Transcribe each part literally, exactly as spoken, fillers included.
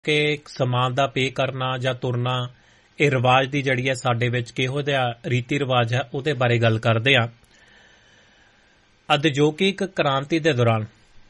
ਕਿ ਸਮਾਨ ਦਾ ਪੇ ਕਰਨਾ ਜਾਂ ਤੁਰਨਾ ਇਹ ਰਿਵਾਜ ਦੀ ਜਿਹੜੀ ਹੈ ਸਾਡੇ ਵਿੱਚ ਕਿਹੋ ਜਿਹਾ ਰੀਤੀ ਰਿਵਾਜ ਹੈ ਉਹਦੇ ਬਾਰੇ ਗੱਲ ਕਰਦੇ ਹਾਂ। ਉਦਯੋਗਿਕ ਕ੍ਰਾਂਤੀ ਦੇ ਦੌਰਾਨ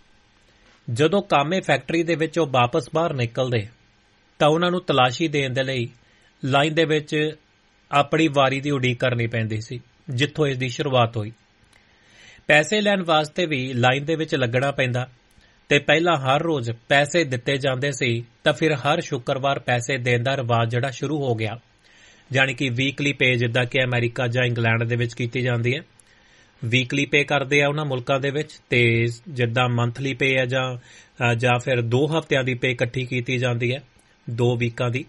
ਜਦੋਂ ਕਾਮੇ ਫੈਕਟਰੀ ਦੇ ਵਿੱਚ ਉਹ ਵਾਪਸ ਬਾਹਰ ਨਿਕਲਦੇ ਤਾਂ ਉਹਨਾਂ ਨੂੰ ਤਲਾਸ਼ੀ ਦੇਣ ਦੇ ਲਈ ਲਾਈਨ ਦੇ ਵਿੱਚ ਆਪਣੀ ਵਾਰੀ ਦੀ ਉਡੀਕ ਕਰਨੀ ਪੈਂਦੀ ਸੀ, ਜਿੱਥੋਂ ਇਸ ਦੀ ਸ਼ੁਰੂਆਤ ਹੋਈ। ਪੈਸੇ ਲੈਣ ਵਾਸਤੇ ਵੀ ਲਾਈਨ ਦੇ ਵਿੱਚ ਲੱਗਣਾ ਪੈਂਦਾ ਤੇ ਪਹਿਲਾਂ ਹਰ ਰੋਜ਼ ਪੈਸੇ ਦਿੱਤੇ ਜਾਂਦੇ ਸੀ ਤਾਂ ਫਿਰ ਹਰ ਸ਼ੁੱਕਰਵਾਰ ਪੈਸੇ ਦੇਣ ਦਾ ਰਿਵਾਜ ਜਿਹੜਾ ਸ਼ੁਰੂ ਹੋ ਗਿਆ, ਜਾਣੀ ਕਿ ਵੀਕਲੀ ਪੇ ਜਿੱਦਾਂ ਕਿ ਅਮਰੀਕਾ ਜਾਂ ਇੰਗਲੈਂਡ ਦੇ ਵਿੱਚ ਕੀਤੀ ਜਾਂਦੀ ਹੈ। ਵੀਕਲੀ ਪੇ ਕਰਦੇ ਆ ਉਹਨਾਂ ਮੁਲਕਾਂ ਦੇ ਵਿੱਚ, ਤੇ ਜਿੱਦਾਂ ਮੰਥਲੀ ਪੇ ਹੈ ਜਾਂ ਜਾਂ ਫਿਰ ਦੋ ਹਫ਼ਤਿਆਂ ਦੀ ਪੇ ਇਕੱਠੀ ਕੀਤੀ ਜਾਂਦੀ ਹੈ, ਦੋ ਵੀਕਾਂ ਦੀ।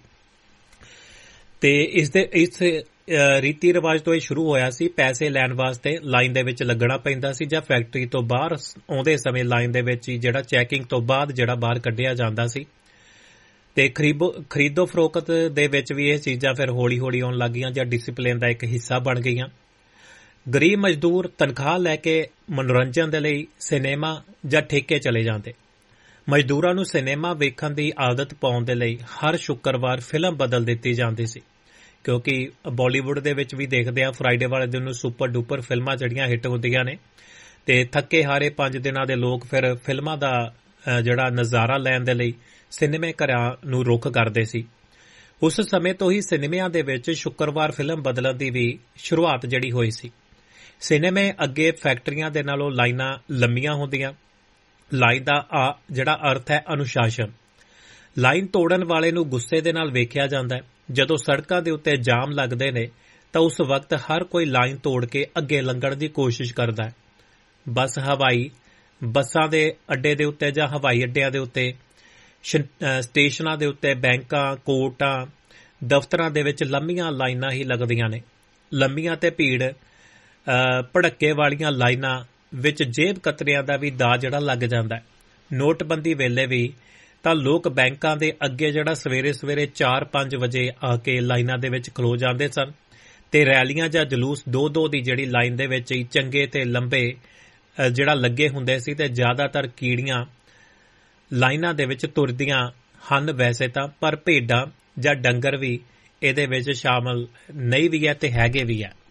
ਤੇ ਇਸ ਦੇ ਇਸ ਰੀਤੀ ਰਿਵਾਜ ਤੋਂ ਇਹ ਸ਼ੁਰੂ ਹੋਇਆ ਸੀ। ਪੈਸੇ ਲੈਣ ਵਾਸਤੇ ਲਾਈਨ ਦੇ ਵਿੱਚ ਲੱਗਣਾ ਪੈਂਦਾ ਸੀ ਜਾਂ ਫੈਕਟਰੀ ਤੋਂ ਬਾਹਰ ਆਉਂਦੇ ਸਮੇਂ ਲਾਈਨ ਦੇ ਵਿੱਚ ਹੀ ਜਿਹੜਾ ਚੈਕਿੰਗ ਤੋਂ ਬਾਅਦ ਜਿਹੜਾ ਬਾਹਰ ਕੱਢਿਆ ਜਾਂਦਾ ਸੀ। ਤੇ ਖਰੀਦੋ ਖਰੀਦੋ ਫਰੋਖਤ ਦੇ ਵਿੱਚ ਵੀ ਇਹ ਚੀਜ਼ਾਂ ਫਿਰ ਹੌਲੀ ਹੌਲੀ ਆਉਣ ਲੱਗੀਆਂ ਜਾਂ ਡਿਸਿਪਲਿਨ ਦਾ ਇੱਕ ਹਿੱਸਾ ਬਣ ਗਈਆਂ। ਗਰੀਬ ਮਜ਼ਦੂਰ ਤਨਖਾਹ ਲੈ ਕੇ ਮਨੋਰੰਜਨ ਦੇ ਲਈ ਸਿਨੇਮਾ ਜਾਂ ਠੇਕੇ ਚਲੇ ਜਾਂਦੇ। ਮਜ਼ਦੂਰਾਂ ਨੂੰ ਸਿਨੇਮਾ ਵੇਖਣ ਦੀ ਆਦਤ ਪਾਉਣ ਦੇ ਲਈ ਹਰ ਸ਼ੁੱਕਰਵਾਰ ਫਿਲਮ ਬਦਲ ਦਿੱਤੀ ਜਾਂਦੀ ਸੀ, ਕਿਉਂਕਿ ਬਾਲੀਵੁੱਡ ਦੇ ਵਿੱਚ ਵੀ ਦੇਖਦੇ ਆ ਫਰਾਈਡੇ ਵਾਲੇ ਦਿਨ ਨੂੰ ਸੁਪਰ ਡੂਪਰ ਫਿਲਮਾਂ ਜਿਹੜੀਆਂ ਹਿੱਟ ਹੁੰਦੀਆਂ ਨੇ ਤੇ ਥੱਕੇ ਹਾਰੇ ਪੰਜ ਦਿਨਾਂ ਦੇ ਲੋਕ ਫਿਰ ਫਿਲਮਾਂ ਦਾ ਜਿਹੜਾ ਨਜ਼ਾਰਾ ਲੈਣ ਦੇ ਲਈ ਸਿਨੇਮੇ ਘਰਾਂ ਨੂੰ ਰੁੱਖ ਕਰਦੇ ਸੀ। ਉਸ ਸਮੇਂ ਤੋਂ ਹੀ ਸਿਨੇਮਿਆਂ ਦੇ ਵਿੱਚ ਸ਼ੁੱਕਰਵਾਰ ਫਿਲਮ ਬਦਲਣ ਦੀ ਵੀ ਸ਼ੁਰੂਆਤ ਜਿਹੜੀ ਹੋਈ ਸੀ। ਸਿਨੇਮੇ ਅੱਗੇ ਫੈਕਟਰੀਆਂ ਦੇ ਨਾਲੋਂ ਲਾਈਨਾਂ ਲੰਮੀਆਂ ਹੁੰਦੀਆਂ। ਲਾਈਨ ਦਾ ਆ ਜਿਹੜਾ ਅਰਥ ਹੈ ਅਨੁਸ਼ਾਸਨ। ਲਾਈਨ ਤੋੜਨ ਵਾਲੇ ਨੂੰ ਗੁੱਸੇ ਦੇ ਨਾਲ ਵੇਖਿਆ ਜਾਂਦਾ ਹੈ। ਜਦੋਂ ਸੜਕਾਂ ਦੇ ਉੱਤੇ ਜਾਮ ਲੱਗਦੇ ਨੇ ਤਾਂ ਉਸ ਵਕਤ ਹਰ ਕੋਈ ਲਾਈਨ ਤੋੜ ਕੇ ਅੱਗੇ ਲੰਘਣ ਦੀ ਕੋਸ਼ਿਸ਼ ਕਰਦਾ ਹੈ। ਬੱਸ ਹਵਾਈ ਬੱਸਾਂ ਦੇ ਅੱਡੇ ਦੇ ਉੱਤੇ ਜਾਂ ਹਵਾਈ ਅੱਡਿਆਂ ਦੇ ਉੱਤੇ, ਸਟੇਸ਼ਨਾਂ ਦੇ ਉੱਤੇ, ਬੈਂਕਾਂ, ਕੋਰਟਾਂ, ਦਫ਼ਤਰਾਂ ਦੇ ਵਿੱਚ ਲੰਮੀਆਂ ਲਾਈਨਾਂ ਹੀ ਲੱਗਦੀਆਂ ਨੇ। ਲੰਮੀਆਂ ਤੇ ਭੀੜ ਭੜੱਕੇ ਵਾਲੀਆਂ ਲਾਈਨਾਂ ਵਿੱਚ ਜੇਬ ਕਤਰਿਆਂ ਦਾ ਵੀ ਦਾਅ ਜਿਹੜਾ ਲੱਗ ਜਾਂਦਾ ਹੈ। ਨੋਟਬੰਦੀ ਵੇਲੇ ਵੀ ਤਾਂ ਲੋਕ ਬੈਂਕਾਂ ਦੇ ਅੱਗੇ ਜਿਹੜਾ ਸਵੇਰੇ ਸਵੇਰੇ ਚਾਰ ਪੰਜ ਵਜੇ ਆ ਕੇ ਲਾਈਨਾਂ ਦੇ ਵਿੱਚ ਖਲੋ ਜਾਂਦੇ ਸਨ ਤੇ ਰੈਲੀਆਂ ਜਾਂ ਜਲੂਸ ਦੋ ਦੋ ਦੀ ਜਿਹੜੀ ਲਾਈਨ ਦੇ ਵਿੱਚ ਹੀ ਚੰਗੇ ਤੇ ਲੰਬੇ ਜਿਹੜਾ ਲੱਗੇ ਹੁੰਦੇ ਸੀ ਤੇ ਜ਼ਿਆਦਾਤਰ ਕੀੜੀਆਂ ਲਾਈਨਾਂ ਦੇ ਵਿੱਚ ਤੁਰਦੀਆਂ ਹਨ ਵੈਸੇ ਤਾਂ, ਪਰ ਭੇਡਾਂ ਜਾਂ ਡੰਗਰ ਵੀ ਇਹਦੇ ਵਿੱਚ ਸ਼ਾਮਲ ਨਹੀਂ ਵੀ ਹੈ ਤੇ ਹੈਗੇ ਵੀ ਹੈ।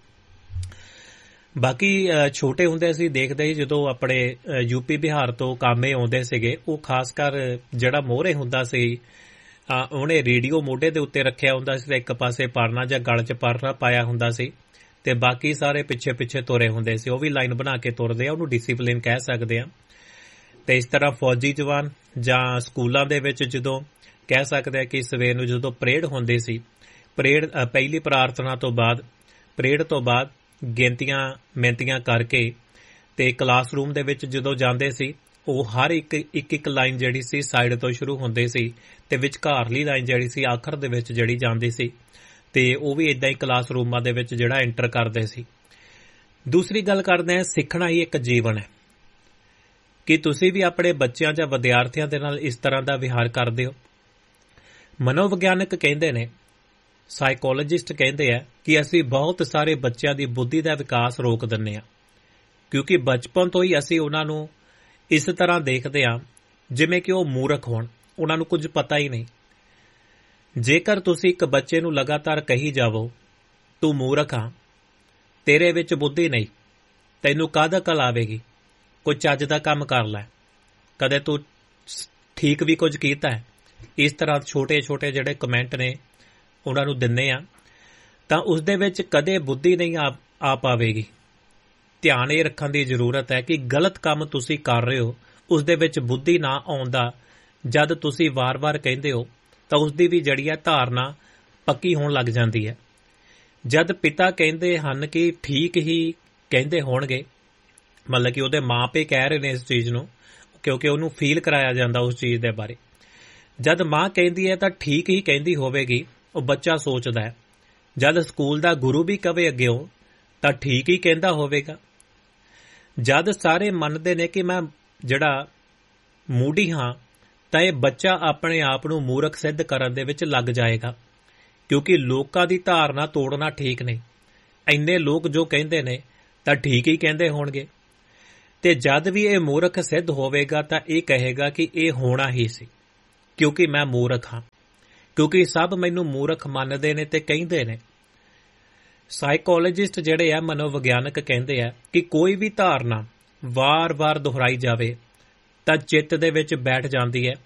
ਬਾਕੀ ਛੋਟੇ ਹੁੰਦੇ ਅਸੀਂ ਦੇਖਦੇ ਸੀ ਜਦੋਂ ਆਪਣੇ ਯੂਪੀ ਬਿਹਾਰ ਤੋਂ ਕਾਮੇ ਆਉਂਦੇ ਸੀਗੇ, ਉਹ ਖਾਸ ਕਰ ਜਿਹੜਾ ਮੋਹਰੇ ਹੁੰਦਾ ਸੀ ਉਹਨੇ ਰੇਡੀਓ ਮੋਢੇ ਦੇ ਉੱਤੇ ਰੱਖਿਆ ਹੁੰਦਾ ਸੀ ਤੇ ਇੱਕ ਪਾਸੇ ਪਰਨਾ ਜਾਂ ਗਲ 'ਚ ਪਰਨਾ ਪਾਇਆ ਹੁੰਦਾ ਸੀ ਤੇ ਬਾਕੀ ਸਾਰੇ ਪਿੱਛੇ ਪਿੱਛੇ ਤੁਰੇ ਹੁੰਦੇ ਸੀ। ਉਹ ਵੀ ਲਾਈਨ ਬਣਾ ਕੇ ਤੁਰਦੇ ਆ, ਉਹਨੂੰ ਡਿਸਿਪਲਿਨ ਕਹਿ ਸਕਦੇ ਆ। ਤੇ ਇਸ ਤਰ੍ਹਾਂ ਫੌਜੀ ਜਵਾਨ ਜਾਂ ਸਕੂਲਾਂ ਦੇ ਵਿੱਚ ਜਦੋਂ ਕਹਿ ਸਕਦੇ ਆ ਕਿ ਸਵੇਰ ਨੂੰ ਜਦੋਂ ਪਰੇਡ ਹੁੰਦੀ ਸੀ, ਪਰੇਡ ਪਹਿਲੀ ਪ੍ਰਾਰਥਨਾ ਤੋਂ ਬਾਅਦ ਪਰੇਡ ਤੋਂ ਬਾਅਦ ਗਿਣਤੀਆਂ ਮਿਹਨਤੀਆਂ ਕਰਕੇ ਤੇ ਕਲਾਸਰੂਮ ਦੇ ਵਿੱਚ ਜਦੋਂ ਜਾਂਦੇ ਸੀ, ਉਹ ਹਰ ਇੱਕ ਇੱਕ ਇੱਕ ਲਾਈਨ ਜਿਹੜੀ ਸੀ ਸਾਈਡ ਤੋਂ ਸ਼ੁਰੂ ਹੁੰਦੀ ਸੀ ਤੇ ਵਿਚਕਾਰਲੀ ਲਾਈਨ ਜਿਹੜੀ ਸੀ ਆਖਰ ਦੇ ਵਿੱਚ ਜਿਹੜੀ ਜਾਂਦੀ ਸੀ ਤੇ ਉਹ ਵੀ ਇਦਾਂ ਹੀ ਕਲਾਸਰੂਮਾਂ ਦੇ ਵਿੱਚ ਜਿਹੜਾ ਐਂਟਰ ਕਰਦੇ ਸੀ। ਦੂਸਰੀ ਗੱਲ ਕਰਦੇ ਹਾਂ, ਸਿੱਖਣਾ ਹੀ ਇੱਕ ਜੀਵਨ ਹੈ। ਕਿ ਤੁਸੀਂ ਵੀ ਆਪਣੇ ਬੱਚਿਆਂ ਜਾਂ ਵਿਦਿਆਰਥੀਆਂ ਦੇ ਨਾਲ ਇਸ ਤਰ੍ਹਾਂ ਦਾ ਵਿਹਾਰ ਕਰਦੇ ਹੋ? ਮਨੋਵਿਗਿਆਨਕ ਕਹਿੰਦੇ ਨੇ, ਸਾਈਕੋਲੋਜਿਸਟ ਕਹਿੰਦੇ ਆ ਕਿ ਅਸੀਂ ਬਹੁਤ ਸਾਰੇ ਬੱਚਿਆਂ ਦੀ ਬੁੱਧੀ ਦਾ ਵਿਕਾਸ ਰੋਕ ਦਿੰਦੇ ਹਾਂ, ਕਿਉਂਕਿ ਬਚਪਨ ਤੋਂ ਹੀ ਅਸੀਂ ਉਹਨਾਂ ਨੂੰ ਇਸ ਤਰ੍ਹਾਂ ਦੇਖਦੇ ਹਾਂ ਜਿਵੇਂ ਕਿ ਉਹ ਮੂਰਖ ਹੋਣ, ਉਹਨਾਂ ਨੂੰ ਕੁਝ ਪਤਾ ਹੀ ਨਹੀਂ। ਜੇਕਰ ਤੁਸੀਂ ਇੱਕ ਬੱਚੇ ਨੂੰ ਲਗਾਤਾਰ ਕਹੀ ਜਾਵੋ ਤੂੰ ਮੂਰਖ ਆ, ਤੇਰੇ ਵਿੱਚ ਬੁੱਧੀ ਨਹੀਂ, ਤੈਨੂੰ ਕਾਹਦਾ ਅਕਲ ਆਵੇਗੀ, ਕੋਈ ਚੱਜ ਦਾ ਕੰਮ ਕਰ ਲੈ, ਕਦੇ ਤੂੰ ਠੀਕ ਵੀ ਕੁਝ ਕੀਤਾ ਹੈ, ਇਸ ਤਰ੍ਹਾਂ ਛੋਟੇ ਛੋਟੇ ਜਿਹੜੇ ਕਮੈਂਟ ਨੇ ਉਹਨਾਂ ਨੂੰ ਦਿੰਦੇ ਆ, ਤਾਂ ਉਸ ਦੇ ਵਿੱਚ ਕਦੇ ਬੁੱਧੀ ਨਹੀਂ ਆ ਆ ਪਾਵੇਗੀ। ਧਿਆਨ ਇਹ ਰੱਖਣ ਦੀ ਜ਼ਰੂਰਤ ਹੈ ਕਿ ਗਲਤ ਕੰਮ ਤੁਸੀਂ ਕਰ ਰਹੇ ਹੋ ਉਸ ਦੇ ਵਿੱਚ ਬੁੱਧੀ ਨਾ ਆਉਂਦਾ ਜਦ ਤੁਸੀਂ ਵਾਰ-ਵਾਰ ਕਹਿੰਦੇ ਹੋ ਤਾਂ ਉਸ ਦੀ ਵੀ ਜਿਹੜੀ ਹੈ ਧਾਰਨਾ ਪੱਕੀ ਹੋਣ ਲੱਗ ਜਾਂਦੀ ਹੈ। ਜਦ ਪਿਤਾ ਕਹਿੰਦੇ ਹਨ ਕਿ ਠੀਕ ਹੀ ਕਹਿੰਦੇ ਹੋਣਗੇ, ਮਤਲਬ ਕਿ ਉਹਦੇ ਮਾਪੇ ਕਹਿ ਰਹੇ ਨੇ ਇਸ ਚੀਜ਼ ਨੂੰ, ਕਿਉਂਕਿ ਉਹਨੂੰ ਫੀਲ ਕਰਾਇਆ ਜਾਂਦਾ ਉਸ ਚੀਜ਼ ਦੇ ਬਾਰੇ। ਜਦ ਮਾਂ ਕਹਿੰਦੀ ਹੈ ਤਾਂ ਠੀਕ ਹੀ ਕਹਿੰਦੀ ਹੋਵੇਗੀ, ਉਹ ਬੱਚਾ ਸੋਚਦਾ ਹੈ। ਜਦ ਸਕੂਲ ਦਾ ਗੁਰੂ ਵੀ ਕਵੇ ਅੱਗਿਓਂ ਤਾਂ ਠੀਕ ਹੀ ਕਹਿੰਦਾ ਹੋਵੇਗਾ। ਜਦ ਸਾਰੇ ਮੰਨਦੇ ਨੇ ਕਿ ਮੈਂ ਜਿਹੜਾ ਮੂਡੀ ਹਾਂ ਤਾਂ ਇਹ ਬੱਚਾ ਆਪਣੇ ਆਪ ਨੂੰ ਮੂਰਖ ਸਿੱਧ ਕਰਨ ਦੇ ਵਿੱਚ ਲੱਗ ਜਾਏਗਾ, ਕਿਉਂਕਿ ਲੋਕਾਂ ਦੀ ਧਾਰਨਾ ਤੋੜਨਾ ਠੀਕ ਨਹੀਂ। ਇੰਨੇ ਲੋਕ ਜੋ ਕਹਿੰਦੇ ਨੇ ਤਾਂ ਠੀਕ ਹੀ ਕਹਿੰਦੇ ਹੋਣਗੇ। ਤੇ ਜਦ ਵੀ ਇਹ ਮੂਰਖ ਸਿੱਧ ਹੋਵੇਗਾ ਤਾਂ ਇਹ ਕਹੇਗਾ ਕਿ ਇਹ ਹੋਣਾ ਹੀ ਸੀ, ਕਿਉਂਕਿ ਮੈਂ ਮੂਰਖ ਹਾਂ, ਕਿਉਂਕਿ ਸਭ ਮੈਨੂੰ ਮੂਰਖ ਮੰਨਦੇ ਨੇ ਤੇ ਕਹਿੰਦੇ ਨੇ। ਸਾਈਕੋਲੋਜਿਸਟ ਜਿਹੜੇ ਆ, ਮਨੋਵਿਗਿਆਨਕ ਕਹਿੰਦੇ ਆ ਕਿ ਕੋਈ ਵੀ ਧਾਰਨਾ ਵਾਰ-ਵਾਰ ਦੁਹਰਾਈ ਜਾਵੇ ਤਾਂ ਚਿੱਤ ਦੇ ਵਿੱਚ ਬੈਠ ਜਾਂਦੀ ਹੈ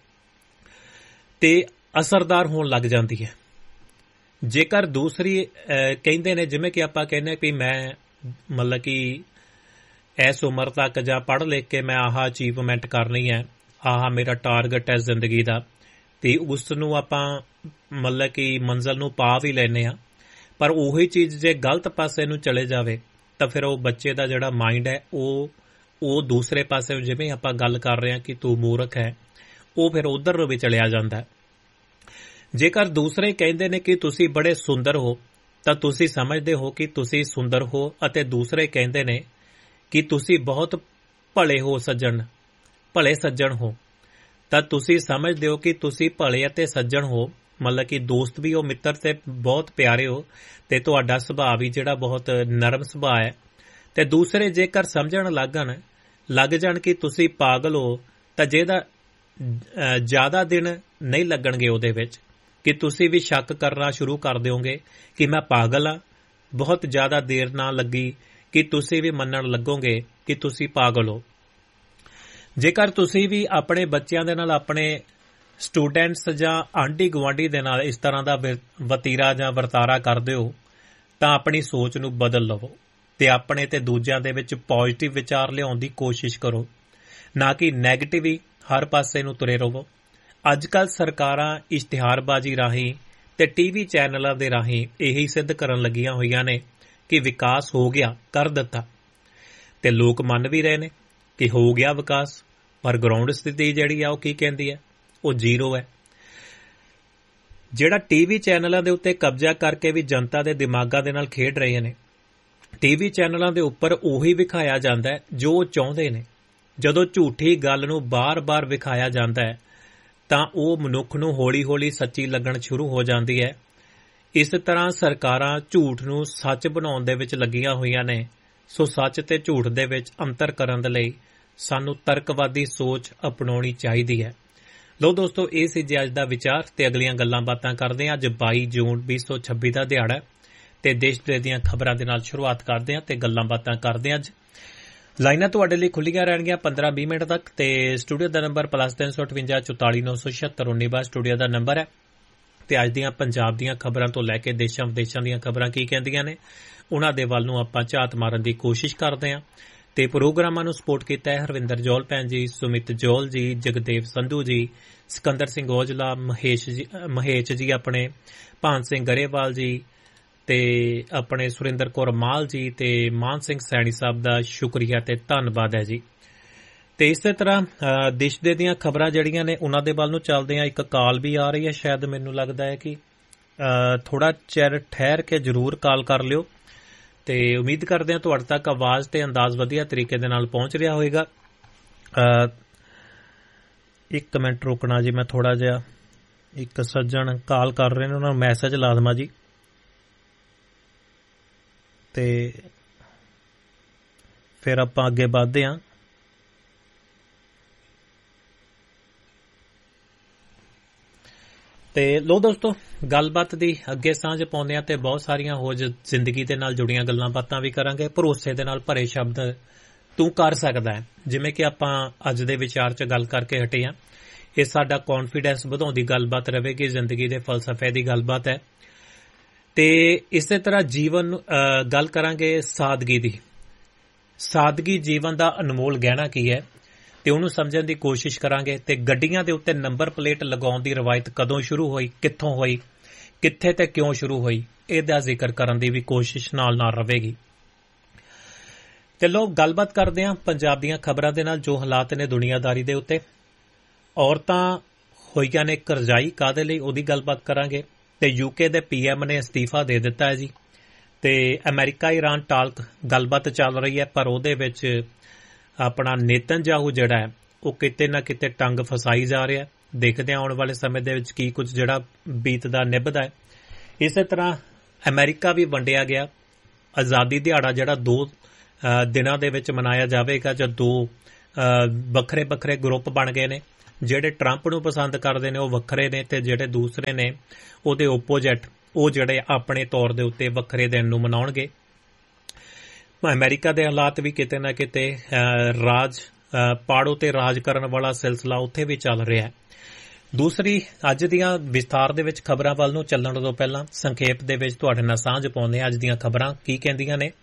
ਤੇ ਅਸਰਦਾਰ ਹੋਣ ਲੱਗ ਜਾਂਦੀ ਹੈ। ਜੇਕਰ ਦੂਸਰੀ ਕਹਿੰਦੇ ਨੇ, ਜਿਵੇਂ ਕਿ ਆਪਾਂ ਕਹਿੰਦੇ ਕਿ ਮੈਂ ਮਤਲਬ ਕਿ ਇਸ ਉਮਰ ਤੱਕ ਜਾਂ ਪੜ੍ਹ ਲਿਖ ਕੇ ਮੈਂ ਆਹ ਅਚੀਵਮੈਂਟ ਕਰਨੀ ਹੈ, ਆਹ ਮੇਰਾ ਟਾਰਗੇਟ ਹੈ ਜ਼ਿੰਦਗੀ ਦਾ, ਤੇ ਉਸ ਨੂੰ ਆਪਾਂ ਮਤਲਬ ਕਿ ਮੰਜ਼ਿਲ ਨੂੰ ਪਾ ਵੀ ਲੈਂਦੇ ਹਾਂ। ਪਰ ਉਹੀ ਚੀਜ਼ ਜੇ ਗਲਤ ਪਾਸੇ ਨੂੰ ਚਲੇ ਜਾਵੇ ਤਾਂ ਫਿਰ ਉਹ ਬੱਚੇ ਦਾ ਜਿਹੜਾ ਮਾਈਂਡ ਹੈ ਉਹ ਉਹ ਦੂਸਰੇ ਪਾਸੇ, ਜਿਵੇਂ ਆਪਾਂ ਗੱਲ ਕਰ ਰਹੇ ਹਾਂ ਕਿ ਤੂੰ ਮੂਰਖ ਹੈ, ਉਹ ਫਿਰ ਉਧਰ ਨੂੰ ਵੀ ਚਲਿਆ ਜਾਂਦਾ ਹੈ। ਜੇਕਰ ਦੂਸਰੇ ਕਹਿੰਦੇ ਨੇ ਕਿ ਤੁਸੀਂ ਬੜੇ ਸੁੰਦਰ ਹੋ ਤਾਂ ਤੁਸੀਂ ਸਮਝਦੇ ਹੋ ਕਿ ਤੁਸੀਂ ਸੁੰਦਰ ਹੋ, ਅਤੇ ਦੂਸਰੇ ਕਹਿੰਦੇ ਨੇ ਕਿ ਤੁਸੀਂ ਬਹੁਤ ਭਲੇ ਹੋ ਸੱਜਣ ਭਲੇ ਸੱਜਣ ਹੋ, ਤਾਂ ਤੁਸੀਂ ਸਮਝਦੇ ਹੋ ਕਿ ਤੁਸੀਂ ਭਲੇ ਅਤੇ ਸੱਜਣ ਹੋ, ਮਤਲਬ ਕਿ ਦੋਸਤ ਵੀ ਹੋ, ਮਿੱਤਰ ਤੇ ਬਹੁਤ ਪਿਆਰੇ ਹੋ, ਤੇ ਤੁਹਾਡਾ ਸੁਭਾਅ ਵੀ ਜਿਹੜਾ ਬਹੁਤ ਨਰਮ ਸੁਭਾਅ ਹੈ। ਤੇ ਦੂਸਰੇ ਜੇਕਰ ਸਮਝਣ ਲੱਗਣ ਲੱਗ ਜਾਣ ਕਿ ਤੁਸੀਂ ਪਾਗਲ ਹੋ, ਤਾਂ ਜਿਹਦਾ ਜ਼ਿਆਦਾ ਦਿਨ ਨਹੀਂ ਲੱਗਣਗੇ ਉਹਦੇ ਵਿੱਚ ਕਿ ਤੁਸੀਂ ਵੀ ਸ਼ੱਕ ਕਰਨਾ ਸ਼ੁਰੂ ਕਰ ਦਿਓਗੇ ਕਿ ਮੈਂ ਪਾਗਲ ਹਾਂ। ਬਹੁਤ ਜ਼ਿਆਦਾ ਦੇਰ ਨਾ ਲੱਗੀ ਕਿ ਤੁਸੀਂ ਵੀ ਮੰਨਣ ਲੱਗੋਗੇ ਕਿ ਤੁਸੀਂ ਪਾਗਲ ਹੋ। ਜੇਕਰ ਤੁਸੀਂ ਵੀ ਆਪਣੇ ਬੱਚਿਆਂ ਦੇ ਨਾਲ, ਆਪਣੇ ਸਟੂਡੈਂਟਸ ਜਾਂ ਆਂਢੀ ਗੁਆਂਢੀ ਦੇ ਨਾਲ ਇਸ ਤਰ੍ਹਾਂ ਦਾ ਵਤੀਰਾ ਜਾਂ ਵਰਤਾਰਾ ਕਰਦੇ ਹੋ ਤਾਂ ਆਪਣੀ ਸੋਚ ਨੂੰ ਬਦਲ ਲਵੋ ਤੇ ਆਪਣੇ ਤੇ ਦੂਜਿਆਂ ਦੇ ਵਿੱਚ ਪੋਜ਼ਿਟਿਵ ਵਿਚਾਰ ਲਿਆਉਣ ਦੀ ਕੋਸ਼ਿਸ਼ ਕਰੋ, ਨਾ ਕਿ ਨੈਗੇਟਿਵ ਹੀ ਹਰ ਪਾਸੇ ਨੂੰ ਤੁਰੇ ਰਹੋ। ਅੱਜ ਕੱਲ੍ਹ ਸਰਕਾਰਾਂ ਇਸ਼ਤਿਹਾਰਬਾਜ਼ੀ ਰਾਹੀਂ ਤੇ ਟੀਵੀ ਚੈਨਲਾਂ ਦੇ ਰਾਹੀਂ ਇਹੀ ਸਿੱਧ ਕਰਨ ਲੱਗੀਆਂ ਹੋਈਆਂ ਨੇ ਕਿ ਵਿਕਾਸ ਹੋ ਗਿਆ, ਕਰ ਦਿੱਤਾ, ਤੇ ਲੋਕ ਮੰਨ ਵੀ ਰਹੇ ਨੇ ਕਿ ਹੋ ਗਿਆ ਵਿਕਾਸ, ਪਰ ਗਰਾਊਂਡ ਸਥਿਤੀ ਜਿਹੜੀ ਆ ਉਹ ਕੀ ਕਹਿੰਦੀ ਹੈ, ਉਹ ਜ਼ੀਰੋ ਹੈ। ਜਿਹੜਾ ਟੀਵੀ ਚੈਨਲਾਂ ਦੇ ਉੱਤੇ ਕਬਜ਼ਾ ਕਰਕੇ ਵੀ ਜਨਤਾ ਦੇ ਦਿਮਾਗਾਂ ਦੇ ਨਾਲ ਖੇਡ ਰਹੇ ਨੇ। ਟੀਵੀ ਚੈਨਲਾਂ ਦੇ ਉੱਪਰ ਉਹੀ ਵਿਖਾਇਆ ਜਾਂਦਾ ਹੈ ਜੋ ਉਹ ਚਾਹੁੰਦੇ ਨੇ। ਜਦੋਂ ਝੂਠੀ ਗੱਲ ਨੂੰ ਬਾਰ-ਬਾਰ ਵਿਖਾਇਆ ਜਾਂਦਾ ਹੈ ਤਾਂ ਉਹ ਮਨੁੱਖ ਨੂੰ ਹੌਲੀ-ਹੌਲੀ ਸੱਚੀ ਲੱਗਣ ਸ਼ੁਰੂ ਹੋ ਜਾਂਦੀ ਹੈ। ਇਸ ਤਰ੍ਹਾਂ ਸਰਕਾਰਾਂ ਝੂਠ ਨੂੰ ਸੱਚ ਬਣਾਉਣ ਦੇ ਵਿੱਚ ਲੱਗੀਆਂ ਹੋਈਆਂ ਨੇ। ਸੋ ਸੱਚ ਤੇ ਝੂਠ ਦੇ ਵਿੱਚ ਅੰਤਰ ਕਰਨ ਦੇ ਲਈ ਸਾਨੂੰ ਤਰਕਵਾਦੀ ਸੋਚ ਅਪਣਾਉਣੀ ਚਾਹੀਦੀ ਹੈ। ਲੋ ਦੋਸਤੋ, ਇਹ ਸੀ ਜੀ ਅੱਜ ਦਾ ਵਿਚਾਰ, ਤੇ ਅਗਲੀਆਂ ਗੱਲਾਂ ਬਾਤਾਂ ਕਰਦੇ ਹਾਂ। ਅੱਜ ਬਾਈ ਜੂਨ ਵੀਹ ਸੌ ਛੱਬੀ ਦਾ ਦਿਹਾੜਾ ਹੈ ਤੇ ਦੇਸ਼ ਦੇ ਦੀਆਂ ਖਬਰਾਂ ਦੇ ਨਾਲ ਸ਼ੁਰੂਆਤ ਕਰਦੇ ਹਾਂ ਤੇ ਗੱਲਾਂ ਬਾਤਾਂ ਕਰਦੇ ਹਾਂ। ਅੱਜ ਲਾਈਨਾਂ ਤੁਹਾਡੇ ਲਈ ਖੁੱਲੀਆਂ ਰਹਿਣਗੀਆਂ ਪੰਦਰਾਂ ਵੀਹ ਮਿੰਟ ਤੱਕ, ਤੇ ਸਟੂਡੀਓ ਦਾ ਨੰਬਰ ਪਲੱਸ ਤਿੰਨ ਸੌ ਅਠਵੰਜਾ ਚੁਤਾਲੀ ਨੌ ਸੌ ਛਿਅੱਤਰ ਉੱਨੀ ਬਾਅਦ ਸਟੂਡੀਓ ਦਾ ਨੰਬਰ ਹੈ। ਤੇ ਅੱਜ ਦੀਆਂ ਪੰਜਾਬ ਦੀਆਂ ਖਬਰਾਂ ਤੋਂ ਲੈ ਕੇ ਦੇਸ਼ਾਂ ਵਿਦੇਸ਼ਾਂ ਦੀਆਂ ਖਬਰਾਂ ਕੀ ਕਹਿੰਦੀਆਂ ਨੇ, ਉਹਨਾਂ ਦੇ ਵੱਲ ਨੂੰ ਆਪਾਂ ਝਾਤ ਮਾਰਨ ਦੀ ਕੋਸ਼ਿਸ਼ ਕਰਦੇ ਹਾਂ। ਤੇ ਪ੍ਰੋਗਰਾਮਾਂ ਨੂੰ ਸਪੋਰਟ ਕੀਤਾ ਹੈ ਹਰਵਿੰਦਰ ਜੌਲ ਭੈਣ ਜੀ, ਸੁਮਿਤ ਜੌਲ ਜੀ, ਜਗਦੇਵ ਸੰਧੂ ਜੀ, ਸਿਕੰਦਰ ਸਿੰਘ ਔਜਲਾ, ਮਹੇਸ਼ ਜੀ ਮਹੇਸ਼ ਜੀ ਆਪਣੇ, ਭਾਨ ਸਿੰਘ ਗਰੇਵਾਲ ਜੀ, ਤੇ ਆਪਣੇ ਸੁਰਿੰਦਰ ਕੌਰ ਮਾਲ ਜੀ, ਤੇ ਮਾਨ ਸਿੰਘ ਸੈਣੀ ਸਾਹਿਬ ਦਾ ਸ਼ੁਕਰੀਆ ਤੇ ਧੰਨਵਾਦ ਹੈ ਜੀ। ਤੇ ਇਸੇ ਤਰ੍ਹਾਂ ਦੇਸ਼ ਦੇ ਦੀਆਂ ਖਬਰਾਂ ਜਿਹੜੀਆਂ ਨੇ ਉਹਨਾਂ ਦੇ ਵੱਲ ਨੂੰ ਚੱਲਦੇ ਆ। ਇੱਕ ਕਾਲ ਵੀ ਆ ਰਹੀ ਹੈ, ਸ਼ਾਇਦ ਮੈਨੂੰ ਲੱਗਦਾ ਹੈ ਕਿ ਥੋੜਾ ਚਿਰ ਠਹਿਰ ਕੇ ਜ਼ਰੂਰ ਕਾਲ ਕਰ ਲਿਓ, ਤੇ ਉਮੀਦ ਕਰਦੇ ਹਾਂ ਤੁਹਾਡੇ ਤੱਕ ਆਵਾਜ਼ ਤੇ ਅੰਦਾਜ਼ ਵਧੀਆ ਤਰੀਕੇ ਦੇ ਨਾਲ ਪਹੁੰਚ ਰਿਹਾ ਹੋਵੇਗਾ। ਇੱਕ ਮਿੰਟ ਰੁਕਣਾ ਜੀ, ਮੈਂ ਥੋੜਾ ਜਿਹਾ, ਇੱਕ ਸੱਜਣ ਕਾਲ ਕਰ ਰਹੇ ਨੇ, ਉਹਨਾਂ ਨੂੰ ਮੈਸੇਜ ਲਾ ਦੇਵਾਂ ਜੀ, ਤੇ ਫਿਰ ਆਪਾਂ ਅੱਗੇ ਵੱਧਦੇ ਹਾਂ। ਤੇ ਲੋ ਦੋਸਤੋ, ਗੱਲਬਾਤ ਦੀ ਅੱਗੇ ਸਾਂਝ ਪਾਉਂਦੇ ਹਾਂ ਤੇ ਬਹੁਤ ਸਾਰੀਆਂ ਹੋਰ ਜ਼ਿੰਦਗੀ ਦੇ ਨਾਲ ਜੁੜੀਆਂ ਗੱਲਾਂ ਬਾਤਾਂ ਵੀ ਕਰਾਂਗੇ। ਭਰੋਸੇ ਦੇ ਨਾਲ ਭਰੇ ਸ਼ਬਦ ਤੂੰ ਕਰ ਸਕਦਾ ਹੈ, ਜਿਵੇਂ ਕਿ ਆਪਾਂ ਅੱਜ ਦੇ ਵਿਚਾਰ 'ਚ ਗੱਲ ਕਰਕੇ ਹਟੇ ਹਾਂ। ਇਹ ਸਾਡਾ ਕੌਨਫੀਡੈਂਸ ਵਧਾਉਣ ਦੀ ਗੱਲਬਾਤ ਰਹੇਗੀ, ਜ਼ਿੰਦਗੀ ਦੇ ਫਲਸਫੇ ਦੀ ਗੱਲਬਾਤ ਹੈ। ਤੇ ਇਸੇ ਤਰ੍ਹਾਂ ਜੀਵਨ ਗੱਲ ਕਰਾਂਗੇ ਸਾਦਗੀ ਦੀ। ਸਾਦਗੀ ਜੀਵਨ ਦਾ ਅਨਮੋਲ ਗਹਿਣਾ ਕੀ ਹੈ ਤੇ ਉਹਨੂੰ ਸਮਝਣ ਦੀ ਕੋਸ਼ਿਸ਼ ਕਰਾਂਗੇ। ਤੇ ਗੱਡੀਆਂ ਦੇ ਉੱਤੇ ਨੰਬਰ ਪਲੇਟ ਲਗਾਉਣ ਦੀ ਰਵਾਇਤ ਕਦੋਂ ਸ਼ੁਰੂ ਹੋਈ, ਕਿੱਥੋਂ ਹੋਈ, ਕਿੱਥੇ ਤੇ ਕਿਉਂ ਸ਼ੁਰੂ ਹੋਈ, ਇਹਦਾ ਜ਼ਿਕਰ ਕਰਨ ਦੀ ਵੀ ਕੋਸ਼ਿਸ਼ ਨਾਲ ਨਾਲ ਰਹੇਗੀ। ਤੇ ਲੋਕ ਗੱਲਬਾਤ ਕਰਦੇ ਹਾਂ ਪੰਜਾਬ ਦੀਆਂ ਖਬਰਾਂ ਦੇ ਨਾਲ, ਜੋ ਹਾਲਾਤ ਨੇ ਦੁਨੀਆਦਾਰੀ ਦੇ ਉੱਤੇ। ਔਰਤਾਂ ਹੋਈਆਂ ਨੇ ਕਰਜ਼ਾਈ, ਕਾਹਦੇ ਲਈ, ਉਹਦੀ ਗੱਲਬਾਤ ਕਰਾਂਗੇ। ਤੇ ਯੂਕੇ ਦੇ ਪੀ ਐਮ ਨੇ ਅਸਤੀਫਾ ਦੇ ਦਿੱਤਾ ਹੈ ਜੀ। ਤੇ ਅਮਰੀਕਾ ਈਰਾਨ ਟਾਲਕ ਗੱਲਬਾਤ ਚੱਲ ਰਹੀ ਹੈ, ਪਰ ਉਹਦੇ ਵਿੱਚ ਆਪਣਾ ਨੇਤਨਯਾਹੂ ਜਿਹੜਾ ਹੈ ਉਹ ਕਿਤੇ ਨਾ ਕਿਤੇ ਟੰਗ ਫਸਾਈ ਜਾ ਰਿਹਾ। ਦੇਖਦੇ ਹਾਂ ਆਉਣ ਵਾਲੇ ਸਮੇਂ ਦੇ ਵਿੱਚ ਕੀ ਕੁਝ ਜਿਹੜਾ ਬੀਤਦਾ ਨਿਭਦਾ ਹੈ। ਇਸੇ ਤਰ੍ਹਾਂ ਅਮਰੀਕਾ ਵੀ ਵੰਡਿਆ ਗਿਆ। ਆਜ਼ਾਦੀ ਦਿਹਾੜਾ ਜਿਹੜਾ ਦੋ ਦਿਨਾਂ ਦੇ ਵਿੱਚ ਮਨਾਇਆ ਜਾਵੇਗਾ, ਜਾਂ ਦੋ ਵੱਖਰੇ ਵੱਖਰੇ ਗਰੁੱਪ ਬਣ ਗਏ ਨੇ। ਜਿਹੜੇ ਟਰੰਪ ਨੂੰ ਪਸੰਦ ਕਰਦੇ ਨੇ ਉਹ ਵੱਖਰੇ ਨੇ ਤੇ ਜਿਹੜੇ ਦੂਸਰੇ ਨੇ ਉਹਦੇ ਓਪੋਜਿਟ ਉਹ ਜਿਹੜੇ ਆਪਣੇ ਤੌਰ ਦੇ ਉੱਤੇ ਵੱਖਰੇ ਦਿਨ ਨੂੰ ਮਨਾਉਣਗੇ। ਅਮਰੀਕਾ ਦੇ ਹਾਲਾਤ ਵੀ ਕਿਤੇ ਨਾ ਕਿਤੇ ਰਾਜ ਪਾੜੋ ਤੇ ਰਾਜ ਕਰਨ ਵਾਲਾ ਸਿਲਸਿਲਾ ਉੱਥੇ ਵੀ ਚੱਲ ਰਿਹਾ ਹੈ। ਦੂਸਰੀ ਅੱਜ ਦੀਆਂ ਵਿਸਥਾਰ ਦੇ ਵਿੱਚ ਖਬਰਾਂ ਵੱਲ ਨੂੰ ਚੱਲਣ ਤੋਂ ਪਹਿਲਾਂ ਸੰਖੇਪ ਦੇ ਵਿੱਚ ਤੁਹਾਡੇ ਨਾਲ ਸਾਂਝ ਪਾਉਂਦੇ ਹਾਂ ਅੱਜ ਦੀਆਂ ਖਬਰਾਂ ਕੀ ਕਹਿੰਦੀਆਂ ਨੇ।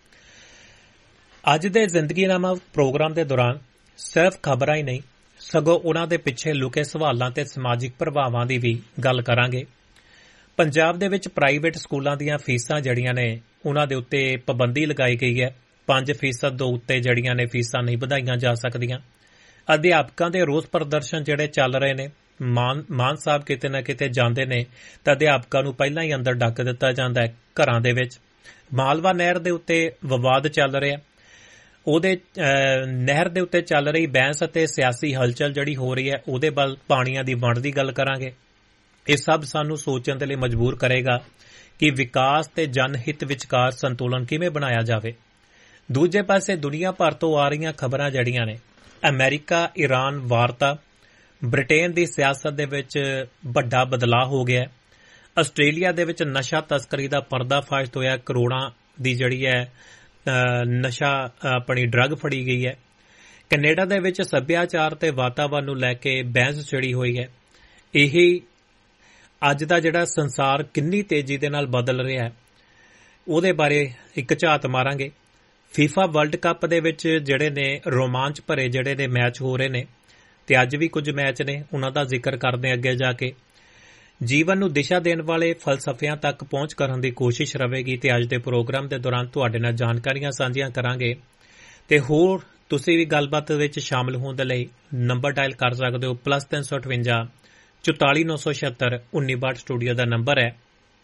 ਅੱਜ ਦੇ ਜ਼ਿੰਦਗੀਨਾਮਾ ਪ੍ਰੋਗਰਾਮ ਦੇ ਦੌਰਾਨ ਸਿਰਫ ਖਬਰਾਂ ਹੀ ਨਹੀਂ ਸਗੋਂ ਉਹਨਾਂ ਦੇ ਪਿੱਛੇ ਲੁਕੇ ਸਵਾਲਾਂ ਤੇ ਸਮਾਜਿਕ ਪ੍ਰਭਾਵਾਂ ਦੀ ਵੀ ਗੱਲ ਕਰਾਂਗੇ। ਪੰਜਾਬ ਦੇ ਵਿੱਚ ਪ੍ਰਾਈਵੇਟ ਸਕੂਲਾਂ ਦੀਆਂ ਫੀਸਾਂ ਜਿਹੜੀਆਂ ਨੇ ਉਹਨਾਂ ਦੇ ਉੱਤੇ ਪਾਬੰਦੀ ਲਗਾਈ ਗਈ ਹੈ। ਪੰਜ ਫੀਸਦ ਦੇ ਉੱਤੇ ਜਿਹੜੀਆਂ ਨੇ ਫੀਸਾਂ ਨਹੀਂ ਵਧਾਈਆਂ ਜਾ ਸਕਦੀਆਂ। ਅਧਿਆਪਕਾਂ ਦੇ ਰੋਸ ਪ੍ਰਦਰਸ਼ਨ ਜਿਹੜੇ ਚੱਲ ਰਹੇ ਨੇ ਮਾਨ ਮਾਨ ਸਾਹਿਬ ਕਿਤੇ ਨਾ ਕਿਤੇ ਜਾਂਦੇ ਨੇ ਤਾਂ ਅਧਿਆਪਕਾਂ ਨੂੰ ਪਹਿਲਾਂ ਹੀ ਅੰਦਰ ਡੱਕ ਦਿੱਤਾ ਜਾਂਦਾ ਹੈ ਘਰਾਂ ਦੇ ਵਿੱਚ। ਮਾਲਵਾ ਨਹਿਰ ਦੇ ਉੱਤੇ ਵਿਵਾਦ ਚੱਲ ਰਿਹਾ, ਉਹਦੇ ਨਹਿਰ ਦੇ ਉੱਤੇ ਚੱਲ ਰਹੀ ਬਹਿਸ ਅਤੇ ਸਿਆਸੀ ਹਲਚਲ ਜਿਹੜੀ ਹੋ ਰਹੀ ਹੈ ਉਹਦੇ ਵੱਲ ਪਾਣੀਆਂ ਦੀ ਵੰਡ ਦੀ ਗੱਲ ਕਰਾਂਗੇ। ਇਹ ਸਭ ਸਾਨੂੰ ਸੋਚਣ ਦੇ ਲਈ ਮਜਬੂਰ ਕਰੇਗਾ ਕਿ ਵਿਕਾਸ ਤੇ ਜਨਹਿਤ ਵਿਚਕਾਰ ਸੰਤੁਲਨ ਕਿਵੇਂ ਬਣਾਇਆ ਜਾਵੇ। ਦੂਜੇ ਪਾਸੇ ਦੁਨੀਆ ਭਰ ਤੋਂ ਆ ਰਹੀਆਂ ਖਬਰਾਂ ਜਿਹੜੀਆਂ ਨੇ ਅਮਰੀਕਾ ਈਰਾਨ ਵਾਰਤਾ, ਬ੍ਰਿਟੇਨ ਦੀ ਸਿਆਸਤ ਦੇ ਵਿੱਚ ਵੱਡਾ ਬਦਲਾਅ ਹੋ ਗਿਆ। ਆਸਟ੍ਰੇਲੀਆ ਦੇ ਵਿੱਚ ਨਸ਼ਾ ਤਸਕਰੀ ਦਾ ਪਰਦਾਫਾਸ਼ ਹੋਇਆ, ਕਰੋੜਾਂ ਦੀ ਜਿਹੜੀ ਹੈ ਨਸ਼ਾ ਆਪਣੀ ਡਰੱਗ ਫੜੀ ਗਈ ਹੈ। ਕੈਨੇਡਾ ਦੇ ਵਿੱਚ ਸੱਭਿਆਚਾਰ ਤੇ ਵਾਤਾਵਰਨ ਨੂੰ ਲੈ ਕੇ ਬਹਿਸ ਛਿੜੀ ਹੋਈ ਹੈ। ਇਹੀ ਅੱਜ ਦਾ ਜਿਹੜਾ ਸੰਸਾਰ ਕਿੰਨੀ ਤੇਜ਼ੀ ਦੇ ਨਾਲ ਬਦਲ ਰਿਹਾ ਹੈ ਉਹਦੇ ਬਾਰੇ ਇੱਕ ਝਾਤ ਮਾਰਾਂਗੇ। ਫੀਫਾ ਵਰਲਡ ਕੱਪ ਦੇ ਵਿੱਚ ਜਿਹੜੇ ਨੇ ਰੋਮਾਂਚ ਭਰੇ ਜਿਹੜੇ ਨੇ ਮੈਚ ਹੋ ਰਹੇ ਨੇ ਤੇ ਅੱਜ ਵੀ ਕੁਝ ਮੈਚ ਨੇ ਉਹਨਾਂ ਦਾ ਜ਼ਿਕਰ ਕਰਦੇ ਅੱਗੇ ਜਾ ਕੇ। ਜੀਵਨ ਨੂੰ ਦਿਸ਼ਾ ਦੇਣ ਵਾਲੇ ਫਲਸਫਿਆਂ ਤੱਕ ਪਹੁੰਚ ਕਰਨ ਦੀ ਕੋਸ਼ਿਸ਼ ਰਹੇਗੀ ਤੇ ਅੱਜ ਦੇ ਪ੍ਰੋਗਰਾਮ ਦੇ ਦੌਰਾਨ ਤੁਹਾਡੇ ਨਾਲ ਜਾਣਕਾਰੀਆਂ ਸਾਂਝੀਆਂ ਕਰਾਂਗੇ ਤੇ ਹੋਰ ਤੁਸੀਂ ਵੀ ਗੱਲਬਾਤ ਵਿੱਚ ਸ਼ਾਮਲ ਹੋਣ ਦੇ ਲਈ ਨੰਬਰ ਡਾਇਲ ਕਰ ਸਕਦੇ ਹੋ ਪਲੱਸ ਤਿੰਨ ਸੌ ਅਠਵੰਜਾ ਚੁਤਾਲੀ ਨੌ ਸੌ ਛਿਅੱਤਰ ਉੱਨੀ ਬਾਹਠ ਸਟੂਡੀਓ ਦਾ ਨੰਬਰ ਹੈ।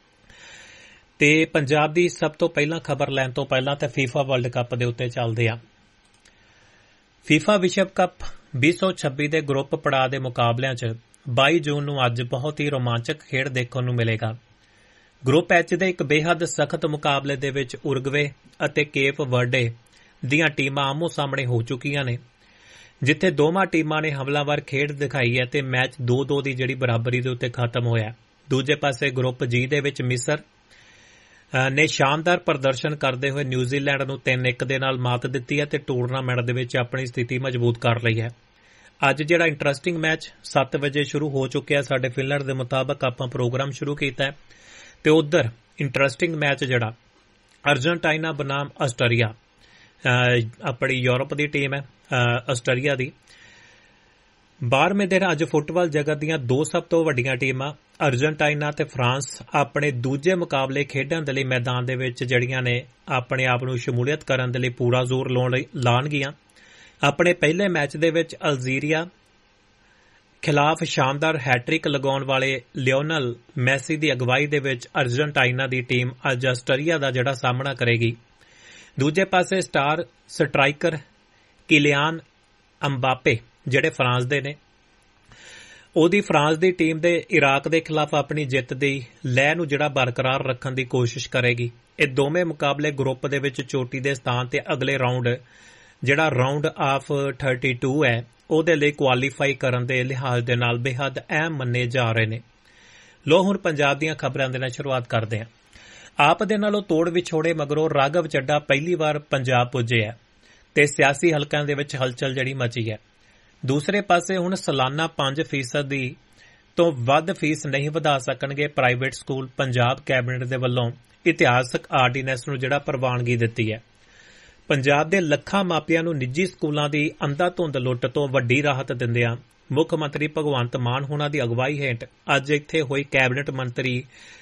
ਤੇ ਪੰਜਾਬ ਦੀ ਸਭ ਤੋਂ ਪਹਿਲਾਂ ਖਬਰ ਲੈਣ ਤੋਂ ਪਹਿਲਾਂ ਤੇ ਫੀਫਾ ਵਰਲਡ ਕੱਪ ਦੇ ਉੱਤੇ ਚੱਲਦੇ ਆ। ਫੀਫਾ ਵਿਸ਼ਵ ਕੱਪ ਵੀਹ ਸੌ ਛੱਬੀ ਦੇ ਗਰੁੱਪ ਪੜਾਅ ਦੇ ਮੁਕਾਬਲਿਆਂ 'ਚ ਬਾਈ ਜੂਨ ਨੂੰ ਅੱਜ ਬਹੁਤ ਹੀ ਰੋਮਾਂਚਕ ਖੇਡ ਦੇਖਣ ਨੂੰ ਮਿਲੇਗਾ। ਗਰੁੱਪ ਐਚ ਦੇ ਇੱਕ ਬੇਹੱਦ ਸਖਤ ਮੁਕਾਬਲੇ ਦੇ ਵਿੱਚ ਉਰਗਵੇ ਅਤੇ ਕੇਪ ਵਰਡੇ ਦੀਆਂ ਟੀਮਾਂ ਆਮੋ ਸਾਹਮਣੇ ਹੋ ਚੁੱਕੀਆਂ ਨੇ, ਜਿੱਥੇ ਦੋਵਾਂ ਟੀਮਾਂ ਨੇ ਹਮਲਾਵਰ ਖੇਡ ਦਿਖਾਈ ਹੈ ਤੇ ਮੈਚ ਦੋ ਦੋ ਦੀ ਜਿਹੜੀ ਬਰਾਬਰੀ ਦੇ ਉੱਤੇ ਖਤਮ ਹੋਇਆ। ਦੂਜੇ ਪਾਸੇ ਗਰੁੱਪ ਜੀ ਦੇ ਵਿੱਚ ਮਿਸਰ ਨੇ ਸ਼ਾਨਦਾਰ ਪ੍ਰਦਰਸ਼ਨ ਕਰਦੇ ਹੋਏ ਨਿਊਜ਼ੀਲੈਂਡ ਨੂੰ ਤਿੰਨ ਇੱਕ ਦੇ ਨਾਲ ਮਾਤ ਦਿੱਤੀ ਹੈ ਤੇ ਟੂਰਨਾਮੈਂਟ ਦੇ ਵਿੱਚ ਆਪਣੀ ਸਥਿਤੀ ਮਜ਼ਬੂਤ ਕਰ ਲਈ ਹੈ। ਅੱਜ ਜਿਹੜਾ ਇੰਟਰਸਟਿੰਗ ਮੈਚ ਸੱਤ ਵਜੇ ਸ਼ੁਰੂ ਹੋ ਚੁੱਕਿਆ, ਸਾਡੇ ਫਿਨਲੈਂਡ ਦੇ ਮੁਤਾਬਕ ਆਪਾਂ ਪ੍ਰੋਗਰਾਮ ਸ਼ੁਰੂ ਕੀਤਾ ਹੈ ਤੇ ਉਧਰ ਇੰਟਰਸਟਿੰਗ ਮੈਚ ਜਿਹੜਾ ਅਰਜਨਟਾਈਨਾ ਬਨਾਮ ਆਸਟਰੀਆ, ਆਪਣੀ ਯੂਰਪ ਦੀ ਟੀਮ ਹੈ ਆਸਟਰੀਆ ਦੀ। ਬਾਰਵੇਂ ਦਿਨ ਅੱਜ ਫੁੱਟਬਾਲ ਜਗਤ ਦੀਆਂ ਦੋ ਸਭ ਤੋਂ ਵੱਡੀਆਂ ਟੀਮਾਂ ਅਰਜਨਟਾਈਨਾ ਤੇ ਫਰਾਂਸ ਆਪਣੇ ਦੂਜੇ ਮੁਕਾਬਲੇ ਖੇਡਣ ਦੇ ਲਈ ਮੈਦਾਨ ਦੇ ਵਿੱਚ ਜਿਹੜੀਆਂ ਨੇ ਆਪਣੇ ਆਪ ਨੂੰ ਸ਼ਮੂਲੀਅਤ ਕਰਨ ਦੇ ਲਈ ਪੂਰਾ ਜ਼ੋਰ ਲਾਉਣਗੀਆਂ। ਆਪਣੇ ਪਹਿਲੇ ਮੈਚ ਦੇ ਵਿੱਚ ਅਲਜੀਰੀਆ ਖਿਲਾਫ ਸ਼ਾਨਦਾਰ ਹੈਟ੍ਰਿਕ ਲਗਾਉਣ ਵਾਲੇ ਲਿਓਨਲ ਮੈਸੀ ਦੀ ਅਗਵਾਈ ਦੇ ਵਿੱਚ ਅਰਜਨਟਾਈਨਾ ਦੀ ਟੀਮ ਅੱਜ ਆਸਟਰੀਆ ਦਾ ਜਿਹੜਾ ਸਾਹਮਣਾ ਕਰੇਗੀ। ਦੂਜੇ ਪਾਸੇ ਸਟਾਰ ਸਟਰਾਈਕਰ ਕਿਲੀਆਨ ਅੰਬਾਪੇ ਜਿਹੜੇ ਫਰਾਂਸ ਦੇ ਨੇ, ਉਹਦੀ ਫਰਾਂਸ ਦੀ ਟੀਮ ਦੇ ਇਰਾਕ ਦੇ ਖਿਲਾਫ ਆਪਣੀ ਜਿੱਤ ਦੀ ਲਹਿ ਨੂੰ ਜਿਹੜਾ ਬਰਕਰਾਰ ਰੱਖਣ ਦੀ ਕੋਸ਼ਿਸ਼ ਕਰੇਗੀ। ਇਹ ਦੋਵੇਂ ਮੁਕਾਬਲੇ ਗਰੁੱਪ ਦੇ ਵਿੱਚ ਚੋਟੀ ਦੇ ਸਥਾਨ ਤੇ ਅਗਲੇ ਰਾਊਂਡ ਜਿਹੜਾ ਰਾਊਂਡ ਆਫ ਬੱਤੀ ਹੈ ਉਹਦੇ ਲਈ ਕੁਆਲੀਫਾਈ ਕਰਨ ਦੇ ਲਿਹਾਜ਼ ਦੇ ਨਾਲ ਬੇਹੱਦ ਅਹਿਮ ਮੰਨੇ ਜਾ ਰਹੇ ਨੇ। ਲੋ ਹੁਣ ਪੰਜਾਬ ਦੀਆਂ ਖਬਰਾਂ ਦੇ ਨਾਲ ਸ਼ੁਰੂਆਤ ਕਰਦੇ ਹਾਂ। ਆਪ ਦੇ ਨਾਲੋਂ ਤੋੜ ਵਿਛੋੜੇ ਮਗਰੋਂ ਰਾਘਵ ਚੱਡਾ ਪਹਿਲੀ ਵਾਰ ਪੰਜਾਬ ਪੁੱਜੇ ਹੈ ਤੇ ਸਿਆਸੀ ਹਲਕਿਆਂ ਦੇ ਵਿੱਚ ਹਲਚਲ ਜਿਹੜੀ ਮਚੀ ਹੈ। ਦੂਸਰੇ ਪਾਸੇ ਹੁਣ ਸਾਲਾਨਾ ਪੰਜ ਫੀਸਦ ਦੀ ਤੋਂ ਵੱਧ ਫੀਸ ਨਹੀਂ ਵਧਾ ਸਕਣਗੇ ਪ੍ਰਾਈਵੇਟ ਸਕੂਲ। ਪੰਜਾਬ ਕੈਬਨਿਟ ਦੇ ਵੱਲੋਂ ਇਤਿਹਾਸਕ ਆਰਡੀਨੈਂਸ ਨੂੰ ਜਿਹੜਾ ਪ੍ਰਵਾਨਗੀ ਦਿੱਤੀ ਹੈ। ਪੰਜਾਬ ਦੇ ਲੱਖਾਂ ਮਾਪਿਆਂ ਨੂੰ ਨਿੱਜੀ ਸਕੂਲਾਂ ਦੀ ਅੰਧਾਧੁੰਦ ਲੁੱਟ ਤੋਂ ਵੱਡੀ ਰਾਹਤ ਦਿੰਦਿਆਂ ਮੁੱਖ ਮੰਤਰੀ ਭਗਵੰਤ ਮਾਨ ਹੋਣਾ ਦੀ ਅਗਵਾਈ ਹੇਠ ਅੱਜ ਇੱਥੇ ਹੋਈ ਕੈਬਨਿਟ ਮੰਤਰੀ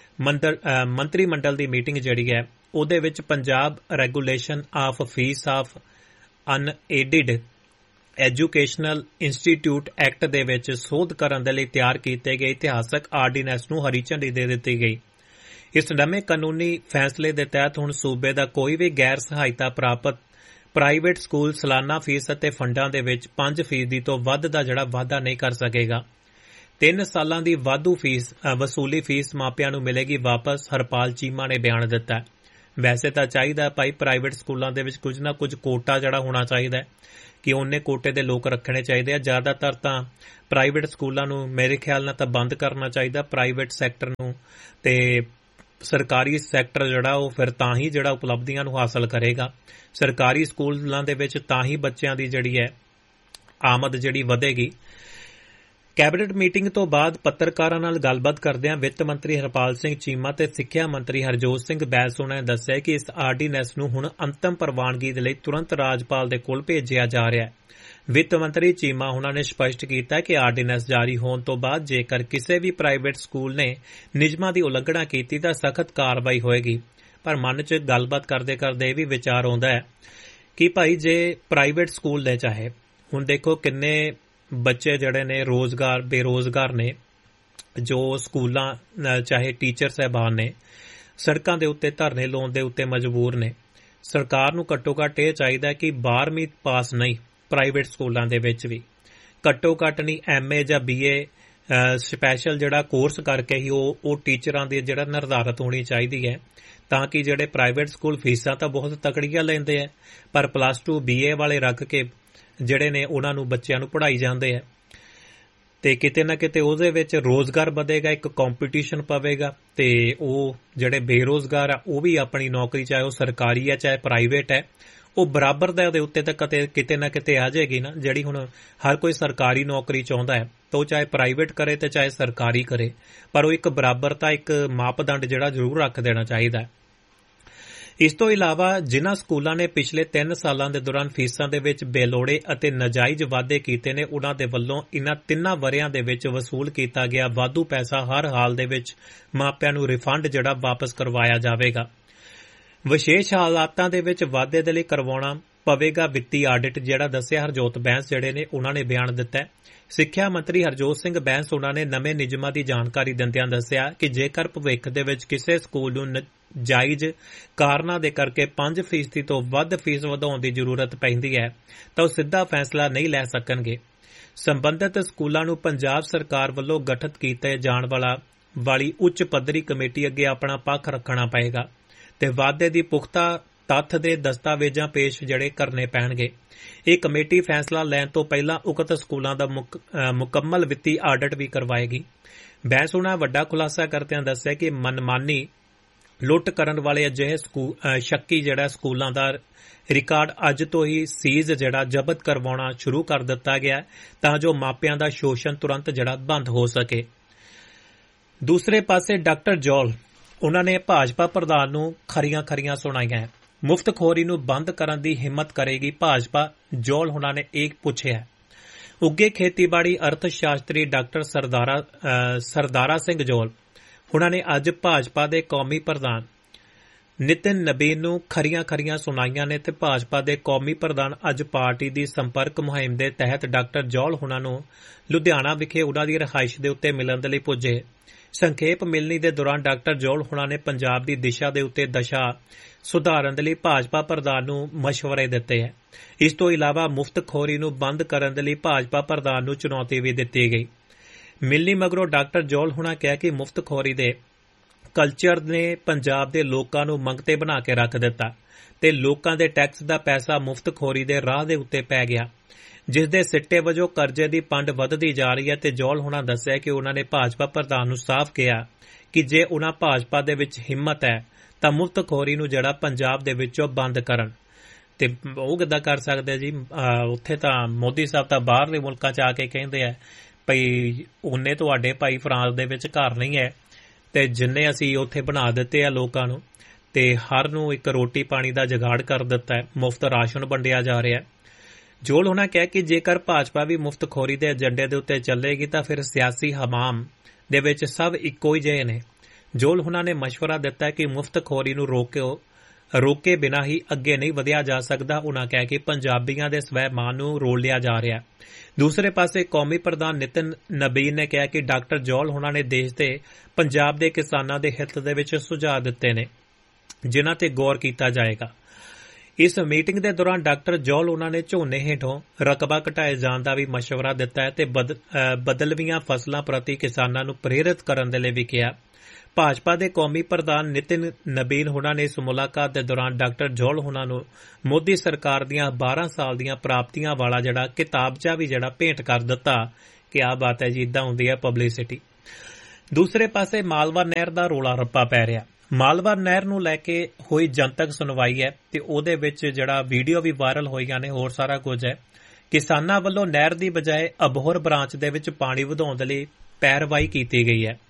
ਮੰਤਰੀ ਮੰਡਲ ਦੀ ਮੀਟਿੰਗ ਜਿਹੜੀ ਹੈ ਉਹਦੇ ਵਿੱਚ Punjab regulation of fees of unaided educational institute act ਦੇ ਵਿੱਚ ਸੋਧ ਕਰਨ ਦੇ ਲਈ ਤਿਆਰ ਕੀਤੇ ਗਏ ਇਤਿਹਾਸਕ ਆਰਡੀਨੈਂਸ ਨੂੰ ਹਰੀ ਝੰਡੀ ਦੇ ਦਿੱਤੀ ਗਈ। ਇਸ ਨਵੇਂ ਕਾਨੂੰਨੀ ਫੈਸਲੇ ਦੇ ਤਹਿਤ ਹੁਣ ਸੂਬੇ ਦਾ ਕੋਈ ਵੀ ਗੈਰ ਸਹਾਇਤਾ ਪ੍ਰਾਪਤ ਪ੍ਰਾਈਵੇਟ ਸਕੂਲ ਸਾਲਾਨਾ ਫੀਸ ਅਤੇ ਫੰਡਾਂ ਦੇ ਵਿੱਚ ਪੰਜ ਫੀਸਦੀ ਤੋਂ ਵੱਧ ਦਾ ਜਿਹੜਾ ਵਾਧਾ ਨਹੀਂ ਕਰ ਸਕੇਗਾ। ਤਿੰਨ ਸਾਲਾਂ ਦੀ ਵਾਧੂ ਫੀਸ ਵਸੂਲੀ ਫੀਸ ਮਾਪਿਆਂ ਨੂੰ ਮਿਲੇਗੀ ਵਾਪਸ, ਹਰਪਾਲ ਚੀਮਾ ਨੇ ਬਿਆਨ ਦਿੱਤਾ। ਵੈਸੇ ਤਾਂ ਚਾਹੀਦਾ ਭਾਈ ਪ੍ਰਾਈਵੇਟ ਸਕੂਲਾਂ ਦੇ ਵਿੱਚ ਕੁਝ ਨਾ ਕੁਝ ਕੋਟਾ ਜਿਹੜਾ ਹੋਣਾ ਚਾਹੀਦਾ ਹੈ ਕਿ ਉਹਨੇ ਕੋਟੇ ਦੇ ਲੋਕ ਰੱਖਣੇ ਚਾਹੀਦੇ ਆ। ਜ਼ਿਆਦਾਤਰ ਤਾਂ ਪ੍ਰਾਈਵੇਟ ਸਕੂਲਾਂ ਨੂੰ ਮੇਰੇ ਖਿਆਲ ਨਾਲ ਤਾਂ ਬੰਦ ਕਰਨਾ ਚਾਹੀਦਾ, ਪ੍ਰਾਈਵੇਟ ਸੈਕਟਰ ਨੂੰ, ਤੇ ਸਰਕਾਰੀ ਸੈਕਟਰ ਜਿਹੜਾ ਉਹ ਫਿਰ ਤਾਂ ਹੀ ਜਿਹੜਾ ਉਪਲਬਧੀਆਂ ਨੂੰ ਹਾਸਲ ਕਰੇਗਾ। ਸਰਕਾਰੀ ਸਕੂਲਾਂ ਦੇ ਵਿੱਚ ਤਾਂ ਹੀ ਬੱਚਿਆਂ ਦੀ ਜਿਹੜੀ ਹੈ ਆਮਦ ਜਿਹੜੀ ਵਧੇਗੀ। ਕੈਬਨਿਟ ਮੀਟਿੰਗ ਤੋਂ ਬਾਅਦ ਪੱਤਰਕਾਰਾਂ ਨਾਲ ਗੱਲਬਾਤ ਕਰਦਿਆਂ ਵਿੱਤ ਮੰਤਰੀ ਹਰਪਾਲ ਸਿੰਘ ਚੀਮਾ ਤੇ ਸਿੱਖਿਆ ਮੰਤਰੀ ਹਰਜੋਤ ਸਿੰਘ ਬੈਂਸ ਨੇ ਦੱਸਿਆ ਕਿ ਇਸ ਆਰਡੀਨੈਂਸ ਨੂੰ ਹੁਣ ਅੰਤਮ ਪ੍ਰਵਾਨਗੀ ਦੇ ਲਈ ਤੁਰੰਤ ਰਾਜਪਾਲ ਦੇ ਕੋਲ ਭੇਜਿਆ ਜਾ ਰਿਹਾ ਹੈ। ਵਿੱਤ ਮੰਤਰੀ ਚੀਮਾ ਉਹਨਾਂ ਨੇ ਸਪਸ਼ਟ ਕੀਤਾ ਕਿ ਆਰਡੀਨੈਂਸ ਜਾਰੀ ਹੋਣ ਤੋਂ ਬਾਅਦ ਜੇਕਰ ਕਿਸੇ ਵੀ ਪ੍ਰਾਈਵੇਟ ਸਕੂਲ ਨੇ ਨਿਯਮਾਂ ਦੀ ਉਲੰਘਣਾ ਕੀਤੀ ਤਾਂ ਸਖਤ ਕਾਰਵਾਈ ਹੋਏਗੀ। ਪਰ ਮਨ 'ਚ ਗੱਲਬਾਤ ਕਰਦੇ ਕਰਦੇ ਇਹ ਵੀ ਵਿਚਾਰ ਆਉਂਦਾ ਹੈ ਕਿ ਭਾਈ ਜੇ ਪ੍ਰਾਈਵੇਟ ਸਕੂਲ ਨੇ ਚਾਹੇ, ਹੁਣ ਦੇਖੋ ਕਿੰਨੇ ਬੱਚੇ ਜਿਹੜੇ ਨੇ ਰੋਜ਼ਗਾਰ ਬੇਰੋਜ਼ਗਾਰ ਨੇ, ਜੋ ਸਕੂਲਾਂ ਚਾਹੇ ਟੀਚਰ ਸਾਹਿਬਾਨ ਨੇ ਸੜਕਾਂ ਦੇ ਉੱਤੇ ਧਰਨੇ ਲਾਉਣ ਦੇ ਉੱਤੇ ਮਜਬੂਰ ਨੇ। ਸਰਕਾਰ ਨੂੰ ਘੱਟੋ ਘੱਟ ਇਹ ਚਾਹੀਦਾ ਕਿ ਬਾਰਵੀਂ ਪਾਸ ਨਹੀਂ ਪ੍ਰਾਈਵੇਟ ਸਕੂਲਾਂ ਦੇ ਵਿੱਚ ਵੀ ਘੱਟੋ ਘੱਟ ਨਹੀਂ ਐਮ ਏ ਜਾਂ ਬੀ ਏ ਸਪੈਸ਼ਲ ਜਿਹੜਾ ਕੋਰਸ ਕਰਕੇ ਹੀ ਉਹ ਉਹ ਟੀਚਰਾਂ ਦੀ ਜਿਹੜਾ ਨਿਰਧਾਰਤ ਹੋਣੀ ਚਾਹੀਦੀ ਹੈ, ਤਾਂ ਕਿ ਜਿਹੜੇ ਪ੍ਰਾਈਵੇਟ ਸਕੂਲ ਫੀਸਾਂ ਤਾਂ ਬਹੁਤ ਤਕੜੀਆਂ ਲੈਂਦੇ ਆ ਪਰ ਪਲੱਸ ਟੂ ਬੀ ਏ ਵਾਲੇ ਰੱਖ ਕੇ ਜਿਹੜੇ ਨੇ ਉਹਨਾਂ ਨੂੰ ਬੱਚਿਆਂ ਨੂੰ ਪੜ੍ਹਾਈ ਜਾਂਦੇ ਆ, ਤੇ ਕਿਤੇ ਨਾ ਕਿਤੇ ਉਹਦੇ ਵਿੱਚ ਰੋਜ਼ਗਾਰ ਵਧੇਗਾ, ਇੱਕ ਕੰਪੀਟੀਸ਼ਨ ਪਵੇਗਾ, ਤੇ ਉਹ ਜਿਹੜੇ ਬੇਰੋਜ਼ਗਾਰ ਆ ਉਹ ਵੀ ਆਪਣੀ ਨੌਕਰੀ ਚਾਹੇ ਉਹ ਸਰਕਾਰੀ ਹੈ ਚਾਹੇ ਪ੍ਰਾਈਵੇਟ ਹੈ ਉਹ ਬਰਾਬਰ ਦਾ ਉਹਦੇ ਉੱਤੇ ਤਾਂ ਕਿਤੇ ਕਿਤੇ ਨਾ ਕਿਤੇ ਆ ਜਾਏਗੀ ਨਾ। ਜਿਹੜੀ ਹੁਣ ਹਰ ਕੋਈ ਸਰਕਾਰੀ ਨੌਕਰੀ ਚਾਹੁੰਦਾ ਹੈ ਤਾਂ ਉਹ ਚਾਹੇ ਪ੍ਰਾਈਵੇਟ ਕਰੇ ਤੇ ਚਾਹੇ ਸਰਕਾਰੀ ਕਰੇ, ਪਰ ਉਹ ਇੱਕ ਬਰਾਬਰਤਾ ਇੱਕ ਮਾਪਦੰਡ ਜਿਹੜਾ ਜ਼ਰੂਰ ਰੱਖ ਦੇਣਾ ਚਾਹੀਦਾ ਹੈ। ਇਸ ਤੋਂ ਇਲਾਵਾ ਜਿਨ੍ਹਾਂ ਸਕੂਲਾਂ ਨੇ ਪਿਛਲੇ ਤਿੰਨ ਸਾਲਾਂ ਦੇ ਦੌਰਾਨ ਫੀਸਾਂ ਦੇ ਵਿੱਚ ਬੇਲੋੜੇ ਅਤੇ ਨਾਜਾਇਜ਼ ਵਾਧੇ ਕੀਤੇ ਨੇ, ਉਨ੍ਹਾਂ ਦੇ ਵੱਲੋਂ ਇਨ੍ਹਾਂ ਤਿੰਨਾਂ ਵਰ੍ਹਿਆਂ ਦੇ ਵਿੱਚ ਵਸੂਲ ਕੀਤਾ ਗਿਆ ਵਾਧੂ ਪੈਸਾ ਹਰ ਹਾਲ ਦੇ ਵਿੱਚ ਮਾਪਿਆਂ ਨੂੰ ਰਿਫੰਡ ਜਿਹੜਾ ਵਾਪਸ ਕਰਵਾਇਆ ਜਾਵੇਗਾ। ਵਿਸ਼ੇਸ਼ ਹਾਲਾਤਾਂ ਦੇ ਵਿੱਚ ਵਾਧੇ ਦੇ ਲਈ ਕਰਵਾਉਣਾ ਪਵੇਗਾ ਵਿੱਤੀ ਆਡਿਟ, ਜਿਹੜਾ ਦੱਸਿਆ ਹਰਜੋਤ ਬੈਂਸ ਜਿਹੜੇ ਨੇ ਉਹਨਾਂ ਨੇ ਬਿਆਨ ਦਿੱਤਾ ਹੈ। ਸਿੱਖਿਆ ਮੰਤਰੀ ਹਰਜੋਤ ਸਿੰਘ ਬੈਂਸ ਉਹਨਾਂ ਨੇ ਨਵੇਂ ਨਿਯਮਾਂ ਦੀ ਜਾਣਕਾਰੀ ਦਿੰਦਿਆਂ ਦੱਸਿਆ ਕਿ ਜੇਕਰ ਭਵਿੱਖ ਦੇ ਵਿੱਚ ਕਿਸੇ ਸਕੂਲ ਨੂੰ ਜਾਇਜ਼ ਕਾਰਨਾਂ ਦੇ ਕਰਕੇ ਪੰਜ ਫੀਸਦੀ ਤੋਂ ਵੱਧ ਫੀਸ ਵਧਾਉਣ ਦੀ ਜ਼ਰੂਰਤ ਪੈਂਦੀ ਹੈ ਤਾਂ ਉਹ ਸਿੱਧਾ ਫੈਸਲਾ ਨਹੀਂ ਲੈ ਸਕਣਗੇ। ਸੰਬੰਧਿਤ ਸਕੂਲਾਂ ਨੂੰ ਪੰਜਾਬ ਸਰਕਾਰ ਵੱਲੋਂ ਗਠਿਤ ਕੀਤੇ ਜਾਣ ਵਾਲਾ ਵਾਲੀ ਉੱਚ ਪੱਧਰੀ ਕਮੇਟੀ ਅੱਗੇ ਆਪਣਾ ਪੱਖ ਰੱਖਣਾ ਪਏਗਾ ਤੇ ਵਾਧੇ ਦੀ ਪੁਖਤਾ ਤੱਥ ਦੇ ਦਸਤਾਵੇਜ਼ਾਂ ਪੇਸ਼ ਜਿਹੜੇ ਕਰਨੇ ਪੈਣਗੇ। ਇਹ ਕਮੇਟੀ ਫੈਸਲਾ ਲੈਣ ਤੋਂ ਪਹਿਲਾਂ ਉਕਤ ਸਕੂਲਾਂ ਦਾ ਮੁਕੰਮਲ ਵਿੱਤੀ ਆਡਿਟ ਵੀ ਕਰਵਾਏਗੀ। ਬੈਂਸ ਉਹਨਾਂ ਵੱਡਾ ਖੁਲਾਸਾ ਕਰਦਿਆਂ ਦੱਸਿਆ ਕਿ ਮਨਮਾਨੀ ਲੁੱਟ ਕਰਨ ਵਾਲੇ ਅਜਿਹੇ ਸ਼ੱਕੀ ਜਿਹੜਾ ਸਕੂਲਾਂ ਦਾ ਰਿਕਾਰਡ ਅੱਜ ਤੋਂ ਹੀ ਸੀਜ਼ ਜਿਹੜਾ ਜ਼ਬਤ ਕਰਵਾਉਣਾ ਸ਼ੁਰੂ ਕਰ ਦਿੱਤਾ ਗਿਆ ਤਾਂ ਜੋ ਮਾਪਿਆਂ ਦਾ ਸ਼ੋਸ਼ਣ ਤੁਰੰਤ ਜਿਹੜਾ ਬੰਦ ਹੋ ਸਕੇ। ਦੂਸਰੇ ਪਾਸੇ ਡਾਕਟਰ ਜੌਲ ਉਹਨਾਂ ਨੇ ਭਾਜਪਾ ਪ੍ਰਧਾਨ ਨੂੰ ਖਰੀਆਂ ਖਰੀਆਂ ਸੁਣਾਈਆਂ। ਮੁਫਤਖੋਰੀ ਨੂੰ ਬੰਦ ਕਰਨ ਦੀ ਹਿੰਮਤ ਕਰੇਗੀ ਭਾਜਪਾ, ਜੌਲ ਉਹਨਾਂ ਨੇ ਇਹ ਪੁੱਛਿਆ। ਉੱਗੇ ਖੇਤੀਬਾੜੀ ਅਰਥ ਸ਼ਾਸਤਰੀ ਡਾਕਟਰ ਸਰਦਾਰਾ ਸਰਦਾਰਾ ਸਿੰਘ ਜੌਲ ਉਹਨਾਂ ਨੇ ਅੱਜ ਭਾਜਪਾ ਦੇ ਕੌਮੀ ਪ੍ਰਧਾਨ ਨਿਤਿਨ ਨਬੀਨ ਨੂੰ ਖਰੀਆਂ ਖਰੀਆਂ ਸੁਣਾਈਆਂ ਨੇ ਤੇ ਭਾਜਪਾ ਦੇ ਕੌਮੀ ਪ੍ਰਧਾਨ ਅੱਜ ਪਾਰਟੀ ਦੀ ਸੰਪਰਕ ਮੁਹਿੰਮ ਦੇ ਤਹਿਤ ਡਾਕਟਰ ਜੌਲ ਉਹਨਾਂ ਨੂੰ ਲੁਧਿਆਣਾ ਵਿਖੇ ਉਹਨਾਂ ਦੀ ਰਿਹਾਇਸ਼ ਦੇ ਉੱਤੇ ਮਿਲਣ ਦੇ ਲਈ ਪੁੱਜੇ। ਸੰਖੇਪ ਮਿਲਣੀ ਦੇ ਦੌਰਾਨ ਡਾਕਟਰ ਜੌਲ ਹੁਣਾਂ ਨੇ ਪੰਜਾਬ ਦੀ ਦਿਸ਼ਾ ਦੇ ਉੱਤੇ ਦਸ਼ਾ ਸੁਧਾਰਨ ਦੇ ਲਈ ਭਾਜਪਾ ਪ੍ਰਧਾਨ ਨੂੰ ਮਸ਼ਵਰੇ ਦਿੱਤੇ ਹੈ। ਇਸ ਤੋਂ ਇਲਾਵਾ ਮੁਫਤਖੋਰੀ ਨੂੰ ਬੰਦ ਕਰਨ ਦੇ ਲਈ ਭਾਜਪਾ ਪ੍ਰਧਾਨ ਨੂੰ ਚੁਣੌਤੀ ਵੀ ਦਿੱਤੀ ਗਈ। ਮਿਲਣੀ ਮਗਰੋਂ ਡਾਕਟਰ ਜੌਲ ਹੁਣਾਂ ਕਿਹਾ ਕਿ ਮੁਫਤਖੋਰੀ ਦੇ ਕਲਚਰ ਨੇ ਪੰਜਾਬ ਦੇ ਲੋਕਾਂ ਨੂੰ ਮੰਗਤੇ ਬਣਾ ਕੇ ਰੱਖ ਦਿੱਤਾ ਤੇ ਲੋਕਾਂ ਦੇ ਟੈਕਸ ਦਾ ਪੈਸਾ ਮੁਫਤਖੋਰੀ ਦੇ ਰਾਹ ਦੇ ਉੱਤੇ ਪੈ ਗਿਆ, ਜਿਸ ਦੇ ਸਿੱਟੇ ਵਜੋਂ ਕਰਜ਼ੇ ਦੀ ਪੰਡ ਵੱਧਦੀ ਜਾ ਰਹੀ ਹੈ। ਤੇ ਜੌਲ ਹੁਣਾਂ ਦੱਸਿਆ ਕਿ ਉਹਨਾਂ ਨੇ ਭਾਜਪਾ ਪ੍ਰਧਾਨ ਨੂੰ ਸਾਫ਼ ਕਿਹਾ ਕਿ ਜੇ ਉਹਨਾਂ ਭਾਜਪਾ ਦੇ ਵਿੱਚ ਹਿੰਮਤ ਹੈ ਤਾਂ ਮੁਫਤਖੋਰੀ ਨੂੰ ਜਿਹੜਾ ਪੰਜਾਬ ਦੇ ਵਿੱਚੋਂ ਬੰਦ ਕਰਨ। ਤੇ ਉਹ ਕਿੱਦਾਂ ਕਰ ਸਕਦੇ ਜੀ? ਉੱਥੇ ਤਾਂ ਮੋਦੀ ਸਾਹਿਬ ਤਾਂ ਬਾਹਰਲੇ ਮੁਲਕਾਂ 'ਚ ਆ ਕੇ ਕਹਿੰਦੇ ਆ ਭਈ ਉਹਨੇ ਤੁਹਾਡੇ ਭਾਈ ਫਰਾਂਸ ਦੇ ਵਿੱਚ ਘਰ ਨਹੀਂ ਹੈ ਤੇ ਜਿੰਨੇ ਅਸੀਂ ਉੱਥੇ ਬਣਾ ਦਿੱਤੇ ਆ ਲੋਕਾਂ ਨੂੰ, ਤੇ ਹਰ ਨੂੰ ਇੱਕ ਰੋਟੀ ਪਾਣੀ ਦਾ ਜੁਗਾੜ ਕਰ ਦਿੱਤਾ ਹੈ, ਮੁਫਤ ਰਾਸ਼ਨ ਵੰਡਿਆ ਜਾ ਰਿਹਾ। ਜੌਲ ਉਹਨਾਂ ਕਿਹਾ ਕਿ ਜੇਕਰ ਭਾਜਪਾ ਵੀ ਮੁਫਤਖੋਰੀ ਦੇ ਏਜੰਡੇ ਦੇ ਉੱਤੇ ਚੱਲੇਗੀ ਤਾਂ ਫਿਰ ਸਿਆਸੀ ਹਮਾਮ ਦੇ ਵਿੱਚ ਸਭ ਇੱਕੋ ਹੀ ਜਿਹੇ ਨੇ। ਜੌਲ ਉਹਨਾਂ ਨੇ ਮਸ਼ਵਰਾ ਦਿੱਤਾ ਕਿ ਮੁਫਤਖੋਰੀ ਨੂੰ ਰੋਕਿਓ ਰੋਕੇ ਬਿਨਾਂ ਹੀ ਅੱਗੇ ਨਹੀਂ ਵਧਿਆ ਜਾ ਸਕਦਾ। ਉਹਨਾਂ ਕਿਹਾ ਕਿ ਪੰਜਾਬੀਆਂ ਦੇ ਸਵੈਮਾਨ ਨੂੰ ਰੋਲ ਲਿਆ ਜਾ ਰਿਹਾ। ਦੂਸਰੇ ਪਾਸੇ ਕੌਮੀ ਪ੍ਰਧਾਨ ਨਿਤਿਨ ਨਬੀਨ ਨੇ ਕਿਹਾ ਕਿ ਡਾਕਟਰ ਜੌਲ ਉਹਨਾਂ ਨੇ ਦੇਸ਼ ਤੇ ਪੰਜਾਬ ਦੇ ਕਿਸਾਨਾਂ ਦੇ ਹਿੱਤ ਦੇ ਵਿੱਚ ਸੁਝਾਅ ਦਿੱਤੇ ਨੇ ਜਿਨ੍ਹਾਂ ਤੇ ਗੌਰ ਕੀਤਾ ਜਾਏਗਾ। ਇਸ ਮੀਟਿੰਗ ਦੇ ਦੌਰਾਨ ਡਾਕਟਰ ਜੌਲ ਉਹਨਾਂ ਨੇ ਝੋਨੇ ਹੇਠੋਂ ਰਕਬਾ ਘਟਾਏ ਜਾਣ ਦਾ ਵੀ ਮਸ਼ਵਰਾ ਦਿੱਤਾ ਹੈ ਤੇ ਬਦਲਵੀਆਂ ਫਸਲਾਂ ਪ੍ਰਤੀ ਕਿਸਾਨਾਂ ਨੂੰ ਪ੍ਰੇਰਿਤ ਕਰਨ ਦੇ ਲਈ ਵੀ ਕਿਹਾ। ਭਾਜਪਾ ਦੇ ਕੌਮੀ ਪ੍ਰਧਾਨ ਨਿਤਿਨ ਨਬੀਨ ਹੁਣਾਂ ਨੇ ਇਸ ਮੁਲਾਕਾਤ ਦੇ ਦੌਰਾਨ ਡਾਕਟਰ ਜੌਲ ਹੁਣਾਂ ਨੂੰ ਮੋਦੀ ਸਰਕਾਰ ਦੀਆਂ ਬਾਰਾਂ ਸਾਲ ਦੀਆਂ ਪ੍ਰਾਪਤੀਆਂ ਵਾਲਾ ਜਿਹੜਾ ਕਿਤਾਬਚਾ ਵੀ ਜਿਹੜਾ ਭੇਂਟ ਕਰ ਦਿੱਤਾ। ਕਿ ਆ ਬਾਤ ਹੈ ਜੀ, ਇਦਾਂ ਹੁੰਦੀ ਹੈ ਪਬਲਿਸਿਟੀ। ਦੂਸਰੇ ਪਾਸੇ ਮਾਲਵਾ ਨਹਿਰ ਦਾ ਰੌਲਾ ਰੱਪਾ ਪੈ ਰਿਹਾ। ਮਾਲਵਾ ਨਹਿਰ ਨੂੰ ਲੈ ਕੇ ਹੋਈ ਜਨਤਕ ਸੁਣਵਾਈ ਹੈ ਤੇ ਉਹਦੇ ਵਿੱਚ ਜਿਹੜਾ ਵੀਡੀਓ ਵੀ ਵਾਇਰਲ ਹੋਈਆਂ ਨੇ, ਹੋਰ ਸਾਰਾ ਕੁਝ ਹੈ। ਕਿਸਾਨਾਂ ਵੱਲੋਂ ਨਹਿਰ ਦੀ ਬਜਾਏ ਅਬੋਹਰ ਬ੍ਰਾਂਚ ਦੇ ਵਿੱਚ ਪਾਣੀ ਵਧਾਉਣ ਦੇ ਲਈ ਪੈਰਵਾਈ ਕੀਤੀ ਗਈ ਹੈ।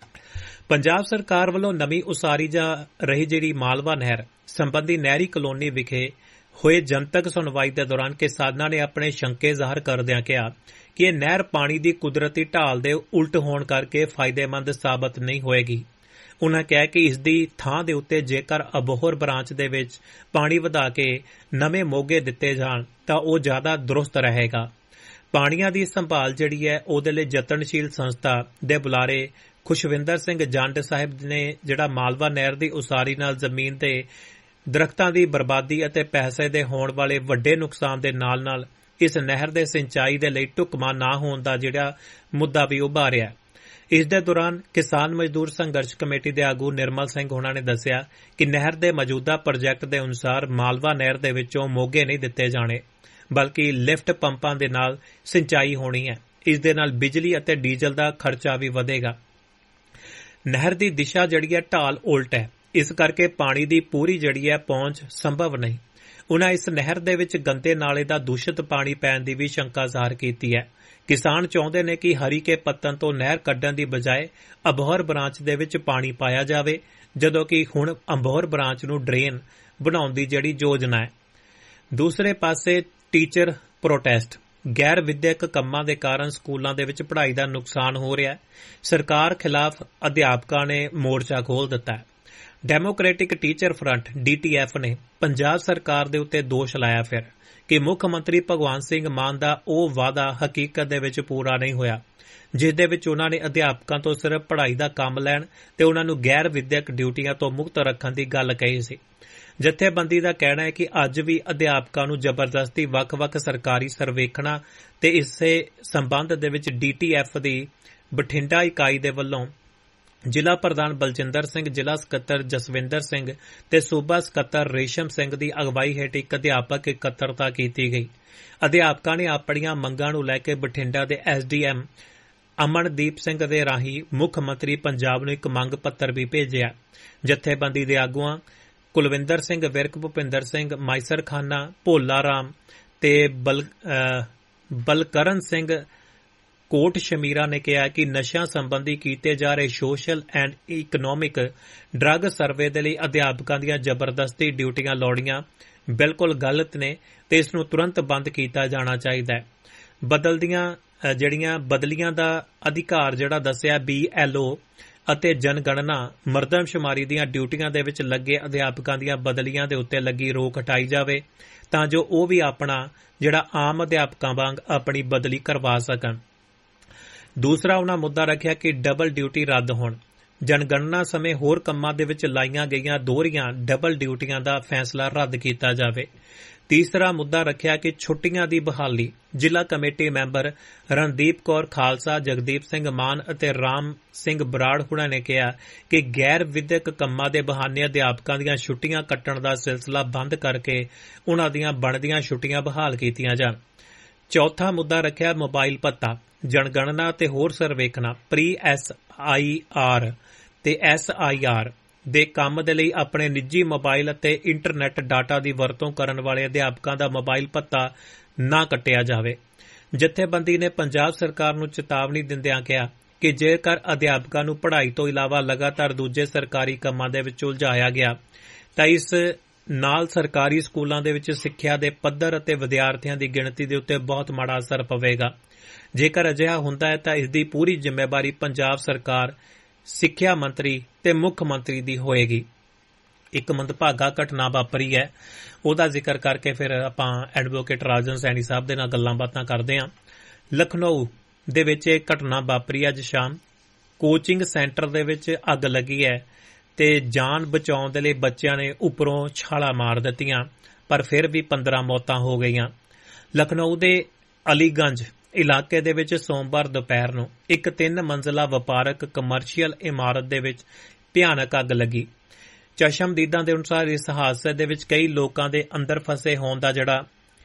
ਪੰਜਾਬ ਸਰਕਾਰ ਵੱਲੋਂ ਨਵੀਂ ਉਸਾਰੀ ਜਾ ਰਹੀ ਜਿਹੜੀ ਮਾਲਵਾ ਨਹਿਰ ਸੰਬੰਧੀ ਨਹਿਰੀ ਕਲੋਨੀ ਵਿਖੇ ਹੋਏ ਜਨਤਕ ਸੁਣਵਾਈ ਦੇ ਦੌਰਾਨ ਕਿਸਾਨਾਂ ਨੇ ਆਪਣੇ ਸ਼ੰਕੇ ਜ਼ਾਹਰ ਕਰਦਿਆਂ ਕਿਹਾ ਕਿ ਇਹ ਨਹਿਰ ਪਾਣੀ ਦੀ ਕੁਦਰਤੀ ਢਾਲ ਦੇ ਉਲਟ ਹੋਣ ਕਰਕੇ ਫਾਇਦੇਮੰਦ ਸਾਬਤ ਨਹੀਂ ਹੋਏਗੀ। ਉਨ੍ਹਾਂ ਕਿਹਾ ਕਿ ਇਸ ਦੀ ਥਾਂ ਦੇ ਉੱਤੇ ਜੇਕਰ ਅਬੋਹਰ ਬ੍ਰਾਂਚ ਦੇ ਵਿੱਚ ਪਾਣੀ ਵਧਾ ਕੇ ਨਵੇਂ ਮੋਗੇ ਦਿੱਤੇ ਜਾਣ ਤਾਂ ਉਹ ਜ਼ਿਆਦਾ ਦਰੁਸਤ ਰਹੇਗਾ। ਪਾਣੀਆਂ ਦੀ ਸੰਭਾਲ ਜਿਹੜੀ ਹੈ ਉਹਦੇ ਲਈ ਯਤਨਸ਼ੀਲ ਸੰਸਥਾ ਦੇ ਬੁਲਾਰੇ ਖੁਸ਼ਵਿੰਦਰ ਸਿੰਘ ਜੰਡ ਸਾਹਿਬ ਨੇ ਜਿਹੜਾ ਮਾਲਵਾ ਨਹਿਰ ਦੀ ਉਸਾਰੀ ਨਾਲ ਜ਼ਮੀਨ ਤੇ ਦਰਖਤਾਂ ਦੀ ਬਰਬਾਦੀ ਅਤੇ ਪੈਸੇ ਦੇ ਹੋਣ ਵਾਲੇ ਵੱਡੇ ਨੁਕਸਾਨ ਦੇ ਨਾਲ ਨਾਲ ਇਸ ਨਹਿਰ ਦੇ ਸਿੰਚਾਈ ਦੇ ਲਈ ਢੁਕਵਾਂ ਨਾ ਹੋਣ ਦਾ ਜਿਹੜਾ ਮੁੱਦਾ ਵੀ ਉਭਾਰਿਆ। ਇਸ ਦੇ ਦੌਰਾਨ ਕਿਸਾਨ ਮਜ਼ਦੂਰ ਸੰਘਰਸ਼ ਕਮੇਟੀ ਦੇ ਆਗੂ ਨਿਰਮਲ ਸਿੰਘ ਹੋਣਾ ਨੇ ਦੱਸਿਆ ਕਿ ਨਹਿਰ ਦੇ ਮੌਜੂਦਾ ਪ੍ਰੋਜੈਕਟ ਦੇ ਅਨੁਸਾਰ ਮਾਲਵਾ ਨਹਿਰ ਦੇ ਵਿੱਚੋਂ ਮੋਗੇ ਨਹੀਂ ਦਿੱਤੇ ਜਾਣੇ, ਬਲਕਿ ਲਿਫਟ ਪੰਪਾਂ ਦੇ ਨਾਲ ਸਿੰਚਾਈ ਹੋਣੀ ਹੈ। ਇਸ ਦੇ ਨਾਲ ਬਿਜਲੀ ਅਤੇ ਡੀਜ਼ਲ ਦਾ ਖਰਚਾ ਵੀ ਵਧੇਗਾ। ਨਹਿਰ ਦੀ ਦਿਸ਼ਾ ਜਿਹੜੀ ਹੈ ਢਾਲ ਉਲਟ ਹੈ, ਇਸ ਕਰਕੇ ਪਾਣੀ ਦੀ ਪੂਰੀ ਜਿਹੜੀ ਹੈ ਪਹੁੰਚ ਸੰਭਵ ਨਹੀਂ। ਉਨ੍ਹਾਂ ਇਸ ਨਹਿਰ ਦੇ ਵਿੱਚ ਗੰਦੇ ਨਾਲੇ ਦਾ ਦੂਸ਼ਿਤ ਪਾਣੀ ਪੈਣ ਦੀ ਵੀ ਸ਼ੰਕਾ ਜ਼ਾਹਰ ਕੀਤੀ ਹੈ। ਕਿਸਾਨ ਚਾਹੁੰਦੇ ਨੇ ਕਿ ਹਰੀਕੇ ਪੱਤਨ ਤੋਂ ਨਹਿਰ ਕੱਢਣ ਦੀ ਬਜਾਏ ਅਬੋਹਰ ਬ੍ਰਾਂਚ ਦੇ ਵਿੱਚ ਪਾਣੀ ਪਾਇਆ ਜਾਵੇ, ਜਦੋਂ ਕਿ ਹੁਣ ਅਬੋਹਰ ਬ੍ਰਾਂਚ ਨੂੰ ਡਰੇਨ ਬਣਾਉਣ ਦੀ ਜਿਹੜੀ ਯੋਜਨਾ ਹੈ। ਦੂਸਰੇ ਪਾਸੇ ਟੀਚਰ ਪ੍ਰੋਟੈਸਟ। ਗੈਰ ਵਿਦਿਅਕ ਕੰਮਾਂ ਦੇ ਕਾਰਨ ਸਕੂਲਾਂ ਦੇ ਵਿੱਚ ਪੜ੍ਹਾਈ ਦਾ ਨੁਕਸਾਨ ਹੋ ਰਿਹਾ ਹੈ। ਸਰਕਾਰ ਖਿਲਾਫ ਅਧਿਆਪਕਾਂ ਨੇ ਮੋਰਚਾ ਖੋਲ੍ਹ ਦਿੱਤਾ ਹੈ। Democratic teacher front D T F ਨੇ ਪੰਜਾਬ ਸਰਕਾਰ ਦੇ ਉੱਤੇ ਦੋਸ਼ ਲਾਇਆ ਫਿਰ ਕਿ ਮੁੱਖ ਮੰਤਰੀ ਭਗਵੰਤ ਸਿੰਘ ਮਾਨ ਦਾ ਉਹ ਵਾਅਦਾ ਹਕੀਕਤ ਦੇ ਵਿੱਚ ਪੂਰਾ ਨਹੀਂ ਹੋਇਆ, ਜਿਸ ਦੇ ਵਿੱਚ ਉਨ੍ਹਾਂ ਨੇ ਅਧਿਆਪਕਾਂ ਤੋਂ ਸਿਰਫ ਪੜ੍ਹਾਈ ਦਾ ਕੰਮ ਲੈਣ ਤੇ ਉਨ੍ਹਾਂ ਨੂੰ ਗੈਰ ਵਿਦਿਅਕ ਡਿਊਟੀਆਂ ਤੋਂ ਮੁਕਤ ਰੱਖਣ ਦੀ ਗੱਲ ਕਹੀ ਸੀ। ਜਥੇਬੰਦੀ ਦਾ ਕਹਿਣਾ ਹੈ ਕਿ ਅੱਜ ਵੀ ਅਧਿਆਪਕਾਂ ਨੂੰ ਜ਼ਬਰਦਸਤੀ ਵੱਖ-ਵੱਖ ਸਰਕਾਰੀ ਸਰਵੇਖਣਾਂ ਤੇ ਇਸੇ ਸੰਬੰਧ ਦੇ ਵਿੱਚ ਡੀ ਟੀ ਐਫ ਦੀ ਬਠਿੰਡਾ ਇਕਾਈ ਦੇ ਵੱਲੋਂ ਜ਼ਿਲ੍ਹਾ ਪ੍ਰਧਾਨ ਬਲਜਿੰਦਰ ਸਿੰਘ, ਜ਼ਿਲ੍ਹਾ ਸਕੱਤਰ ਜਸਵਿੰਦਰ ਸਿੰਘ ਤੇ ਸੂਬਾ ਸਕੱਤਰ ਰੇਸ਼ਮ ਸਿੰਘ ਦੀ ਅਗਵਾਈ ਹੇਠ ਇੱਕ ਅਧਿਆਪਕ ਇਕੱਤਰਤਾ ਕੀਤੀ ਗਈ। ਅਧਿਆਪਕਾਂ ਨੇ ਆਪਣੀਆਂ ਮੰਗਾਂ ਨੂੰ ਲੈ ਕੇ ਬਠਿੰਡਾ ਦੇ S D M Amandeep Singh ਦੇ ਰਾਹੀਂ ਮੁੱਖ ਮੰਤਰੀ ਪੰਜਾਬ ਨੂੰ ਇੱਕ ਮੰਗ ਪੱਤਰ ਵੀ ਭੇਜਿਆ। ਜਥੇਬੰਦੀ ਦੇ ਆਗੂਆਂ ਕੁਲਵਿੰਦਰ ਸਿੰਘ ਵਿਰਕ, ਭੁਪਿੰਦਰ ਸਿੰਘ, ਮਾਈਸਰ ਖਾਨਾ, ਭੋਲਾ ਰਾਮ ਤੇ ਬਲ ਬਲਕਰਨ ਸਿੰਘ ਕੋਟ ਸ਼ਮੀਰਾ ਨੇ ਕਿਹਾ ਕਿ ਨਸ਼ਿਆਂ ਸੰਬੰਧੀ ਕੀਤੇ ਜਾ ਰਹੇ social and economic drug survey ਦੇ ਲਈ ਅਧਿਆਪਕਾਂ ਦੀਆਂ ਜ਼ਬਰਦਸਤੀ ਡਿਊਟੀਆਂ ਲਾਉਣੀਆਂ ਬਿਲਕੁਲ ਗਲਤ ਨੇ ਤੇ ਇਸ ਨੂੰ ਤੁਰੰਤ ਬੰਦ ਕੀਤਾ ਜਾਣਾ ਚਾਹੀਦਾ ਹੈ। ਬਦਲਦੀਆਂ ਜਿਹੜੀਆਂ ਬਦਲੀਆਂ ਦਾ ਅਧਿਕਾਰ ਜਿਹੜਾ ਦੱਸਿਆ ਬੀ ਐਲ ਓ ਅਤੇ ਜਨਗਣਨਾ ਮਰਦਮਸ਼ੁਮਾਰੀ ਦੀਆਂ ਡਿਊਟੀਆਂ ਦੇ ਵਿੱਚ ਲੱਗੇ ਅਧਿਆਪਕਾਂ ਦੀਆਂ ਬਦਲੀਆਂ ਦੇ ਉੱਤੇ ਲੱਗੀ ਰੋਕ ਹਟਾਈ ਜਾਵੇ ਤਾਂ ਜੋ ਉਹ ਵੀ ਆਪਣਾ ਜਿਹੜਾ ਆਮ ਅਧਿਆਪਕਾਂ ਵਾਂਗ ਆਪਣੀ ਬਦਲੀ ਕਰਵਾ ਸਕਣ। ਦੂਸਰਾ ਉਨ੍ਹਾਂ ਮੁੱਦਾ ਰੱਖਿਆ ਕਿ ਡਬਲ ਡਿਊਟੀ ਰੱਦ ਹੋਣ। ਜਨਗਣਨਾ ਸਮੇਂ ਹੋਰ ਕੰਮਾਂ ਦੇ ਵਿੱਚ ਲਾਈਆਂ ਗਈਆਂ ਦੋਹਰੀਆਂ ਡਬਲ ਡਿਊਟੀਆਂ ਦਾ ਫੈਸਲਾ ਰੱਦ ਕੀਤਾ ਜਾਵੇ। ਤੀਸਰਾ ਮੁੱਦਾ ਰੱਖਿਆ ਕਿ ਛੁੱਟੀਆਂ ਦੀ ਬਹਾਲੀ। ਜ਼ਿਲ੍ਹਾ ਕਮੇਟੀ ਮੈਂਬਰ ਰਣਦੀਪ ਕੌਰ ਖਾਲਸਾ, ਜਗਦੀਪ ਸਿੰਘ ਮਾਨ ਅਤੇ ਰਾਮ ਸਿੰਘ ਬਰਾੜ ਹੁਣਾਂ ਨੇ ਕਿਹਾ ਕਿ ਗੈਰ ਵਿਦਿਅਕ ਕੰਮਾਂ ਦੇ ਬਹਾਨੇ ਅਧਿਆਪਕਾਂ ਦੀਆਂ ਛੁੱਟੀਆਂ ਕੱਟਣ ਦਾ ਸਿਲਸਿਲਾ ਬੰਦ ਕਰਕੇ ਉਨ੍ਹਾਂ ਦੀਆਂ ਬਣਦੀਆਂ ਛੁੱਟੀਆਂ ਬਹਾਲ ਕੀਤੀਆਂ ਜਾਣ। ਚੌਥਾ ਮੁੱਦਾ ਰੱਖਿਆ ਮੋਬਾਈਲ ਭੱਤਾ। ਜਨਗਣਨਾ ਤੇ ਹੋਰ ਸਰਵੇਖਣਾ ਪ੍ਰੀ ਐਸ ਆਈ ਆਰ ਤੇ ਐਸ ਆਈ ਆਰ ਦੇ ਕੰਮ ਦੇ ਲਈ ਆਪਣੇ ਨਿੱਜੀ ਮੋਬਾਈਲ ਅਤੇ ਇੰਟਰਨੈਟ ਡਾਟਾ ਦੀ ਵਰਤੋਂ ਕਰਨ ਵਾਲੇ ਅਧਿਆਪਕਾਂ ਦਾ ਮੋਬਾਈਲ ਭੱਤਾ ਨਾ ਕੱਟਿਆ ਜਾਵੇ। ਜਥੇਬੰਦੀ ਨੇ ਪੰਜਾਬ ਸਰਕਾਰ ਨੂੰ ਚੇਤਾਵਨੀ ਦਿੰਦਿਆਂ ਕਿਹਾ ਕਿ ਜੇਕਰ ਅਧਿਆਪਕਾਂ ਨੂੰ ਪੜ੍ਹਾਈ ਤੋਂ ਇਲਾਵਾ ਲਗਾਤਾਰ ਦੂਜੇ ਸਰਕਾਰੀ ਕੰਮਾਂ ਦੇ ਵਿੱਚ ਉਲਝਾਇਆ ਗਿਆ ਤਾਂ ਇਸ ਨਾਲ ਸਰਕਾਰੀ ਸਕੂਲਾਂ ਦੇ ਵਿੱਚ ਸਿੱਖਿਆ ਦੇ ਪੱਧਰ ਅਤੇ ਵਿਦਿਆਰਥੀਆਂ ਦੀ ਗਿਣਤੀ ਦੇ ਉੱਤੇ ਬਹੁਤ ਮਾੜਾ ਅਸਰ ਪਵੇਗਾ। ਜੇਕਰ ਅਜਿਹਾ ਹੁੰਦਾ ਹੈ ਤਾਂ ਇਸ ਦੀ ਪੂਰੀ ਜ਼ਿੰਮੇਵਾਰੀ ਪੰਜਾਬ ਸਰਕਾਰ, ਸਿੱਖਿਆ ਮੰਤਰੀ ਤੇ ਮੁੱਖ ਮੰਤਰੀ ਦੀ ਹੋਏਗੀ। ਇੱਕ ਮੰਦਭਾਗਾ ਘਟਨਾ ਵਾਪਰੀ ਹੈ, ਉਹਦਾ ਜ਼ਿਕਰ ਕਰਕੇ ਫਿਰ ਆਪਾਂ ਐਡਵੋਕੇਟ ਰਾਜਨ ਸੈਣੀ ਸਾਹਿਬ ਦੇ ਨਾਲ ਗੱਲਾਂ ਬਾਤਾਂ ਕਰਦੇ ਹਾਂ। ਲਖਨਊ ਦੇ ਵਿੱਚ ਇਹ ਘਟਨਾ ਵਾਪਰੀ ਅੱਜ ਸ਼ਾਮ। ਕੋਚਿੰਗ ਸੈਂਟਰ ਦੇ ਵਿੱਚ ਅੱਗ ਲੱਗੀ ਹੈ ਤੇ ਜਾਨ ਬਚਾਉਣ ਦੇ ਲਈ ਬੱਚਿਆਂ ਨੇ ਉੱਪਰੋਂ ਛਾਲਾਂ ਮਾਰ ਦਿੱਤੀਆਂ, ਪਰ ਫਿਰ ਵੀ ਪੰਦਰਾਂ ਮੌਤਾਂ ਹੋ ਗਈਆਂ। ਲਖਨਊ ਦੇ ਅਲੀਗੰਜ ਇਲਾਕੇ ਦੇ ਵਿੱਚ ਸੋਮਵਾਰ ਦੁਪਹਿਰ ਨੂੰ ਇੱਕ ਤਿੰਨ ਮੰਜ਼ਲਾ ਵਪਾਰਕ ਕਮਰਸ਼ੀਅਲ ਇਮਾਰਤ ਦੇ ਵਿੱਚ ਭਿਆਨਕ ਅੱਗ ਲੱਗੀ। ਚਸ਼ਮਦੀਦਾਂ ਦੇ ਅਨੁਸਾਰ ਇਸ ਹਾਦਸੇ ਦੇ ਵਿੱਚ ਕਈ ਲੋਕਾਂ ਦੇ ਅੰਦਰ ਫਸੇ ਹੋਣ ਦਾ ਜਿਹੜਾ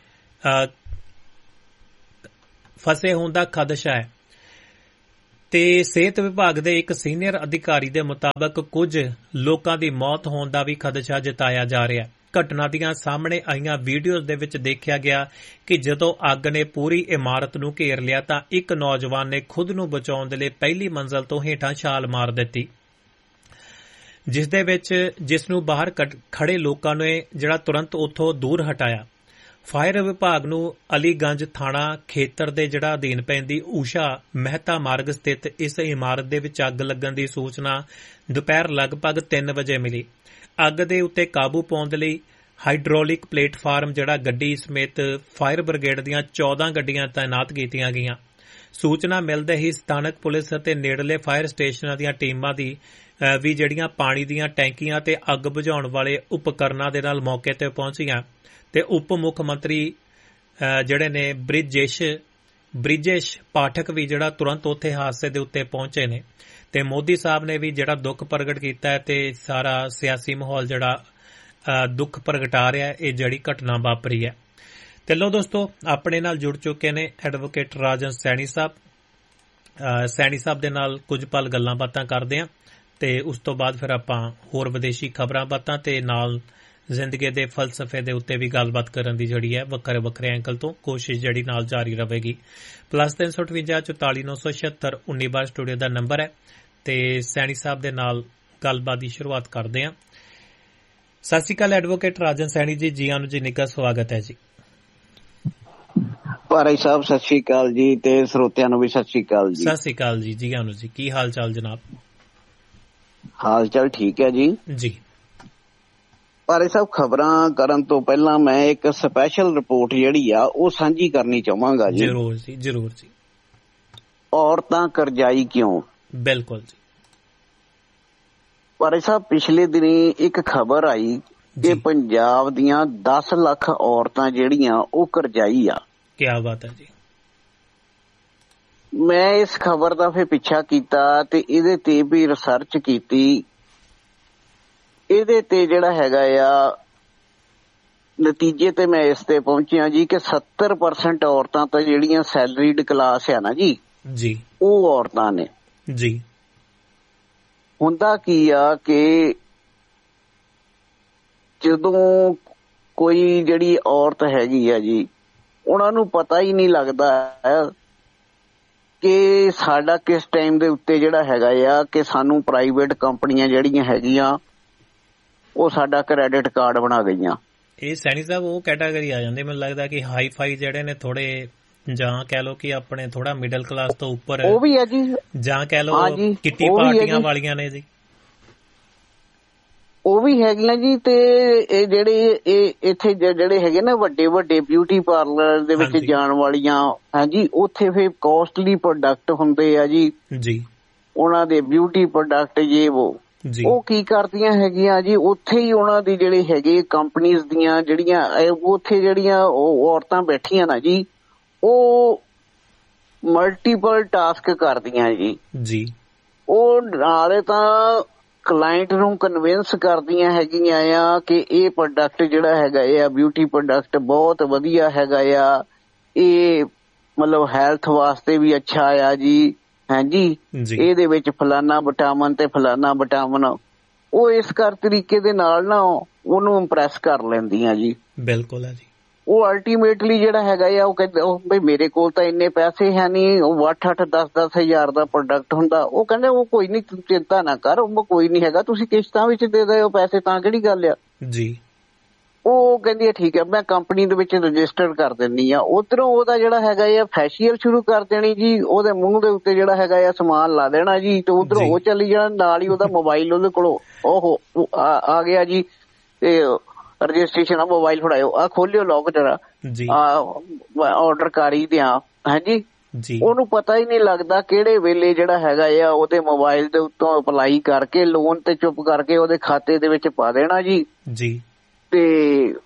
ਫਸੇ ਹੋਣ ਦਾ ਖਦਸ਼ਾ ਹੈ ਤੇ ਸਿਹਤ ਵਿਭਾਗ ਦੇ ਇੱਕ ਸੀਨੀਅਰ ਅਧਿਕਾਰੀ ਦੇ ਮੁਤਾਬਕ ਕੁਝ ਲੋਕਾਂ ਦੀ ਮੌਤ ਹੋਣ ਦਾ ਵੀ ਖਦਸ਼ਾ ਜਤਾਇਆ ਜਾ ਰਿਹਾ ਹੈ। ਘਟਨਾ ਦੀਆਂ ਸਾਹਮਣੇ ਆਈਆਂ ਵੀਡੀਓਜ਼ ਦੇ ਵਿੱਚ ਦੇਖਿਆ ਗਿਆ ਕਿ ਜਦੋਂ ਅੱਗ ਨੇ ਪੂਰੀ ਇਮਾਰਤ ਨੂੰ ਘੇਰ ਲਿਆ ਤਾਂ ਇੱਕ ਨੌਜਵਾਨ ਨੇ ਖੁਦ ਨੂੰ ਬਚਾਉਣ ਦੇ ਲਈ ਪਹਿਲੀ ਮੰਜ਼ਲ ਤੋਂ ਹੇਠਾਂ ਛਾਲ ਮਾਰ ਦਿੱਤੀ, ਜਿਸ ਦੇ ਵਿੱਚ ਜਿਸ ਨੂੰ ਬਾਹਰ ਖੜੇ ਲੋਕਾਂ ਨੇ ਜਿਹੜਾ ਤੁਰੰਤ ਉੱਥੋਂ ਦੂਰ ਹਟਾਇਆ। ਫਾਇਰ ਵਿਭਾਗ ਨੂੰ ਅਲੀਗੰਜ ਥਾਣਾ ਖੇਤਰ ਦੇ ਜਿਹੜਾ ਅਧੀਨ ਪੈਂਦੀ ਊਸ਼ਾ ਮਹਿਤਾ ਮਾਰਗ ਸਥਿਤ ਇਸ ਇਮਾਰਤ ਦੇ ਵਿੱਚ ਅੱਗ ਲੱਗਣ ਦੀ ਸੂਚਨਾ ਦੁਪਹਿਰ ਲਗਭਗ ਤਿੰਨ ਵਜੇ ਮਿਲੀ। ਅੱਗ ਦੇ ਉੱਤੇ ਕਾਬੂ ਪਾਉਣ ਦੇ ਲਈ ਹਾਈਡ੍ਰੋਲਿਕ ਪਲੇਟਫਾਰਮ ਜਿਹੜਾ ਗੱਡੀ ਸਮੇਤ ਫਾਇਰ ਬ੍ਰਿਗੇਡ ਦੀਆਂ ਚੌਦਾਂ ਗੱਡੀਆਂ ਤਾਇਨਾਤ ਕੀਤੀਆਂ ਗਈਆਂ। ਸੂਚਨਾ ਮਿਲਦੇ ਹੀ ਸਥਾਨਕ ਪੁਲਿਸ ਅਤੇ ਨੇੜਲੇ ਫਾਇਰ ਸਟੇਸ਼ਨਾਂ ਦੀਆਂ ਟੀਮਾਂ ਦੀ ਵੀ ਜਿਹੜੀਆਂ ਪਾਣੀ ਦੀਆਂ ਟੈਂਕੀਆਂ ਤੇ ਅੱਗ ਬੁਝਾਉਣ ਵਾਲੇ ਉਪਕਰਨਾਂ ਦੇ ਨਾਲ ਮੌਕੇ ਤੇ ਪਹੁੰਚੀਆਂ ਤੇ ਉਪ ਮੁੱਖ ਮੰਤਰੀ ਜਿਹੜੇ ਨੇ ਬ੍ਰਿਜੇਸ਼ ਬ੍ਰਿਜੇਸ਼ ਪਾਠਕ ਵੀ ਜਿਹੜਾ ਤੁਰੰਤ ਉੱਥੇ ਹਾਦਸੇ ਦੇ ਉੱਤੇ ਪਹੁੰਚੇ ਨੇ ਤੇ ਮੋਦੀ ਸਾਹਿਬ ਨੇ ਵੀ ਜਿਹੜਾ ਦੁੱਖ ਪ੍ਰਗਟ ਕੀਤਾ ਹੈ ਤੇ ਸਾਰਾ ਸਿਆਸੀ ਮਾਹੌਲ ਜਿਹੜਾ ਦੁੱਖ ਪ੍ਰਗਟਾ ਰਿਹਾ ਹੈ ਇਹ ਜਿਹੜੀ ਘਟਨਾ ਵਾਪਰੀ ਹੈ। ਤੇ ਲੋ ਦੋਸਤੋ, ਆਪਣੇ ਨਾਲ ਜੁੜ ਚੁੱਕੇ ਨੇ ਐਡਵੋਕੇਟ ਰਾਜਨ ਸੈਣੀ ਸਾਹਿਬ। ਸੈਣੀ ਸਾਹਿਬ ਦੇ ਨਾਲ ਕੁਝ ਪਲ ਗੱਲਾਂ ਬਾਤਾਂ ਕਰਦੇ ਹਾਂ ਤੇ ਉਸ ਤੋਂ ਬਾਅਦ ਫਿਰ ਆਪਾਂ ਹੋਰ ਵਿਦੇਸ਼ੀ ਖਬਰਾਂ ਬਾਤਾਂ ਤੇ ਨਾਲ ਜ਼ਿੰਦਗੀ ਦੇ ਫਲਸਫੇ ਦੇ ਉੱਤੇ ਵੀ ਗੱਲਬਾਤ ਕਰਨ ਦੀ ਜਿਹੜੀ ਹੈ ਵੱਖਰੇ ਵੱਖਰੇ ਐਂਗਲ ਤੋਂ ਕੋਸ਼ਿਸ਼ ਜਿਹੜੀ ਨਾਲ ਜਾਰੀ ਰਹੇਗੀ। ਪਲੱਸ ਤਿੰਨ ਸੌ ਅਠਵੰਜਾ ਚੁਤਾਲੀ ਨੌ ਸੌ ਛਿਅੱਤਰ ਉੱਨੀ ਬਾਰ ਸਟੂਡੀਓ ਦਾ ਨੰਬਰ ਹੈ ਤੇ ਸੈਣੀ ਸਾਹਿਬ ਦੇ ਨਾਲ ਗੱਲਬਾਤ ਦੀ ਸ਼ੁਰੂਆਤ ਕਰਦੇ ਹਾਂ। ਸਤਿ ਸ਼੍ਰੀ ਅਕਾਲ ਐਡਵੋਕੇਟ ਰਾਜਨ ਸੈਣੀ ਜੀ, ਜੀ ਆਨੂ ਜੀ, ਨਿੱਘਾ ਸਵਾਗਤ ਹੈ ਜੀ। ਭਾਈ ਸਾਹਿਬ ਸਤਿ ਸ਼੍ਰੀ ਅਕਾਲ ਜੀ ਤੇ ਸਰੋਤਿਆਂ ਨੂੰ ਵੀ ਸਤਿ ਸ਼੍ਰੀ ਅਕਾਲ ਜੀ। ਸਤਿ ਸ਼੍ਰੀ ਅਕਾਲ ਜੀ, ਜੀ ਆਨੂ ਜੀ, ਕੀ ਹਾਲ ਚਾਲ ਜਨਾਬ? ਹਾਲ ਚਾਲ ਠੀਕ ਹੈ ਜੀ। ਜੀ ਭਾਈ ਸਾਹਿਬ, ਖਬਰਾਂ ਕਰਨ ਤੋਂ ਪਹਿਲਾਂ ਮੈਂ ਇੱਕ ਸਪੈਸ਼ਲ ਰਿਪੋਰਟ ਜਿਹੜੀ ਆ ਉਹ ਸਾਂਝੀ ਕਰਨੀ ਚਾਹਾਂਗਾ ਜੀ। ਜ਼ਰੂਰ ਜੀ, ਜ਼ਰੂਰ ਜੀ। ਔਰਤਾਂ ਕਰਜ਼ਾਈ ਕਿਉਂ? ਬਿਲਕੁਲ ਜੀ। ਭਾਈ ਸਾਹਿਬ, ਪਿਛਲੇ ਦਿਨੀ ਇੱਕ ਖਬਰ ਆਈ ਕਿ ਪੰਜਾਬ ਦੀਆਂ ਦਸ ਲੱਖ ਔਰਤਾਂ ਜਿਹੜੀਆਂ ਉਹ ਕਰਜ਼ਾਈ ਆ। ਕੀ ਬਾਤ ਹੈ ਜੀ। ਮੈਂ ਇਸ ਖਬਰ ਦਾ ਫਿਰ ਪਿੱਛਾ ਕੀਤਾ ਤੇ ਇਹਦੇ ਤੇ ਵੀ ਰਿਸਰਚ ਕੀਤੀ। ਇਹਦੇ ਤੇ ਜਿਹੜਾ ਹੈਗਾ ਆ ਨਤੀਜੇ ਤੇ ਮੈਂ ਇਸ ਤੇ ਪਹੁੰਚਿਆ ਜੀ ਕਿ ਸੱਤਰ ਪਰਸੈਂਟ ਔਰਤਾਂ ਤਾਂ ਜਿਹੜੀਆਂ ਸੈਲਰੀਡ ਕਲਾਸ ਆ ਨਾ ਜੀ ਜੀ ਉਹ ਔਰਤਾਂ ਨੇ ਜੀ। ਹੁੰਦਾ ਕੀ ਆ ਕਿ ਜਦੋਂ ਕੋਈ ਜਿਹੜੀ ਔਰਤ ਹੈਗੀ ਆ ਜੀ ਉਹਨਾਂ ਨੂੰ ਪਤਾ ਹੀ ਨਹੀਂ ਲੱਗਦਾ ਕਿ ਸਾਡਾ ਕਿਸ ਟਾਈਮ ਦੇ ਉੱਤੇ ਜਿਹੜਾ ਹੈਗਾ ਆ ਕਿ ਸਾਨੂੰ ਪ੍ਰਾਈਵੇਟ ਕੰਪਨੀਆਂ ਜਿਹੜੀਆਂ ਹੈਗੀਆਂ ਉਹ ਸਾਡਾ ਕ੍ਰੈਡਿਟ ਕਾਰਡ ਬਣਾ ਗਈਆਂ। ਇਹ ਸੈਣੀ ਸਾਹਿਬ ਉਹ ਕੈਟਾਗਰੀ ਆ ਜਾਂਦੀ, ਮੈਨੂੰ ਲੱਗਦਾ ਕਿ ਹਾਈ ਫਾਈ ਜਿਹੜੇ ਨੇ ਥੋੜੇ, ਜਾਂ ਕਹਿ ਲਓ ਕਿ ਆਪਣੇ ਥੋੜਾ ਮਿਡਲ ਕਲਾਸ ਤੋਂ ਉੱਪਰ, ਉਹ ਵੀ ਹੈ ਜੀ, ਜਾਂ ਕਹਿ ਲਓ ਕਿੱਟੀ ਪਾਰਟੀਆਂ ਵਾਲੀਆਂ ਨੇ ਜੀ, ਉਹ ਵੀ ਹੈਗੀਆਂ ਜੀ। ਤੇ ਇਹ ਜਿਹੜੇ ਇਹ ਇੱਥੇ ਜਿਹੜੇ ਹੈਗੇ ਨਾ ਵੱਡੇ ਵੱਡੇ ਬਿਊਟੀ ਪਾਰਲਰ ਦੇ ਵਿੱਚ ਜਾਣ ਵਾਲੀਆਂ, ਹਾਂਜੀ, ਉੱਥੇ ਫਿਰ ਕੋਸਟਲੀ ਪ੍ਰੋਡਕਟ ਹੁੰਦੇ ਆ ਜੀ ਜੀ ਉਹਨਾਂ ਦੇ ਬਿਊਟੀ ਪ੍ਰੋਡਕਟ ਜੇ ਉਹ ਉਹ ਕੀ ਕਰਦੀਆਂ ਹੈਗੀਆਂ ਜੀ, ਉੱਥੇ ਹੀ ਉਹਨਾਂ ਦੀ ਜਿਹੜੇ ਹੈਗੇ ਕੰਪਨੀਜ਼ ਦੀਆਂ ਜਿਹੜੀਆਂ ਉੱਥੇ ਜਿਹੜੀਆਂ ਔਰਤਾਂ ਬੈਠੀਆਂ ਨਾ ਜੀ ਉਹ ਮਲਟੀਪਲ ਟਾਸਕ ਕਰਦੀਆਂ ਜੀ ਜੀ। ਉਹ ਨਾਲੇ ਤਾਂ ਕਲਾਇੰਟ ਨੂੰ ਕਨਵਿੰਸ ਕਰਦੀਆਂ ਹੈਗੀਆਂ ਆ ਕਿ ਇਹ ਪ੍ਰੋਡਕਟ ਜਿਹੜਾ ਹੈਗਾ ਆ ਬਿਊਟੀ ਪ੍ਰੋਡਕਟ ਬਹੁਤ ਵਧੀਆ ਹੈਗਾ ਆ, ਇਹ ਮਤਲਬ ਹੈਲਥ ਵਾਸਤੇ ਵੀ ਅੱਛਾ ਆ ਜੀ, ਹਾਂਜੀ, ਇਹਦੇ ਵਿੱਚ ਫਲਾਨਾ ਵਿਟਾਮਿਨ ਤੇ ਫਲਾਨਾ ਵਿਟਾਮਿਨ, ਉਹ ਇਸ ਕਰ ਤਰੀਕੇ ਦੇ ਨਾਲ ਨਾ ਉਹਨੂੰ ਇੰਪ੍ਰੈਸ ਕਰ ਲੈਂਦੀਆਂ ਜੀ। ਬਿਲਕੁਲ ਹੈ ਜੀ। ਉਹ ਅਲਟੀਮੇਟਲੀ ਜਿਹੜਾ ਹੈਗਾ ਆ ਉਹ ਕਹਿੰਦੇ ਉਹ ਬਈ ਮੇਰੇ ਕੋਲ ਤਾਂ ਇੰਨੇ ਪੈਸੇ ਹੈ ਨਹੀਂ, ਉਹ ਅੱਠ ਅੱਠ ਦਸ ਦਸ ਹਜ਼ਾਰ ਦਾ ਪ੍ਰੋਡਕਟ ਹੁੰਦਾ, ਉਹ ਕਹਿੰਦੇ ਉਹ ਕੋਈ ਨੀ, ਚਿੰਤਾ ਨਾ ਕਰ, ਉਹ ਕੋਈ ਨੀ ਹੈਗਾ, ਤੁਸੀਂ ਕਿਸ਼ਤਾਂ ਵਿੱਚ ਦੇ ਦਿਓ ਪੈਸੇ, ਤਾਂ ਕਿਹੜੀ ਗੱਲ ਆ ਜੀ। ਉਹ ਕਹਿੰਦੀ ਹੈ ਠੀਕ ਹੈ, ਮੈਂ ਕੰਪਨੀ ਦੇ ਵਿੱਚ ਰਜਿਸਟਰ ਕਰ ਦਿੰਦੀ ਆ। ਉੱਧਰੋਂ ਉਹਦਾ ਜਿਹੜਾ ਹੈਗਾ ਆ ਫੈਸ਼ੀਅਲ ਸ਼ੁਰੂ ਕਰ ਦੇਣੀ ਜੀ, ਉਹਦੇ ਮੂੰਹ ਦੇ ਉੱਤੇ ਜਿਹੜਾ ਹੈਗਾ ਆ ਸਮਾਨ ਲਾ ਦੇਣਾ ਜੀ, ਤੇ ਉੱਧਰੋਂ ਉਹ ਚੱਲੀ ਜਾਣਾ, ਨਾਲ ਹੀ ਉਹਦਾ ਮੋਬਾਈਲ ਉਹਦੇ ਕੋਲੋਂ ਉਹ ਆ ਗਿਆ ਜੀ, ਤੇ ਰਜਿਸਟ੍ਰੇਸ਼ਨ ਆ, ਮੋਬਾਈਲ ਫੜਾਇਓ, ਆ ਖੋਲਿਓ ਲੋਕ ਜਰਾ, ਆਰਡਰ ਕਰ ਹੀ ਦਿਆਂ, ਹਾਂਜੀ। ਉਹਨੂੰ ਪਤਾ ਹੀ ਨਹੀਂ ਲੱਗਦਾ ਕਿਹੜੇ ਵੇਲੇ ਜਿਹੜਾ ਹੈਗਾ ਆ ਉਹਦੇ ਮੋਬਾਈਲ ਦੇ ਉੱਤੋਂ ਅਪਲਾਈ ਕਰਕੇ ਲੋਨ ਤੇ ਚੁੱਪ ਕਰਕੇ ਉਹਦੇ ਖਾਤੇ ਦੇ ਵਿੱਚ ਪਾ ਦੇਣਾ ਜੀ ਜੀ। ਤੇ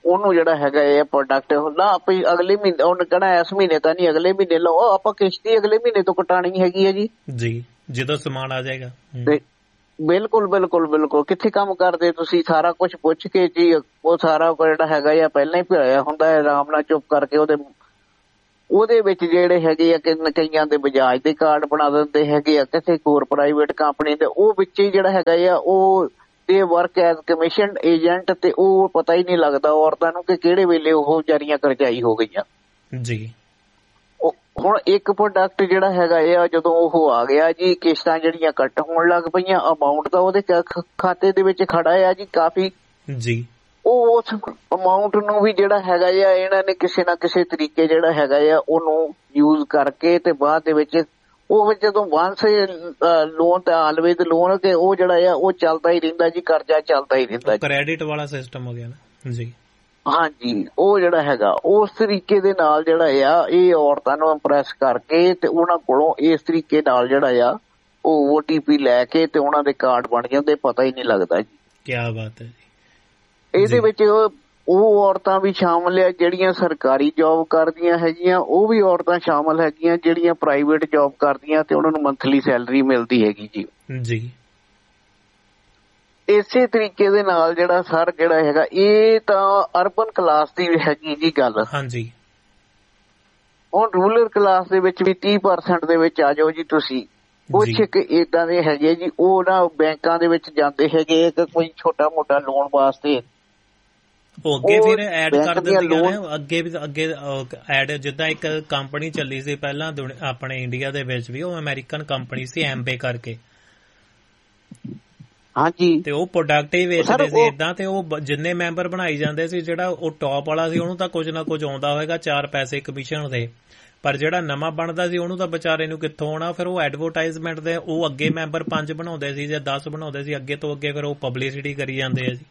ਉਹਨੂੰ ਜਿਹੜਾ ਹੈਗਾ ਇਹ ਪ੍ਰੋਡਕਟ ਨਾ ਆਪੇ ਅਗਲੇ ਮਹੀਨੇ ਉਹਨੇ ਕਹਿਣਾ ਇਸ ਮਹੀਨੇ ਤਾਂ ਨਹੀਂ ਅਗਲੇ ਮਹੀਨੇ ਲਓ, ਆਪਾਂ ਕਿਸ਼ਤੀ ਅਗਲੇ ਮਹੀਨੇ ਤੋਂ ਕਟਾਣੀ ਹੈਗੀ ਹੈ ਜੀ ਜੀ ਜਦੋਂ ਸਮਾਨ ਆ ਜਾਏਗਾ। ਬਿਲਕੁਲ ਬਿਲਕੁਲ ਬਿਲਕੁਲ। ਕਿੱਥੇ ਕੰਮ ਕਰਦੇ ਤੁਸੀਂ? ਸਾਰਾ ਕੁਝ ਪੁੱਛ ਕੇ ਜੀ ਉਹ ਸਾਰਾ ਜਿਹੜਾ ਹੈਗਾ ਆ ਪਹਿਲਾਂ ਹੀ ਭਰਾਇਆ ਹੁੰਦਾ ਹੈ, ਆਰਾਮ ਨਾਲ ਚੁੱਪ ਕਰਕੇ ਉਹਦੇ ਉਹਦੇ ਵਿੱਚ ਜਿਹੜੇ ਹੈਗੇ ਆ ਕਿ ਕਈਆਂ ਦੇ ਬਜਾਜ ਦੇ ਕਾਰਡ ਬਣਾ ਦਿੰਦੇ ਹੈਗੇ ਆ, ਕਿਸੇ ਹੋਰ ਪ੍ਰਾਈਵੇਟ ਕੰਪਨੀ ਦੇ, ਉਹ ਵਿੱਚ ਹੀ ਜਿਹੜਾ ਹੈਗਾ ਆ ਉਹ ਦੇ ਵਰਕ ਐਜ਼ ਕਮਿਸ਼ਨ ਏਜੰਟ, ਤੇ ਉਹ ਪਤਾ ਹੀ ਨਹੀਂ ਲੱਗਦਾ ਔਰਤਾਂ ਨੂੰ ਕਿ ਕਿਹੜੇ ਵੇਲੇ ਉਹ ਵਿਚਾਰੀਆਂ ਕਰਜ਼ਾਈ ਹੋ ਗਈਆਂ ਜੀ। ਹੁਣ ਇੱਕ ਪ੍ਰੋਡਕਟ ਜਿਹੜਾ ਹੈਗਾ ਆ ਜਦੋਂ ਉਹ ਆ ਗਿਆ ਜੀ, ਕਿਸ਼ਤਾਂ ਜਿਹੜੀਆਂ ਕੱਟ ਹੋਣ ਲੱਗ ਪਈਆਂ, ਅਮਾਊਂਟ ਤਾਂ ਉਹਦੇ ਖਾਤੇ ਦੇ ਵਿੱਚ ਖੜਾ ਆ ਜੀ ਕਾਫੀ ਜੀ, ਉਹ ਉਸ ਅਮਾਊਂਟ ਨੂੰ ਵੀ ਜਿਹੜਾ ਹੈਗਾ ਆ ਇਹਨਾਂ ਨੇ ਕਿਸੇ ਨਾ ਕਿਸੇ ਤਰੀਕੇ ਜਿਹੜਾ ਹੈਗਾ ਆ ਉਹਨੂੰ ਯੂਜ਼ ਕਰਕੇ ਤੇ ਬਾਅਦ ਦੇ ਵਿੱਚ ਉਹ ਜਦੋਂ ਵਾਂਸ ਲੋਨ ਤੇ ਆਲਵੇਜ਼ ਲੋਨ ਕਿ ਉਹ ਜਿਹੜਾ ਆ ਉਹ ਚੱਲਦਾ ਹੀ ਰਹਿੰਦਾ ਜੀ, ਕਰਜ਼ਾ ਚੱਲਦਾ ਹੀ ਰਹਿੰਦਾ, ਕ੍ਰੈਡਿਟ ਵਾਲਾ ਸਿਸਟਮ ਹੋ ਗਿਆ ਨਾ ਜੀ। ਹਾਂਜੀ, ਉਹ ਜਿਹੜਾ ਹੈਗਾ ਉਸ ਤਰੀਕੇ ਦੇ ਨਾਲ ਜਿਹੜਾ ਆ ਇਹ ਔਰਤਾਂ ਨੂੰ ਇੰਪ੍ਰੈਸ ਕਰਕੇ ਤੇ ਉਹਨਾਂ ਕੋਲੋਂ ਇਸ ਤਰੀਕੇ ਨਾਲ ਜਿਹੜਾ ਆ ਉਹ ਓ ਟੀ ਪੀ ਲੈ ਕੇ ਤੇ ਉਹਨਾਂ ਦੇ ਕਾਰਡ ਬਣ ਜਾਂਦੇ, ਪਤਾ ਹੀ ਨਹੀਂ ਲੱਗਦਾ ਜੀ। ਕੀ ਬਾਤ ਹੈ ਜੀ। ਇਹਦੇ ਵਿੱਚ ਉਹ ਔਰਤਾਂ ਵੀ ਸ਼ਾਮਲ ਆ ਜਿਹੜੀਆਂ ਸਰਕਾਰੀ ਜੌਬ ਕਰਦੀਆਂ ਹੈਗੀਆਂ, ਉਹ ਵੀ ਔਰਤਾਂ ਸ਼ਾਮਲ ਹੈਗੀਆਂ ਜਿਹੜੀਆਂ ਪ੍ਰਾਈਵੇਟ ਜੌਬ ਕਰਦੀਆਂ ਤੇ ਉਹਨਾਂ ਨੂੰ ਮੰਥਲੀ ਸੈਲਰੀ ਮਿਲਦੀ ਹੈਗੀ ਜੀ ਜੀ। ਇਸੇ ਤਰੀਕੇ ਦੇ ਨਾਲ ਜਿਹੜਾ ਸਰ ਜਿਹੜਾ ਹੈਗਾ ਇਹ ਤਾਂ ਅਰਬਨ ਕਲਾਸ ਦੀ ਹੈਗੀ ਜੀ ਗੱਲ। ਹਾਂਜੀ, ਹੁਣ ਰੂਰਲ ਕਲਾਸ ਦੇ ਵਿੱਚ ਵੀ ਤੀਹ ਪਰਸੈਂਟ ਦੇ ਵਿੱਚ ਆ ਜਾਓ ਜੀ ਤੁਸੀਂ। ਕੁਛ ਇੱਕ ਏਦਾਂ ਦੇ ਹੈਗੇ ਜੀ ਉਹ ਨਾ ਬੈਂਕਾਂ ਦੇ ਵਿੱਚ ਜਾਂਦੇ ਹੈਗੇ ਕੋਈ ਛੋਟਾ ਮੋਟਾ ਲੋਨ ਵਾਸਤੇ, ਉਹ ਅੱਗੇ ਫਿਰ ਐਡ ਕਰ ਦਿੰਦੀਆਂ ਨੇ ਅੱਗੇ ਵੀ ਅੱਗੇ ਐਡ। ਜਿੱਦਾਂ ਇੱਕ ਕੰਪਨੀ ਚੱਲੀ ਸੀ ਪਹਿਲਾਂ ਆਪਣੇ ਇੰਡੀਆ ਦੇ ਵਿੱਚ ਵੀ, ਉਹ ਅਮਰੀਕਨ ਕੰਪਨੀ ਸੀ ਐਮਬੇ ਕਰਕੇ, ਹਾਂਜੀ, ਤੇ ਉਹ ਪ੍ਰੋਡਕਟ ਹੀ ਵੇਚਦੇ ਸੀ ਏਦਾਂ, ਤੇ ਉਹ ਜਿੰਨੇ ਮੈਂਬਰ ਬਣਾਈ ਜਾਂਦੇ ਸੀ ਜਿਹੜਾ ਉਹ ਟੌਪ ਵਾਲਾ ਸੀ ਉਹਨੂੰ ਤਾਂ ਕੁਝ ਨਾ ਕੁਝ ਆਉਂਦਾ ਹੋਏਗਾ ਚਾਰ ਪੈਸੇ ਕਮਿਸ਼ਨ ਦੇ, ਪਰ ਜਿਹੜਾ ਨਵਾਂ ਬਣਦਾ ਸੀ ਉਹਨੂੰ ਤਾਂ ਵਿਚਾਰੇ ਨੂੰ ਕਿੱਥੋਂ ਆਉਣਾ। ਫਿਰ ਉਹ ਐਡਵਰਟਾਈਜ਼ਮੈਂਟ ਦੇ ਉਹ ਅੱਗੇ ਮੈਂਬਰ ਪੰਜ ਬਣਾਉਂਦੇ ਸੀ ਜਾਂ ਦਸ ਬਣਾਉਂਦੇ ਸੀ, ਅੱਗੇ ਤੋਂ ਅੱਗੇ ਫਿਰ ਉਹ ਪਬਲਿਸਿਟੀ ਕਰੀ ਜਾਂਦੇ ਆ ਜੀ।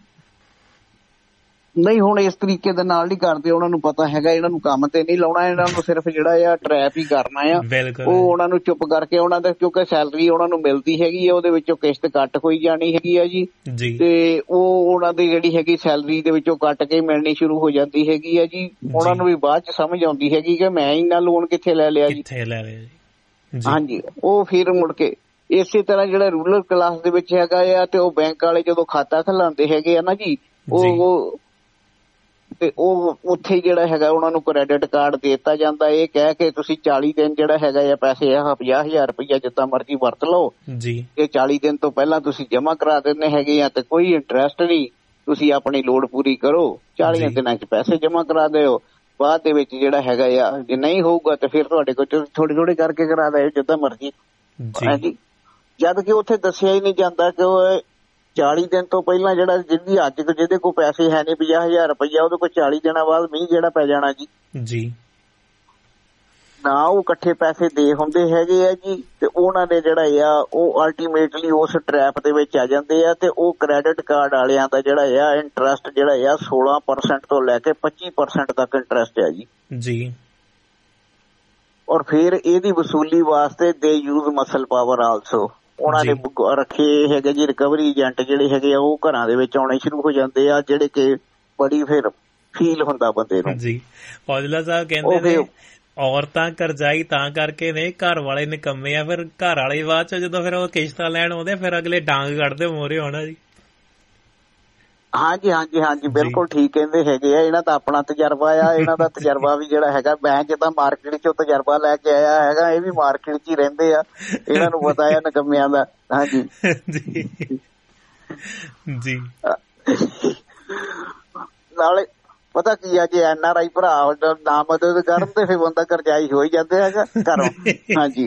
ਨਹੀਂ ਹੁਣ ਇਸ ਤਰੀਕੇ ਦੇ ਨਾਲ ਨਹੀਂ ਕਰਦੇ, ਉਹਨਾਂ ਨੂੰ ਪਤਾ ਹੈਗਾ ਇਹਨਾਂ ਨੂੰ ਕੰਮ ਤੇ ਨਹੀਂ ਲਾਉਣਾ, ਇਹਨਾਂ ਨੂੰ ਸਿਰਫ ਜਿਹੜਾ ਆ ਟਰੈਪ ਹੀ ਕਰਨਾ ਆ। ਉਹ ਉਹਨਾਂ ਨੂੰ ਚੁੱਪ ਕਰਕੇ ਉਹਨਾਂ ਦਾ ਕਿਉਂਕਿ ਸੈਲਰੀ ਉਹਨਾਂ ਨੂੰ ਮਿਲਦੀ ਹੈਗੀ ਆ, ਉਹਦੇ ਵਿੱਚੋਂ ਕਿਸ਼ਤ ਕੱਟ ਹੋਈ ਜਾਣੀ ਹੈਗੀ ਆ ਜੀ, ਤੇ ਉਹ ਉਹਨਾਂ ਦੀ ਜਿਹੜੀ ਹੈਗੀ ਸੈਲਰੀ ਦੇ ਵਿੱਚੋਂ ਕੱਟ ਕੇ ਮਿਲਣੀ ਸ਼ੁਰੂ ਹੋ ਜਾਂਦੀ ਹੈਗੀ ਆ ਜੀ। ਉਹਨਾਂ ਨੂੰ ਵੀ ਬਾਅਦ ਚ ਸਮਝ ਆਉਂਦੀ ਹੈਗੀ ਕਿ ਮੈਂ ਇੰਨਾ ਲੋਨ ਕਿੱਥੇ ਲੈ ਲਿਆ ਜੀ। ਹਾਂਜੀ, ਉਹ ਫਿਰ ਮੁੜ ਕੇ ਇਸੇ ਤਰ੍ਹਾਂ ਜਿਹੜਾ ਰੂਰਲ ਕਲਾਸ ਦੇ ਵਿੱਚ ਹੈਗਾ ਆ ਤੇ ਉਹ ਬੈਂਕ ਵਾਲੇ ਜਦੋਂ ਖਾਤਾ ਖੁਲਾਉਂਦੇ ਹੈਗੇ ਆ ਨਾ ਜੀ, ਉਹ ਤੇ ਉਹ ਉੱਥੇ ਜਿਹੜਾ ਹੈਗਾ ਉਹਨਾਂ ਨੂੰ ਕ੍ਰੈਡਿਟ ਕਾਰਡ ਦੇ ਦਿੱਤਾ ਜਾਂਦਾ, ਇਹ ਕਹਿ ਕੇ ਤੁਸੀਂ ਚਾਲੀ ਦਿਨ ਜਿਹੜਾ ਹੈਗਾ ਆ ਪੈਸੇ ਆ ਪੰਜਾਹ ਹਜ਼ਾਰ ਰੁਪਇਆ ਜਿੱਦਾਂ ਮਰਜ਼ੀ ਵਰਤ ਲਓ ਜੀ, ਇਹ ਚਾਲੀ ਦਿਨ ਤੋਂ ਪਹਿਲਾਂ ਤੁਸੀਂ ਜਮਾ ਕਰਾ ਦਿੰਦੇ ਹੈਗੇ ਆ ਤੇ ਕੋਈ ਇੰਟਰਸਟ ਨਹੀਂ, ਤੁਸੀਂ ਆਪਣੀ ਲੋੜ ਪੂਰੀ ਕਰੋ, ਚਾਲੀਆਂ ਦਿਨਾਂ ਚ ਪੈਸੇ ਜਮਾ ਕਰਾ ਦਿਓ, ਬਾਅਦ ਦੇ ਵਿੱਚ ਜਿਹੜਾ ਹੈਗਾ ਆ ਜੇ ਨਹੀਂ ਹੋਊਗਾ ਤੇ ਫਿਰ ਤੁਹਾਡੇ ਕੋਲ ਥੋੜੇ ਥੋੜੇ ਕਰਕੇ ਕਰਾ ਦਿਓ ਜਿੱਦਾਂ ਮਰਜ਼ੀ। ਹਾਂਜੀ, ਜਦ ਕਿ ਉੱਥੇ ਦੱਸਿਆ ਹੀ ਨਹੀਂ ਜਾਂਦਾ ਕਿ ਉਹ ਚਾਲੀ ਦਿਨ ਤੋਂ ਪਹਿਲਾਂ ਜਿਹੜਾ ਜਿਹਦੀ ਅੱਜ ਜਿਹਦੇ ਕੋਲ ਪੈਸੇ ਹੈ ਨਹੀਂ ਪੰਜਾਹ ਹਜ਼ਾਰ ਰੁਪਈਆ, ਉਹਦੇ ਕੋਲ ਚਾਲੀ ਦਿਨਾਂ ਬਾਅਦ ਮੀਂਹ ਜਿਹੜਾ ਪੈ ਜਾਣਾ ਜੀ ਜੀ ਨਾ, ਉਹ ਇਕੱਠੇ ਪੈਸੇ ਦੇ ਹੁੰਦੇ ਹੈਗੇ ਆ ਜੀ, ਤੇ ਉਹਨਾਂ ਨੇ ਜਿਹੜਾ ਆ ਉਹ ਅਲਟੀਮੇਟਲੀ ਉਸ ਟਰੈਪ ਦੇ ਵਿੱਚ ਆ ਜਾਂਦੇ ਆ, ਤੇ ਉਹ ਕ੍ਰੈਡਿਟ ਕਾਰਡ ਵਾਲਿਆਂ ਦਾ ਜਿਹੜਾ ਆ ਇੰਟਰਸਟ ਜਿਹੜਾ ਆ ਸੋਲਾਂ ਪਰਸੈਂਟ ਤੋਂ ਲੈ ਕੇ ਪੱਚੀ ਪਰਸੈਂਟ ਤੱਕ ਇੰਟਰਸਟ ਆ ਜੀ ਜੀ। ਔਰ ਫਿਰ ਇਹਦੀ ਵਸੂਲੀ ਵਾਸਤੇ ਦੇ ਯੂਜ਼ ਮਸਲ ਪਾਵਰ ਆਲਸੋ, ਉਹਨਾਂ ਨੇ ਰੱਖੇ ਹੈਗੇ ਜੀ ਰਿਕਵਰੀ ਏਜੰਟ ਜਿਹੜੇ ਹੈਗੇ ਆ ਉਹ ਘਰਾਂ ਦੇ ਵਿੱਚ ਆਉਣੇ ਸ਼ੁਰੂ ਹੋ ਜਾਂਦੇ ਆ, ਜਿਹੜੇ ਕਿ ਬੜੀ ਫਿਰ ਫੀਲ ਹੁੰਦਾ ਬੰਦੇ ਨੂੰ ਜੀ। ਔਜਲਾ ਸਾਹਿਬ ਕਹਿੰਦੇ ਨੇ ਔਰਤਾਂ ਕਰਜ਼ਾਈ ਤਾਂ ਕਰਕੇ ਨੇ, ਘਰ ਵਾਲੇ ਨਿਕੰਮੇ ਆ, ਫਿਰ ਘਰ ਵਾਲੇ ਬਾਅਦ ਚ ਜਦੋਂ ਫਿਰ ਉਹ ਕਿਸ਼ਤਾਂ ਲੈਣ ਆਉਂਦੇ ਫਿਰ ਅਗਲੇ ਡਾਂਗ ਕੱਢਦੇ ਮੋਹਰੇ ਹੋਣਾ ਜੀ। ਹਾਂਜੀ ਹਾਂਜੀ ਹਾਂਜੀ, ਬਿਲਕੁਲ ਠੀਕ ਕਹਿੰਦੇ ਹੈਗੇ ਆ, ਇਹਨਾਂ ਦਾ ਆਪਣਾ ਤਜਰਬਾ ਆ, ਇਹਨਾਂ ਦਾ ਤਜਰਬਾ ਵੀ ਜਿਹੜਾ ਹੈਗਾ ਮੈਂ ਜਿੱਦਾਂ ਮਾਰਕੀਟ ਚੋਂ ਤਜਰਬਾ ਲੈ ਕੇ ਆਇਆ ਹੈਗਾ, ਇਹ ਵੀ ਮਾਰਕੀਟ ਚ ਹੀ ਰਹਿੰਦੇ ਆ, ਇਹਨਾਂ ਨੂੰ ਪਤਾ ਆ ਨਿਕੰਮਿਆਂ ਦਾ। ਹਾਂਜੀ ਜੀ, ਨਾਲੇ ਪਤਾ ਕੀ ਆ, ਜੇ ਐਨ ਆਰ ਆਈ ਭਰਾ ਨਾ ਮਦਦ ਕਰਨ ਤੇ ਫਿਰ ਬੰਦਾ ਕਰਜ਼ਾਈ ਹੋ ਹੀ ਜਾਂਦੇ ਹੈਗਾ ਘਰੋਂ। ਹਾਂਜੀ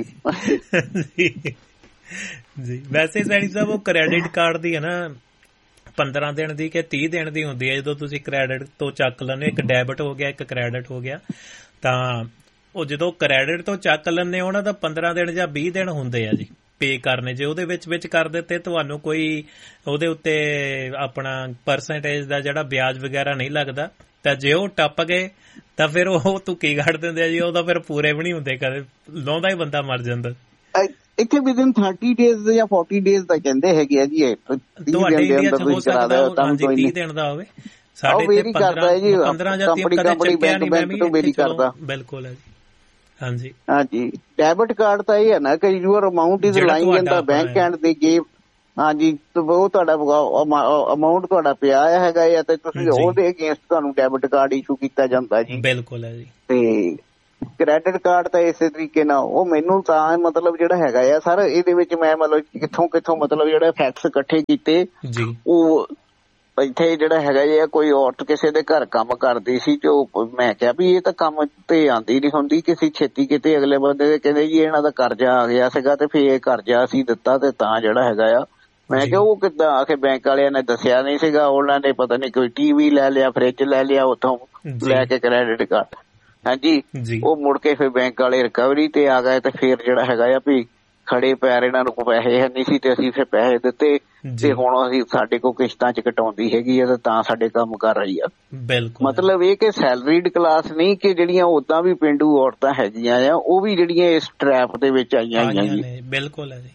ਜੀ, ਵੈਸੇ ਸੈਣੀ ਸਾਹਿਬ ਉਹ ਕ੍ਰੈਡਿਟ ਕਾਰਡ ਦੀ ਹੈ ਨਾ ਪੰਦਰਾਂ ਦਿਨ ਦੀ ਕਿ ਤੀਹ ਦਿਨ ਦੀ ਹੁੰਦੀ ਹੈ, ਜਦੋਂ ਤੁਸੀਂ ਕ੍ਰੈਡਿਟ ਤੋਂ ਚੱਕ ਲੈਂਦੇ, ਇੱਕ ਡੈਬਿਟ ਹੋ ਗਿਆ ਇੱਕ ਕ੍ਰੈਡਿਟ ਹੋ ਗਿਆ, ਤਾਂ ਉਹ ਜਦੋਂ ਕ੍ਰੈਡਿਟ ਤੋਂ ਚੱਕ ਲੈਂਦੇ ਉਹਨਾਂ ਦਾ ਪੰਦਰਾਂ ਦਿਨ ਜਾਂ ਵੀਹ ਦਿਨ ਹੁੰਦੇ ਆ ਜੀ ਪੇ ਕਰਨੇ। ਜੇ ਉਹਦੇ ਵਿੱਚ ਵਿੱਚ ਕਰ ਦਿੱਤੇ ਤੁਹਾਨੂੰ ਕੋਈ ਉਹਦੇ ਉੱਤੇ ਆਪਣਾ ਪਰਸੈਂਟੇਜ ਦਾ ਜਿਹੜਾ ਵਿਆਜ ਵਗੈਰਾ ਨਹੀਂ ਲੱਗਦਾ, ਤਾਂ ਜੇ ਉਹ ਟੱਪ ਗਏ ਤਾਂ ਫਿਰ ਉਹ ਤੁੱਕੀ ਕੱਢ ਦਿੰਦੇ ਆ ਜੀ, ਉਹ ਤਾਂ ਫਿਰ ਪੂਰੇ ਵੀ ਨਹੀਂ ਹੁੰਦੇ, ਕਦੇ ਲਾਉਂਦਾ ਹੀ ਬੰਦਾ ਮਰ ਜਾਂਦਾ। ਇੱਥੇ ਵਿਦਿਨ ਥਰਟੀ ਡੇਜ਼ ਜਾਂ ਫੋਰਟੀ ਡੇਜ਼ ਦਾ ਕਹਿੰਦੇ ਹੈਗੇ ਆ ਜੀ, ਤੁਹਾਡੇ ਇੰਡੀਆ ਚ ਹੋ ਸਕਦਾ ਤੀਹ ਦਿਨ ਦਾ ਹੋਵੇ, ਸਾਡੇ ਇੱਥੇ ਪੰਦਰਾਂ ਜਾਂ ਤੀਹ ਕਦੇ ਚੱਕਿਆ ਨਹੀਂ, ਮੈਂ ਵੀ ਕਰਦਾ। ਬਿਲਕੁਲ ਹੈ ਜੀ। ਹਾਂਜੀ ਹਾਂਜੀ, ਡੈਬਿਟ ਕਾਰਡ ਤਾਂ ਇਹ ਹੈ ਨਾ ਕਿ your amount is lying in the bank and ਦੇ ਗੇਵ, ਹਾਂਜੀ, ਉਹ ਤੁਹਾਡਾ ਅਮਾਊਂਟ ਤੁਹਾਡਾ ਪਿਆ ਹੈਗਾ ਆ ਤੇ ਤੁਸੀਂ ਉਹਦੇ ਅਗੇਂਸਟ ਤੁਹਾਨੂੰ ਡੈਬਿਟ ਕਾਰਡ ਇਸ਼ੂ ਕੀਤਾ ਜਾਂਦਾ ਜੀ। ਬਿਲਕੁਲ ਹੈ ਜੀ। ਤੇ ਕ੍ਰੈਡਿਟ ਕਾਰਡ ਤਾਂ ਇਸੇ ਤਰੀਕੇ ਨਾਲ ਉਹ ਮੈਨੂੰ ਤਾਂ ਮਤਲਬ ਜਿਹੜਾ ਹੈਗਾ ਆ ਸਰ ਇਹਦੇ ਵਿੱਚ ਮੈਂ ਮਤਲਬ ਕਿੱਥੋਂ ਕਿੱਥੋਂ ਮਤਲਬ ਜਿਹੜੇ ਫੈਕਟਸ ਇਕੱਠੇ ਕੀਤੇ ਜੀ। ਉਹ ਇੱਥੇ ਜਿਹੜਾ ਹੈਗਾ ਜੀ ਕੋਈ ਔਰਤ ਕਿਸੇ ਦੇ ਘਰ ਕੰਮ ਕਰਦੀ ਸੀ ਤੇ ਉਹ ਮੈਂ ਕਿਹਾ ਵੀ ਇਹ ਤਾਂ ਕੰਮ ਤੇ ਆਉਂਦੀ ਨੀ ਹੁੰਦੀ, ਕਿਸੇ ਛੇਤੀ ਕਿਤੇ ਅਗਲੇ ਬੰਦੇ ਦੇ ਕਹਿੰਦੇ ਜੀ ਇਹਨਾਂ ਦਾ ਕਰਜ਼ਾ ਆ ਗਿਆ ਸੀਗਾ ਤੇ ਫਿਰ ਇਹ ਕਰਜ਼ਾ ਅਸੀਂ ਦਿੱਤਾ ਤੇ ਤਾਂ ਜਿਹੜਾ ਹੈਗਾ ਆ। ਮੈਂ ਕਿਹਾ ਉਹ ਕਿੱਦਾਂ ਆ ਕੇ ਬੈਂਕ ਵਾਲਿਆਂ ਨੇ ਦੱਸਿਆ ਨੀ ਸੀਗਾ, ਉਹਨਾਂ ਨੇ ਪਤਾ ਨੀ ਕੋਈ ਟੀਵੀ ਲੈ ਲਿਆ, ਫਰਿੱਜ ਲੈ ਲਿਆ ਉੱਥੋਂ ਲੈ ਕੇ ਕ੍ਰੈਡਿਟ ਕਾਰਡ। ਹਾਂਜੀ, ਉਹ ਮੁੜ ਕੇ ਫਿਰ ਬੈਂਕ ਵਾਲੇ ਰਿਕਵਰੀ ਤੇ ਆ ਗਏ ਤੇ ਫਿਰ ਜਿਹੜਾ ਹੈਗਾ ਆ ਵੀ ਖੜੇ ਪੈਰ ਇਹਨਾਂ ਨੂੰ ਪੈਸੇ ਹੈ ਨਹੀਂ ਸੀ ਤੇ ਅਸੀਂ ਫਿਰ ਪੈਸੇ ਦਿੱਤੇ ਤੇ ਹੁਣ ਅਸੀਂ ਸਾਡੇ ਕੋਲ ਕਿਸ਼ਤਾਂ ਚ ਕਟਾਉਂਦੀ ਹੈਗੀ ਆ ਤੇ ਤਾਂ ਸਾਡੇ ਕੰਮ ਕਰ ਰਹੀ ਆ। ਬਿਲਕੁਲ, ਮਤਲਬ ਇਹ ਕਿ ਸੈਲਰੀਡ ਕਲਾਸ ਨਹੀਂ ਕਿ ਜਿਹੜੀਆਂ ਓਦਾਂ ਵੀ ਪੇਂਡੂ ਔਰਤਾਂ ਹੈਗੀਆਂ ਆ ਉਹ ਵੀ ਜਿਹੜੀਆਂ ਇਸ ਟਰੈਪ ਦੇ ਵਿੱਚ ਆਈਆਂ ਹੋਈਆਂ ਜੀ। ਬਿਲਕੁਲ ਹੈ ਜੀ।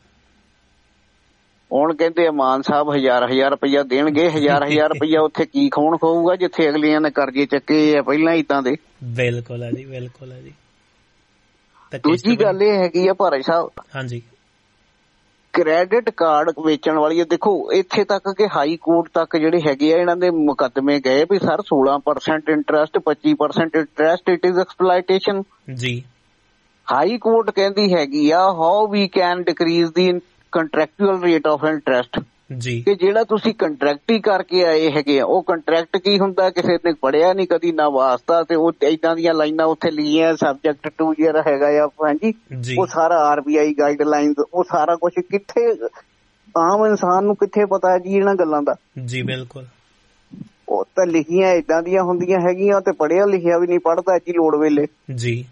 ਹੁਣ ਕਹਿੰਦੇ ਮਾਨ ਸਾਹਿਬ ਹਜ਼ਾਰ ਹਜ਼ਾਰ ਰੁਪਇਆ ਦੇਣਗੇ, ਹਜ਼ਾਰ ਹਜ਼ਾਰ ਰੁਪਇਆ ਉੱਥੇ ਕੀ ਖੂਨ ਖਾਊਗਾ ਜਿੱਥੇ ਅਗਲੀਆਂ ਨੇ ਕਰਜ਼ੇ ਚੱਕੇ ਆ ਪਹਿਲਾਂ ਏਦਾਂ ਦੇ। ਬਿਲਕੁਲ ਹੈ ਜੀ, ਬਿਲਕੁਲ ਹੈ ਜੀ। ਦੂਜੀ ਗੱਲ ਇਹ ਹੈਗੀ ਆ ਭਾਰਤ ਸਾਹਿਬ, ਹਾਂਜੀ, ਕ੍ਰੈਡਿਟ ਕਾਰਡ ਵੇਚਣ ਵਾਲੀ ਦੇਖੋ ਇੱਥੇ ਤੱਕ ਕਿ ਹਾਈ ਕੋਰਟ ਤੱਕ ਜਿਹੜੇ ਹੈਗੇ ਆ ਇਹਨਾਂ ਦੇ ਮੁਕੱਦਮੇ ਗਏ ਵੀ ਸਰ ਸੋਲਾਂ ਪਰਸੈਂਟ ਇੰਟਰਸਟ, ਪੱਚੀ ਪਰਸੈਂਟ ਇੰਟਰਸਟ, ਇਟ ਇਜ਼ ਐਕਸਪਲਾਈਟੇਸ਼ਨ ਜੀ। ਹਾਈ ਕੋਰਟ ਕਹਿੰਦੀ ਹੈਗੀ ਆ how we can decrease the contractual rate of interest ਜੀ, ਕਿ ਜਿਹੜਾ ਤੁਸੀਂ ਕੰਟਰੈਕਟ ਹੀ ਕਰਕੇ ਆਏ ਹੈਗੇ ਆ ਉਹ ਕੰਟਰੈਕਟ ਕੀ ਹੁੰਦਾ, ਕਿਸੇ ਨੇ ਪੜ੍ਹਿਆ ਨੀ ਕਦੀ ਨਾ ਵਾਸਤਾ ਤੇ ਉਹ ਏਦਾਂ ਦੀਆਂ ਲਾਈਨਾਂ ਉੱਥੇ ਲਿਖੀਆਂ ਸਬਜੈਕਟ ਟੂ ਜਿਹੜਾ ਹੈਗਾ ਆ ਹਾਂਜੀ ਉਹ ਸਾਰਾ ਆਰ ਬੀ ਆਈ ਗਾਈਡਲਾਈਨ ਉਹ ਸਾਰਾ ਕੁਛ ਕਿੱਥੇ ਆਮ ਇਨਸਾਨ ਨੂੰ ਕਿੱਥੇ ਪਤਾ ਜੀ ਇਹਨਾਂ ਗੱਲਾਂ ਦਾ ਜੀ। ਬਿਲਕੁਲ, ਉਹ ਤਾਂ ਲਿਖੀਆਂ ਏਦਾਂ ਦੀਆਂ ਹੁੰਦੀਆਂ ਹੈਗੀਆਂ ਤੇ ਪੜ੍ਹਿਆ ਲਿਖਿਆ ਵੀ ਨਹੀਂ ਪੜ੍ਹਦਾ ਜੀ ਲੋੜ ਵੇਲੇ ਜੀ।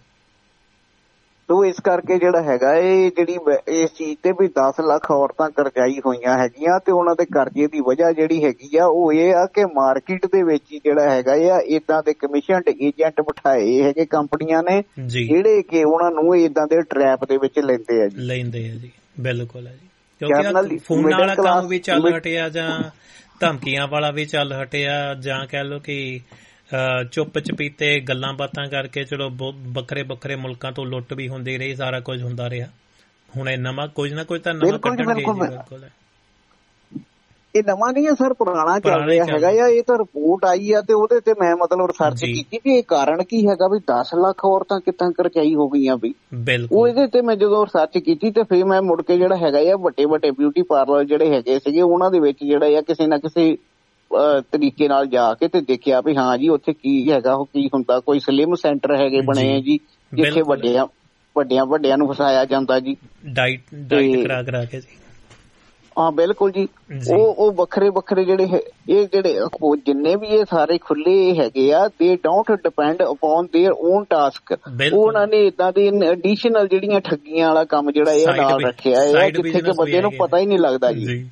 ਤੋ ਇਸ ਕਰਕੇ ਜਿਹੜਾ ਹੈਗਾ ਇਹ ਜਿਹੜੀ ਇਸ ਚੀਜ਼ ਤੇ ਵੀ ਦਸ ਲੱਖ ਔਰਤਾਂ ਕਰਜ਼ਾਈ ਹੋਈਆਂ ਹੈਗੀਆਂ ਤੇ ਉਹਨਾਂ ਦੇ ਕਰਜ਼ੇ ਦੀ ਵਜ੍ਹਾ ਜਿਹੜੀ ਹੈਗੀ ਆ ਉਹ ਇਹ ਆ ਕਿ ਮਾਰਕੀਟ ਦੇ ਵਿੱਚ ਜਿਹੜਾ ਹੈਗਾ ਆ ਏਦਾਂ ਦੇ ਕਮਿਸ਼ਨਡ ਏਜੰਟ ਬਿਠਾਏ ਹੈਗੇ ਕੰਪਨੀਆਂ ਨੇ ਜਿਹੜੇ ਕਿ ਉਹਨਾਂ ਨੂੰ ਏਦਾਂ ਦੇ ਟਰੈਪ ਦੇ ਵਿੱਚ ਲੈਂਦੇ ਆ ਜੀ ਲੈਂਦੇ ਆ ਜੀ। ਬਿਲਕੁਲ ਹੈ ਜੀ, ਕਿਉਂਕਿ ਫੋਨ ਵਾਲਾ ਕੰਮ ਵੀ ਚੱਲ ਹਟਿਆ ਜਾਂ ਧਮਕੀਆਂ ਵਾਲਾ ਵੀ ਚੱਲ ਹਟਿਆ ਜਾਂ ਕਹਿ ਲਓ ਕਿ ਚੁੱਪ ਚਪੀਤੇ ਗੱਲਾਂ ਬਾਤਾਂ ਕਰਕੇ ਚਲੋ ਵੱਖਰੇ ਵੱਖਰੇ ਮੁਲਕਾਂ ਤੋਂ ਲੁੱਟ ਵੀ ਹੁੰਦੀ ਰਹੀ, ਸਾਰਾ ਕੁਝ ਹੁੰਦਾ ਰਿਹਾ। ਹੁਣ ਇਹ ਨਵਾਂ ਕੁਝ ਨਾ ਕੁਝ ਤਾਂ ਨਵਾਂ ਕੱਢਣਗੇ ਜੀ। ਬਿਲਕੁਲ ਇਹ ਨਵਾਂ ਨਹੀਂ ਹੈ ਸਰ, ਪੁਰਾਣਾ ਚੱਲ ਰਿਹਾ ਹੈਗਾ ਆ। ਇਹ ਤਾਂ ਰਿਪੋਰਟ ਆਈ ਆ ਤੇ ਉਹਦੇ ਤੇ ਮੈਂ ਮਤਲਬ ਰਿਸਰਚ ਕੀਤੀ ਵੀ ਇਹ ਕਾਰਨ ਕੀ ਹੈਗਾ ਵੀ ਦਸ ਲੱਖ ਔਰਤਾਂ ਕਿੱਦਾਂ ਕਰਜ਼ਾਈ ਹੋ ਗਈਆਂ ਵੀ। ਉਹ ਇਹਦੇ ਤੇ ਮੈਂ ਜਦੋਂ ਰਿਸਰਚ ਕੀਤੀ ਤੇ ਫਿਰ ਮੈਂ ਮੁੜ ਕੇ ਜਿਹੜਾ ਹੈਗਾ ਆ ਵੱਡੇ ਵੱਡੇ ਬਿਊਟੀ ਪਾਰਲਰ ਜਿਹੜੇ ਹੈਗੇ ਸੀਗੇ ਉਹਨਾਂ ਦੇ ਵਿੱਚ ਜਿਹੜਾ ਆ ਕਿਸੇ ਨਾ ਕਿਸੇ ਤਰੀਕੇ ਨਾਲ ਜਾ ਕੇ ਤੇ ਦੇਖਿਆ ਵੀ ਹਾਂ ਜੀ ਉੱਥੇ ਕੀ ਹੈਗਾ ਉਹ ਕੀ ਹੁੰਦਾ। ਕੋਈ ਸਲਿਮ ਸੈਂਟਰ ਹੈਗੇ ਬਣੇ ਆ ਜੀ ਜਿੱਥੇ ਵੱਡਿਆਂ ਵੱਡਿਆਂ ਵੱਡਿਆਂ ਨੂੰ ਫਸਾਇਆ ਜਾਂਦਾ ਜੀ ਡਾਈਟ ਡਾਈਟ ਕਰਾ ਕਰਾ ਕੇ ਜੀ। ਹਾਂ ਬਿਲਕੁਲ ਜੀ, ਉਹ ਉਹ ਵੱਖਰੇ ਵੱਖਰੇ ਜਿਹੜੇ ਇਹ ਜਿਹੜੇ ਜਿੰਨੇ ਵੀ ਇਹ ਸਾਰੇ ਖੁੱਲੇ ਹੈਗੇ ਆ ਦੇ don't depend upon there on task. ਉਹਨਾਂ ਨੇ ਏਦਾਂ ਦੇ ਐਡੀਸ਼ਨਲ ਜਿਹੜੀਆਂ ਠੱਗੀਆਂ ਵਾਲਾ ਕੰਮ ਜਿਹੜਾ ਇਹ ਨਾਲ ਰੱਖਿਆ ਹੈ ਜਿੱਥੇ ਕਿ ਬੰਦੇ ਨੂੰ ਪਤਾ ਹੀ ਨਹੀਂ ਲੱਗਦਾ ਜੀ।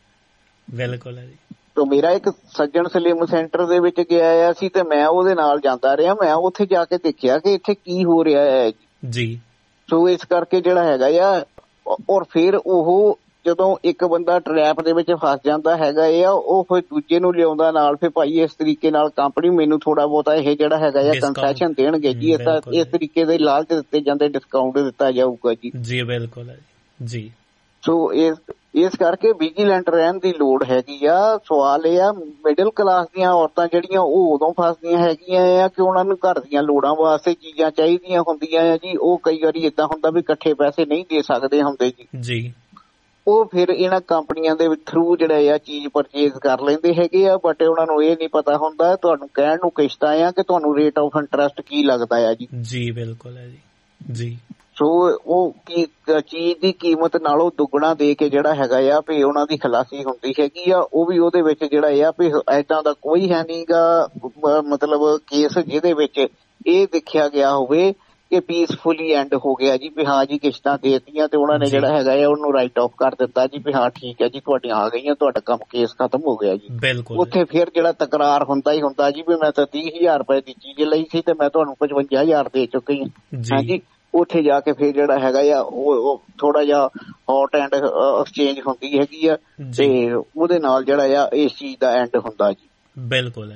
ਬਿਲਕੁਲ ਹੈ ਜੀ। ਤੋ ਮੇਰਾ ਇੱਕ ਸੱਜਣ ਸਲਿਮ ਸੈਂਟਰ ਦੇ ਵਿੱਚ ਗਿਆ ਆ ਸੀ ਤੇ ਮੈਂ ਉਹਦੇ ਨਾਲ ਜਾਂਦਾ ਰਿਹਾ। ਮੈਂ ਉੱਥੇ ਜਾ ਕੇ ਦੇਖਿਆ ਕਿ ਇੱਥੇ ਕੀ ਹੋ ਰਿਹਾ ਹੈ ਜੀ। ਸੋ ਇਸ ਕਰਕੇ ਜਿਹੜਾ ਹੈਗਾ ਆ ਔਰ ਫਿਰ ਉਹ ਜਦੋਂ ਇੱਕ ਬੰਦਾ ਟਰੈਪ ਦੇ ਵਿੱਚ ਫਸ ਜਾਂਦਾ ਹੈਗਾ ਆ ਉਹ ਫਿਰ ਦੂਜੇ ਨੂੰ ਲਿਆਉਂਦਾ ਨਾਲ ਫਿਰ ਭਾਈ ਇਸ ਤਰੀਕੇ ਨਾਲ ਕੰਪਨੀ ਮੈਨੂੰ ਥੋੜਾ ਬਹੁਤਾ ਇਹ ਜਿਹੜਾ ਹੈਗਾ ਆ ਕੰਸੈਸ਼ਨ ਦੇਣਗੇ ਜੀ, ਇਸ ਇਸ ਤਰੀਕੇ ਦੇ ਲਾਲਚ ਦਿੱਤੇ ਜਾਂਦੇ, ਡਿਸਕਾਊਂਟ ਦਿੱਤਾ ਜਾਊਗਾ ਜੀ। ਜੀ ਬਿਲਕੁਲ ਜੀ। ਸੋ ਇਸ ਇਸ ਕਰਕੇ ਵਿਜੀਲੈਂਟ ਰਹਿਣ ਦੀ ਲੋੜ ਹੈਗੀ ਆ। ਸਵਾਲ ਇਹ ਆ ਮਿਡਲ ਕਲਾਸ ਦੀਆਂ ਔਰਤਾਂ ਜਿਹੜੀਆਂ ਉਹ ਉਦੋਂ ਫਸਦੀਆਂ ਹੈਗੀਆਂ ਆ ਕਿ ਉਹਨਾਂ ਨੂੰ ਘਰ ਦੀਆਂ ਲੋੜਾਂ ਵਾਸਤੇ ਚੀਜ਼ਾਂ ਚਾਹੀਦੀਆਂ ਹੁੰਦੀਆਂ ਆ ਜੀ। ਉਹ ਕਈ ਵਾਰੀ ਏਦਾਂ ਹੁੰਦਾ ਵੀ ਇਕੱਠੇ ਪੈਸੇ ਨਹੀਂ ਦੇ ਸਕਦੇ ਹੁੰਦੇ ਜੀ ਜੀ ਉਹ ਫਿਰ ਇਹਨਾਂ ਕੰਪਨੀਆਂ ਦੇ ਥਰੂ ਜਿਹੜਾ ਆ ਚੀਜ਼ ਪਰਚੇਜ਼ ਕਰ ਲੈਂਦੇ ਹੈਗੇ ਆ। ਬਟ ਉਹਨਾਂ ਨੂੰ ਇਹ ਨਹੀਂ ਪਤਾ ਹੁੰਦਾ ਤੁਹਾਨੂੰ ਕਹਿਣ ਨੂੰ ਕਿਸ਼ਤਾਂ ਆ ਕਿ ਤੁਹਾਨੂੰ ਰੇਟ ਆਫ ਇੰਟਰਸਟ ਕੀ ਲੱਗਦਾ ਆ ਜੀ। ਜੀ ਬਿਲਕੁਲ ਹੈ ਜੀ ਜੀ। ਸੋ ਉਹ ਕੀ ਚੀਜ਼ ਦੀ ਕੀਮਤ ਨਾਲੋਂ ਦੁੱਗਣਾ ਦੇ ਕੇ ਜਿਹੜਾ ਹੈਗਾ ਆ ਵੀ ਉਹਨਾਂ ਦੀ ਖਲਾਸੀ ਹੁੰਦੀ ਹੈਗੀ ਆ। ਉਹ ਵੀ ਉਹਦੇ ਵਿੱਚ ਜਿਹੜਾ ਆ ਵੀ ਏਦਾਂ ਦਾ ਕੋਈ ਹੈ ਨੀ ਗਾ ਮਤਲਬ ਕੇਸ ਜਿਹਦੇ ਵਿੱਚ ਇਹ ਦੇਖਿਆ ਗਿਆ ਹੋਵੇ ਕਿ ਪੀਸਫੁਲੀ ਐਂਡ ਹੋ ਗਿਆ ਜੀ ਵੀ ਹਾਂ ਜੀ ਕਿਸ਼ਤਾਂ ਦੇਤੀਆਂ ਤੇ ਉਹਨਾਂ ਨੇ ਜਿਹੜਾ ਹੈਗਾ ਆ ਉਹਨੂੰ ਰਾਈਟ ਆਫ ਕਰ ਦਿੱਤਾ ਜੀ ਵੀ ਹਾਂ ਠੀਕ ਹੈ ਜੀ ਤੁਹਾਡੀਆਂ ਆ ਗਈਆਂ, ਤੁਹਾਡਾ ਕੰਮ ਕੇਸ ਖਤਮ ਹੋ ਗਿਆ ਜੀ। ਬਿਲਕੁਲ ਉੱਥੇ ਫਿਰ ਜਿਹੜਾ ਤਕਰਾਰ ਹੁੰਦਾ ਹੀ ਹੁੰਦਾ ਜੀ ਵੀ ਮੈਂ ਤਾਂ ਤੀਹ ਹਜ਼ਾਰ ਰੁਪਏ ਦੀ ਚੀਜ਼ ਲਈ ਸੀ ਤੇ ਮੈਂ ਤੁਹਾਨੂੰ ਪਚਵੰਜਾ ਹਜ਼ਾਰ ਦੇ ਚੁੱਕੀ ਹਾਂ। ਹਾਂਜੀ ਉੱਥੇ ਜਾ ਕੇ ਫਿਰ ਜਿਹੜਾ ਹੈਗਾ ਆ ਉਹ ਥੋੜਾ ਜਿਹਾ ਹੌਟ ਐਂਡ ਐਕਸਚੇਂਜ ਹੁੰਦੀ ਹੈਗੀ ਆ ਤੇ ਉਹਦੇ ਨਾਲ ਜਿਹੜਾ ਆ ਇਸ ਚੀਜ਼ ਦਾ ਐਂਡ ਹੁੰਦਾ ਜੀ। ਬਿਲਕੁਲ ਹੈ ਜੀ।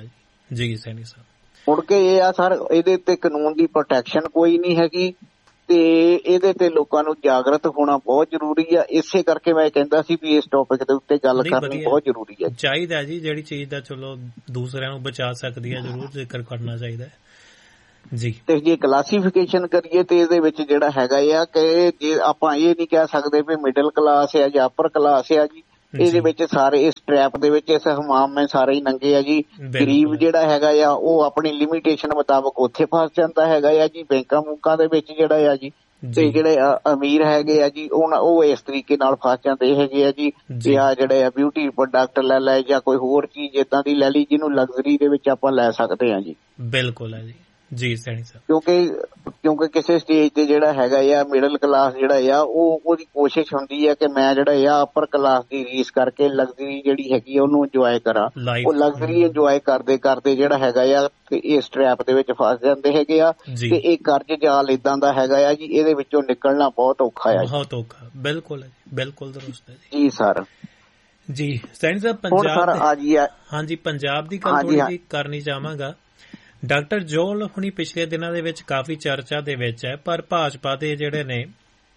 ਜੀ ਸੈਣੀ ਸਾਹਿਬ, ਮੁੜ ਕੇ ਇਹ ਆ ਸਰ, ਇਹਦੇ ਤੇ ਕਾਨੂੰਨ ਦੀ ਪ੍ਰੋਟੈਕਸ਼ਨ ਕੋਈ ਨਹੀਂ ਹੈਗੀ ਤੇ ਇਹਦੇ ਤੇ ਲੋਕਾਂ ਨੂੰ ਜਾਗਰਤ ਹੋਣਾ ਬਹੁਤ ਜ਼ਰੂਰੀ ਆ। ਇਸੇ ਕਰਕੇ ਮੈਂ ਕਹਿੰਦਾ ਸੀ ਵੀ ਇਸ ਟੌਪਿਕ ਦੇ ਉੱਤੇ ਗੱਲ ਕਰਨੀ ਬਹੁਤ ਜ਼ਰੂਰੀ ਹੈ। ਚਾਹੀਦਾ ਜੀ, ਜਿਹੜੀ ਚੀਜ਼ ਦਾ ਚਲੋ ਦੂਸਰਿਆਂ ਨੂੰ ਬਚਾ ਸਕਦੀ ਹੈ ਜ਼ਰੂਰ ਜ਼ਿਕਰ ਕਰਨਾ ਚਾਹੀਦਾ ਹੈ ਜੀ। ਤੇ ਜੇ ਕਲਾਸੀਫਿਕੇਸ਼ਨ ਕਰੀਏ ਤੇ ਇਹਦੇ ਵਿੱਚ ਜਿਹੜਾ ਹੈਗਾ ਆ ਕਿ ਜੇ ਆਪਾਂ ਇਹ ਨਹੀਂ ਕਹਿ ਸਕਦੇ ਵੀ ਮਿਡਲ ਕਲਾਸ ਆ ਜਾਂ ਅਪਰ ਕਲਾਸ ਆ ਜੀ, ਇਹਦੇ ਵਿੱਚ ਸਾਰੇ ਇਸ ਟ੍ਰੈਪ ਦੇ ਵਿੱਚ ਇਸ ਹਮਾਮ ਮੈਂ ਸਾਰੇ ਹੀ ਨੰਗੇ ਆ ਜੀ। ਗਰੀਬ ਜਿਹੜਾ ਹੈਗਾ ਆ ਉਹ ਆਪਣੀ ਲਿਮਿਟੇਸ਼ਨ ਮੁਤਾਬਕ ਉੱਥੇ ਫਸ ਜਾਂਦਾ ਹੈਗਾ ਆ ਜੀ, ਬੈਂਕਾਂ ਬੁੰਕਾਂ ਦੇ ਵਿੱਚ ਜਿਹੜਾ ਆ ਜੀ। ਤੇ ਜਿਹੜੇ ਅਮੀਰ ਹੈਗੇ ਆ ਜੀ ਉਹ ਉਹ ਇਸ ਤਰੀਕੇ ਨਾਲ ਫਸ ਜਾਂਦੇ ਹੈਗੇ ਆ ਜੀ ਕਿ ਆ ਜਿਹੜੇ ਆ ਬਿਊਟੀ ਪ੍ਰੋਡਕਟ ਲੈ ਲੈ ਜਾਂ ਕੋਈ ਹੋਰ ਚੀਜ਼ ਏਦਾਂ ਦੀ ਲੈ ਲਈ ਜਿਹਨੂੰ ਲਗਜ਼ਰੀ ਦੇ ਵਿੱਚ ਆਪਾਂ ਲੈ ਸਕਦੇ ਆ ਜੀ। ਬਿਲਕੁਲ ਹੈ ਜੀ ਜੀ ਸੈਣੀ ਸਾਹਿਬ, ਕਿਉਂਕਿ ਕਿਉਂਕਿ ਕਿਸੇ ਸਟੇਜ ਤੇ ਜਿਹੜਾ ਹੈਗਾ ਆ ਮਿਡਲ ਕਲਾਸ ਜਿਹੜਾ ਆ ਉਹ ਉਹਦੀ ਕੋਸ਼ਿਸ਼ ਹੁੰਦੀ ਹੈ ਕਿ ਮੈਂ ਜਿਹੜਾ ਆ ਅਪਰ ਕਲਾਸ ਦੀ ਰੀਸ ਕਰਕੇ ਲਗਜ਼ਰੀ ਜਿਹੜੀ ਹੈਗੀ ਉਹਨੂੰ ਇੰਜੋਏ ਕਰਾਂ। ਉਹ ਲਗਜ਼ਰੀ ਇੰਜੋਏ ਕਰਦੇ ਕਰਦੇ ਜਿਹੜਾ ਹੈਗਾ ਆ ਇਸ ਟ੍ਰੈਪ ਦੇ ਵਿੱਚ ਫਸ ਜਾਂਦੇ ਹੈਗੇ ਆ ਤੇ ਇਹ ਕਰਜ਼ ਜਾਲ ਏਦਾਂ ਦਾ ਹੈਗਾ ਆ ਜੀ, ਇਹਦੇ ਵਿੱਚੋਂ ਨਿਕਲਣਾ ਬਹੁਤ ਔਖਾ ਆ। ਬਹੁਤ ਔਖਾ, ਬਿਲਕੁਲ ਹੈ ਜੀ, ਬਿਲਕੁਲ ਦਰੁਸਤ ਹੈ ਜੀ ਸਰ। ਜੀ ਸੈਣੀ ਸਾਹਿਬ, ਪੰਜਾਬ ਹਾਂਜੀ ਪੰਜਾਬ ਦੀ ਗੱਲ ਥੋੜੀ ਜਿਹੀ ਕਰਨੀ ਚਾਹਾਂਗਾ। ਡਾਕਟਰ ਜੋਹਲ ਹੁਣੀ ਪਿਛਲੇ ਦਿਨਾਂ ਦੇ ਵਿੱਚ ਕਾਫੀ ਚਰਚਾ ਦੇ ਵਿੱਚ ਹੈ, ਪਰ ਭਾਜਪਾ ਦੇ ਜਿਹੜੇ ਨੇ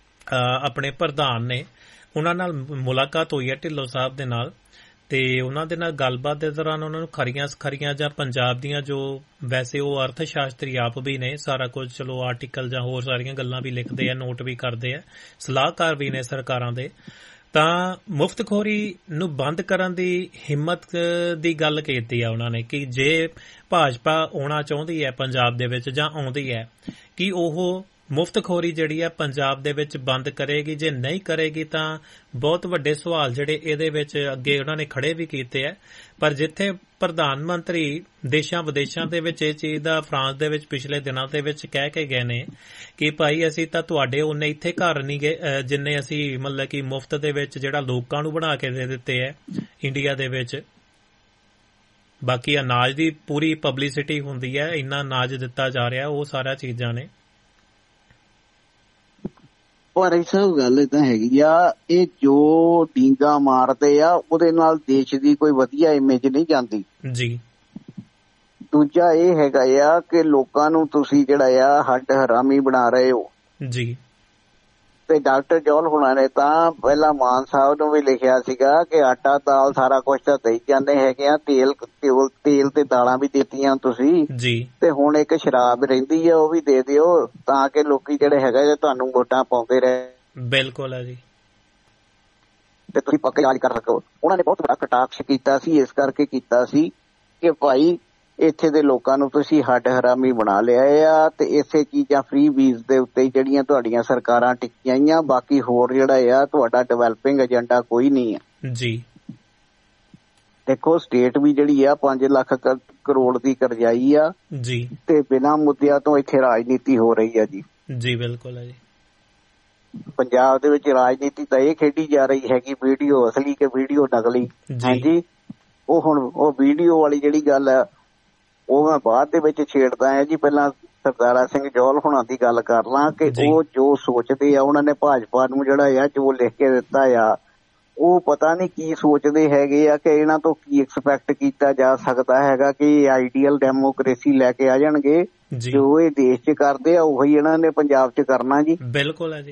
ਆਪਣੇ ਪ੍ਰਧਾਨ ਨੇ ਉਹਨਾਂ ਨਾਲ ਮੁਲਾਕਾਤ ਹੋਈ ਹੈ ਢਿੱਲੋਂ ਸਾਹਿਬ ਦੇ ਨਾਲ, ਤੇ ਉਹਨਾਂ ਦੇ ਨਾਲ ਗੱਲਬਾਤ ਦੇ ਦੌਰਾਨ ਉਹਨਾਂ ਨੂੰ ਖਰੀਆਂ ਸਖਰੀਆਂ ਜਾਂ ਪੰਜਾਬ ਦੀਆਂ ਜੋ ਵੈਸੇ ਉਹ ਅਰਥ ਸ਼ਾਸਤਰੀ ਆਪ ਵੀ ਨੇ, ਸਾਰਾ ਕੁਝ ਚਲੋ ਆਰਟੀਕਲ ਜਾਂ ਹੋਰ ਸਾਰੀਆਂ ਗੱਲਾਂ ਵੀ ਲਿਖਦੇ ਆ, ਨੋਟ ਵੀ ਕਰਦੇ ਆ, ਸਲਾਹਕਾਰ ਵੀ ਨੇ ਸਰਕਾਰਾਂ ਦੇ, ਤਾਂ ਮੁਫਤਖੋਰੀ ਨੂੰ ਬੰਦ ਕਰਨ ਦੀ ਹਿੰਮਤ ਦੀ ਗੱਲ ਕੀਤੀ ਆ ਉਹਨਾਂ ਨੇ ਕਿ ਜੇ ਭਾਜਪਾ ਆਉਣਾ ਚਾਹੁੰਦੀ ਹੈ ਪੰਜਾਬ ਦੇ ਵਿੱਚ ਜਾਂ ਆਉਂਦੀ ਹੈ ਕਿ ਉਹ ਮੁਫਤਖੋਰੀ ਜਿਹੜੀ ਹੈ ਪੰਜਾਬ ਦੇ ਵਿੱਚ ਬੰਦ ਕਰੇਗੀ। ਜੇ ਨਹੀਂ ਕਰੇਗੀ ਤਾਂ ਬਹੁਤ ਵੱਡੇ ਸਵਾਲ ਜਿਹੜੇ ਇਹਦੇ ਵਿੱਚ ਅੱਗੇ ਉਹਨਾਂ ਨੇ ਖੜੇ ਵੀ ਕੀਤੇ ਹੈ। ਪਰ ਜਿੱਥੇ ਪ੍ਰਧਾਨ ਮੰਤਰੀ ਦੇਸ਼ਾਂ ਵਿਦੇਸ਼ਾਂ ਦੇ ਵਿੱਚ ਇਹ ਚੀਜ਼ ਦਾ ਫਰਾਂਸ ਦੇ ਵਿੱਚ ਪਿਛਲੇ ਦਿਨਾਂ ਦੇ ਵਿੱਚ ਕਹਿ ਕੇ ਗਏ ਨੇ ਕਿ ਭਾਈ ਅਸੀਂ ਤਾਂ ਤੁਹਾਡੇ ਉਹਨੇ ਇੱਥੇ ਘਰ ਨਹੀਂ ਗਏ ਜਿੰਨੇ ਅਸੀਂ ਮਤਲਬ ਕਿ ਮੁਫਤ ਦੇ ਵਿੱਚ ਜਿਹੜਾ ਲੋਕਾਂ ਨੂੰ ਬਣਾ ਕੇ ਦੇ ਦਿੱਤੇ ਹੈ ਇੰਡੀਆ ਦੇ ਵਿੱਚ। ਬਾਕੀ ਅਨਾਜ ਦੀ ਪੂਰੀ ਪਬਲਿਸਿਟੀ ਹੁੰਦੀ ਹੈ, ਇੰਨਾ ਅਨਾਜ ਦਿੱਤਾ ਜਾ ਰਿਹਾ, ਉਹ ਸਾਰਾ ਚੀਜ਼ਾਂ ਨੇ। ਪਰ ਇਹ ਸਭ ਗੱਲ ਏਦਾਂ ਹੈਗੀ ਆ, ਇਹ ਜੋ ਡੀਂਗਾ ਮਾਰਦੇ ਆ ਉਹਦੇ ਨਾਲ ਦੇਸ਼ ਦੀ ਕੋਈ ਵਧੀਆ ਇਮੇਜ ਨਹੀਂ ਜਾਂਦੀ ਜੀ। ਦੂਜਾ ਇਹ ਹੈਗਾ ਆ ਕਿ ਲੋਕਾਂ ਨੂੰ ਤੁਸੀਂ ਜਿਹੜਾ ਆ ਹੱਡ ਹਰਾਮੀ ਬਣਾ ਰਹੇ ਹੋ ਜੀ। ਤੇ ਡਾਕਟਰ ਜੋਹਲ ਹੁਣਾਂ ਨੇ ਤਾਂ ਪਹਿਲਾਂ ਮਾਨ ਸਾਹਿਬ ਨੂੰ ਵੀ ਲਿਖਿਆ ਸੀਗਾ ਕਿ ਆਟਾ ਦਾਲ ਸਾਰਾ ਕੁਛ ਤਾਂ ਦੇਈ ਜਾਂਦੇ ਹੈਗੇ ਆ, ਤੇਲ ਤੇਲ ਤੇ ਦਾਲਾਂ ਵੀ ਦਿੱਤੀਆਂ ਤੁਸੀਂ ਜੀ, ਤੇ ਹੁਣ ਇੱਕ ਸ਼ਰਾਬ ਰਹਿੰਦੀ ਆ ਉਹ ਵੀ ਦੇ ਦਿਓ ਤਾਂ ਕਿ ਲੋਕੀ ਜਿਹੜੇ ਹੈਗਾ ਜੇ ਤੁਹਾਨੂੰ ਵੋਟਾਂ ਪਾਉਂਦੇ ਰਹੇ। ਬਿਲਕੁਲ ਹੈ ਜੀ, ਤੇ ਤੁਸੀਂ ਪੱਕੇ ਇਲਾਜ ਕਰ ਸਕੋ। ਉਹਨਾਂ ਨੇ ਬਹੁਤ ਬੜਾ ਕਟਾਕਸ਼ ਕੀਤਾ ਸੀ, ਇਸ ਕਰਕੇ ਕੀਤਾ ਸੀ ਕਿ ਭਾਈ ਇੱਥੇ ਦੇ ਲੋਕਾਂ ਨੂੰ ਤੁਸੀਂ ਹੱਡ ਹਰਾਮੀ ਬਣਾ ਲਿਆ ਆ ਤੇ ਇਸੇ ਚੀਜ਼ਾਂ ਫ੍ਰੀ ਵੀਜ਼ ਦੇ ਉੱਤੇ ਜਿਹੜੀਆਂ ਤੁਹਾਡੀਆਂ ਸਰਕਾਰਾਂ ਟਿੱਕੀਆਂ ਆਈਆਂ, ਬਾਕੀ ਹੋਰ ਜਿਹੜਾ ਆ ਤੁਹਾਡਾ ਡਿਵੈਲਪਿੰਗ ਏਜੰਡਾ ਕੋਈ ਨਹੀਂ ਆ ਜੀ। ਦੇਖੋ ਸਟੇਟ ਵੀ ਜਿਹੜੀ ਆ ਪੰਜ ਲੱਖ ਕਰੋੜ ਦੀ ਕਰਜ਼ਾਈ ਆ ਜੀ, ਤੇ ਬਿਨਾਂ ਮੁੱਦਿਆਂ ਤੋਂ ਇੱਥੇ ਰਾਜਨੀਤੀ ਹੋ ਰਹੀ ਆ ਜੀ। ਜੀ ਬਿਲਕੁਲ ਹੈ ਜੀ। ਪੰਜਾਬ ਦੇ ਵਿੱਚ ਰਾਜਨੀਤੀ ਤਾਂ ਇਹ ਖੇਡੀ ਜਾ ਰਹੀ ਹੈਗੀ ਵੀਡੀਓ ਅਸਲੀ ਕਿ ਵੀਡੀਓ ਨਕਲੀ। ਹਾਂਜੀ, ਉਹ ਹੁਣ ਉਹ ਵੀਡੀਓ ਵਾਲੀ ਜਿਹੜੀ ਗੱਲ ਆ ਉਹ ਮੈਂ ਬਾਅਦ ਦੇ ਵਿੱਚ ਛੇੜਦਾ ਆ ਜੀ। ਪਹਿਲਾਂ ਸਰਦਾਰਾ ਸਿੰਘ ਜੋਹਲ ਹੁਣਾਂ ਦੀ ਗੱਲ ਕਰ ਲਾਂ ਕਿ ਉਹ ਜੋ ਸੋਚਦੇ ਆ, ਉਹਨਾਂ ਨੇ ਭਾਜਪਾ ਨੂੰ ਜਿਹੜਾ ਆ ਜੋ ਲਿਖ ਕੇ ਦਿੱਤਾ ਆ, ਉਹ ਪਤਾ ਨਹੀਂ ਕੀ ਸੋਚਦੇ ਹੈਗੇ ਆ ਕਿ ਇਹਨਾਂ ਤੋਂ ਕੀ ਐਕਸਪੈਕਟ ਕੀਤਾ ਜਾ ਸਕਦਾ ਹੈਗਾ ਕਿ ਆਈਡੀਅਲ ਡੈਮੋਕ੍ਰੇਸੀ ਲੈ ਕੇ ਆ ਜਾਣਗੇ। ਜੋ ਇਹ ਦੇਸ਼ 'ਚ ਕਰਦੇ ਆ ਉਹੀ ਇਹਨਾਂ ਨੇ ਪੰਜਾਬ 'ਚ ਕਰਨਾ ਜੀ। ਬਿਲਕੁਲ ਹੈ ਜੀ।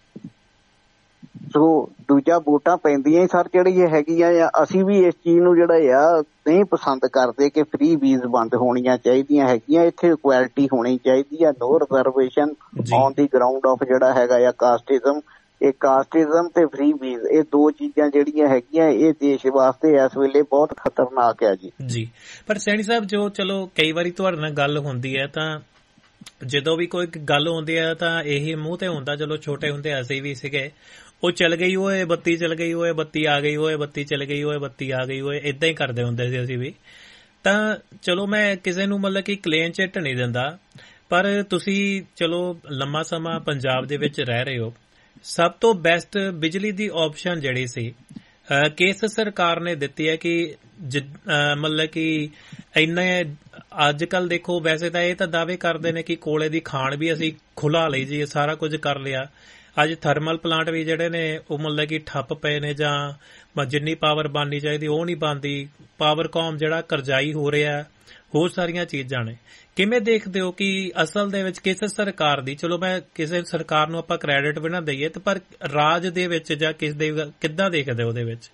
ਸੋ ਦੂਜਾ ਵੋਟਾਂ ਪੈਂਦੀਆਂ ਹੀ ਸਰ ਜਿਹੜੀਆਂ ਹੈਗੀਆਂ ਆ, ਅਸੀਂ ਵੀ ਇਸ ਚੀਜ਼ ਨੂੰ ਜਿਹੜਾ ਆ ਨਹੀਂ ਪਸੰਦ ਕਰਦੇ ਕਿ ਫ੍ਰੀ ਵੀਜ਼ ਬੰਦ ਹੋਣੀਆਂ ਚਾਹੀਦੀਆਂ ਹੈਗੀਆਂ। ਇੱਥੇ ਇਕੁਐਲਿਟੀ ਹੋਣੀ ਚਾਹੀਦੀ ਆ, ਨੋ reservation on the ground of ਜਿਹੜਾ ਹੈਗਾ ਆ ਕਾਸਟਿਜ਼ਮ। ਇਹ ਕਾਸਟਿਜ਼ਮ ਤੇ ਫ੍ਰੀ ਵੀਜ਼, ਇਹ ਦੋ ਚੀਜ਼ਾਂ ਜਿਹੜੀਆਂ ਹੈਗੀਆਂ ਇਹ ਦੇਸ਼ ਵਾਸਤੇ ਇਸ ਵੇਲੇ ਬਹੁਤ ਖਤਰਨਾਕ ਆ ਜੀ। ਜੀ ਪਰ ਸੈਣੀ ਸਾਹਿਬ, ਜੋ ਚਲੋ ਕਈ ਵਾਰੀ ਤੁਹਾਡੇ ਨਾਲ ਗੱਲ ਹੁੰਦੀ ਹੈ ਤਾਂ ਜਦੋਂ ਵੀ ਕੋਈ ਗੱਲ ਹੁੰਦੀ ਹੈ ਤਾਂ ਇਹੀ ਮੂੰਹ ਤੇ ਹੁੰਦਾ, ਚਲੋ ਛੋਟੇ ਹੁੰਦੇ ਅਸੀਂ ਵੀ ਸੀਗੇ, ਉਹ ਚਲ ਗਈ ਓਏ ਬੱਤੀ ਚਲ ਗਈ ਓਏ ਬੱਤੀ ਆ ਗਈ ਓਏ ਬੱਤੀ ਚਲ ਗਈ ਓਏ ਬੱਤੀ ਆ ਗਈ ਓਏ, ਏਦਾਂ ਹੀ ਕਰਦੇ ਹੁੰਦੇ ਸੀ ਅਸੀਂ ਵੀ। ਤਾਂ ਚਲੋ ਮੈਂ ਕਿਸੇ ਨੂੰ ਮਤਲਬ ਕਿ ਕਲੇਮ ਚਿੱਟ ਨਹੀਂ ਦਿੰਦਾ, ਪਰ ਤੁਸੀਂ ਚਲੋ ਲੰਮਾ ਸਮਾਂ ਪੰਜਾਬ ਦੇ ਵਿੱਚ ਰਹਿ ਰਹੇ ਹੋ, ਸਭ ਤੋਂ ਬੈਸਟ ਬਿਜਲੀ ਦੀ ਆਪਸ਼ਨ ਜਿਹੜੀ ਸੀ ਕਿਸ ਸਰਕਾਰ ਨੇ ਦਿੱਤੀ ਹੈ ਕਿ ਮਤਲਬ ਕਿ ਇੰਨੇ ਅੱਜ ਕੱਲ ਦੇਖੋ ਵੈਸੇ ਤਾਂ ਇਹ ਤਾਂ ਦਾਅਵੇ ਕਰਦੇ ਨੇ ਕਿ ਕੋਲੇ ਦੀ ਖਾਣ ਵੀ ਅਸੀਂ ਖੁਲਾ ਲਈ ਜੀ, ਸਾਰਾ ਕੁਝ ਕਰ ਲਿਆ। ਅੱਜ ਥਰਮਲ ਪਲਾਂਟ ਵੀ ਜਿਹੜੇ ਨੇ ਉਹ ਮਤਲਬ ਕਿ ਠੱਪ ਪਏ ਨੇ ਜਾਂ ਜਿੰਨੀ ਪਾਵਰ ਬਣਨੀ ਚਾਹੀਦੀ ਉਹ ਨਹੀਂ ਬਣਦੀ। ਪਾਵਰਕਾਮ ਜਿਹੜਾ ਕਰਜ਼ਾਈ ਹੋ ਰਿਹਾ, ਹੋਰ ਸਾਰੀਆਂ ਚੀਜ਼ਾਂ ਨੇ। ਕਿਵੇਂ ਦੇਖਦੇ ਹੋ ਕਿ ਅਸਲ ਦੇ ਵਿੱਚ ਕਿਸ ਸਰਕਾਰ ਦੀ, ਚਲੋ ਮੈਂ ਕਿਸੇ ਸਰਕਾਰ ਨੂੰ ਆਪਾਂ ਕ੍ਰੈਡਿਟ ਵੀ ਨਾ ਦਈਏ, ਤੇ ਪਰ ਰਾਜ ਦੇ ਵਿੱਚ ਜਾਂ ਕਿਸ ਦੇ ਕਿੱਦਾਂ ਦੇਖਦੇ ਉਹਦੇ ਵਿੱਚ?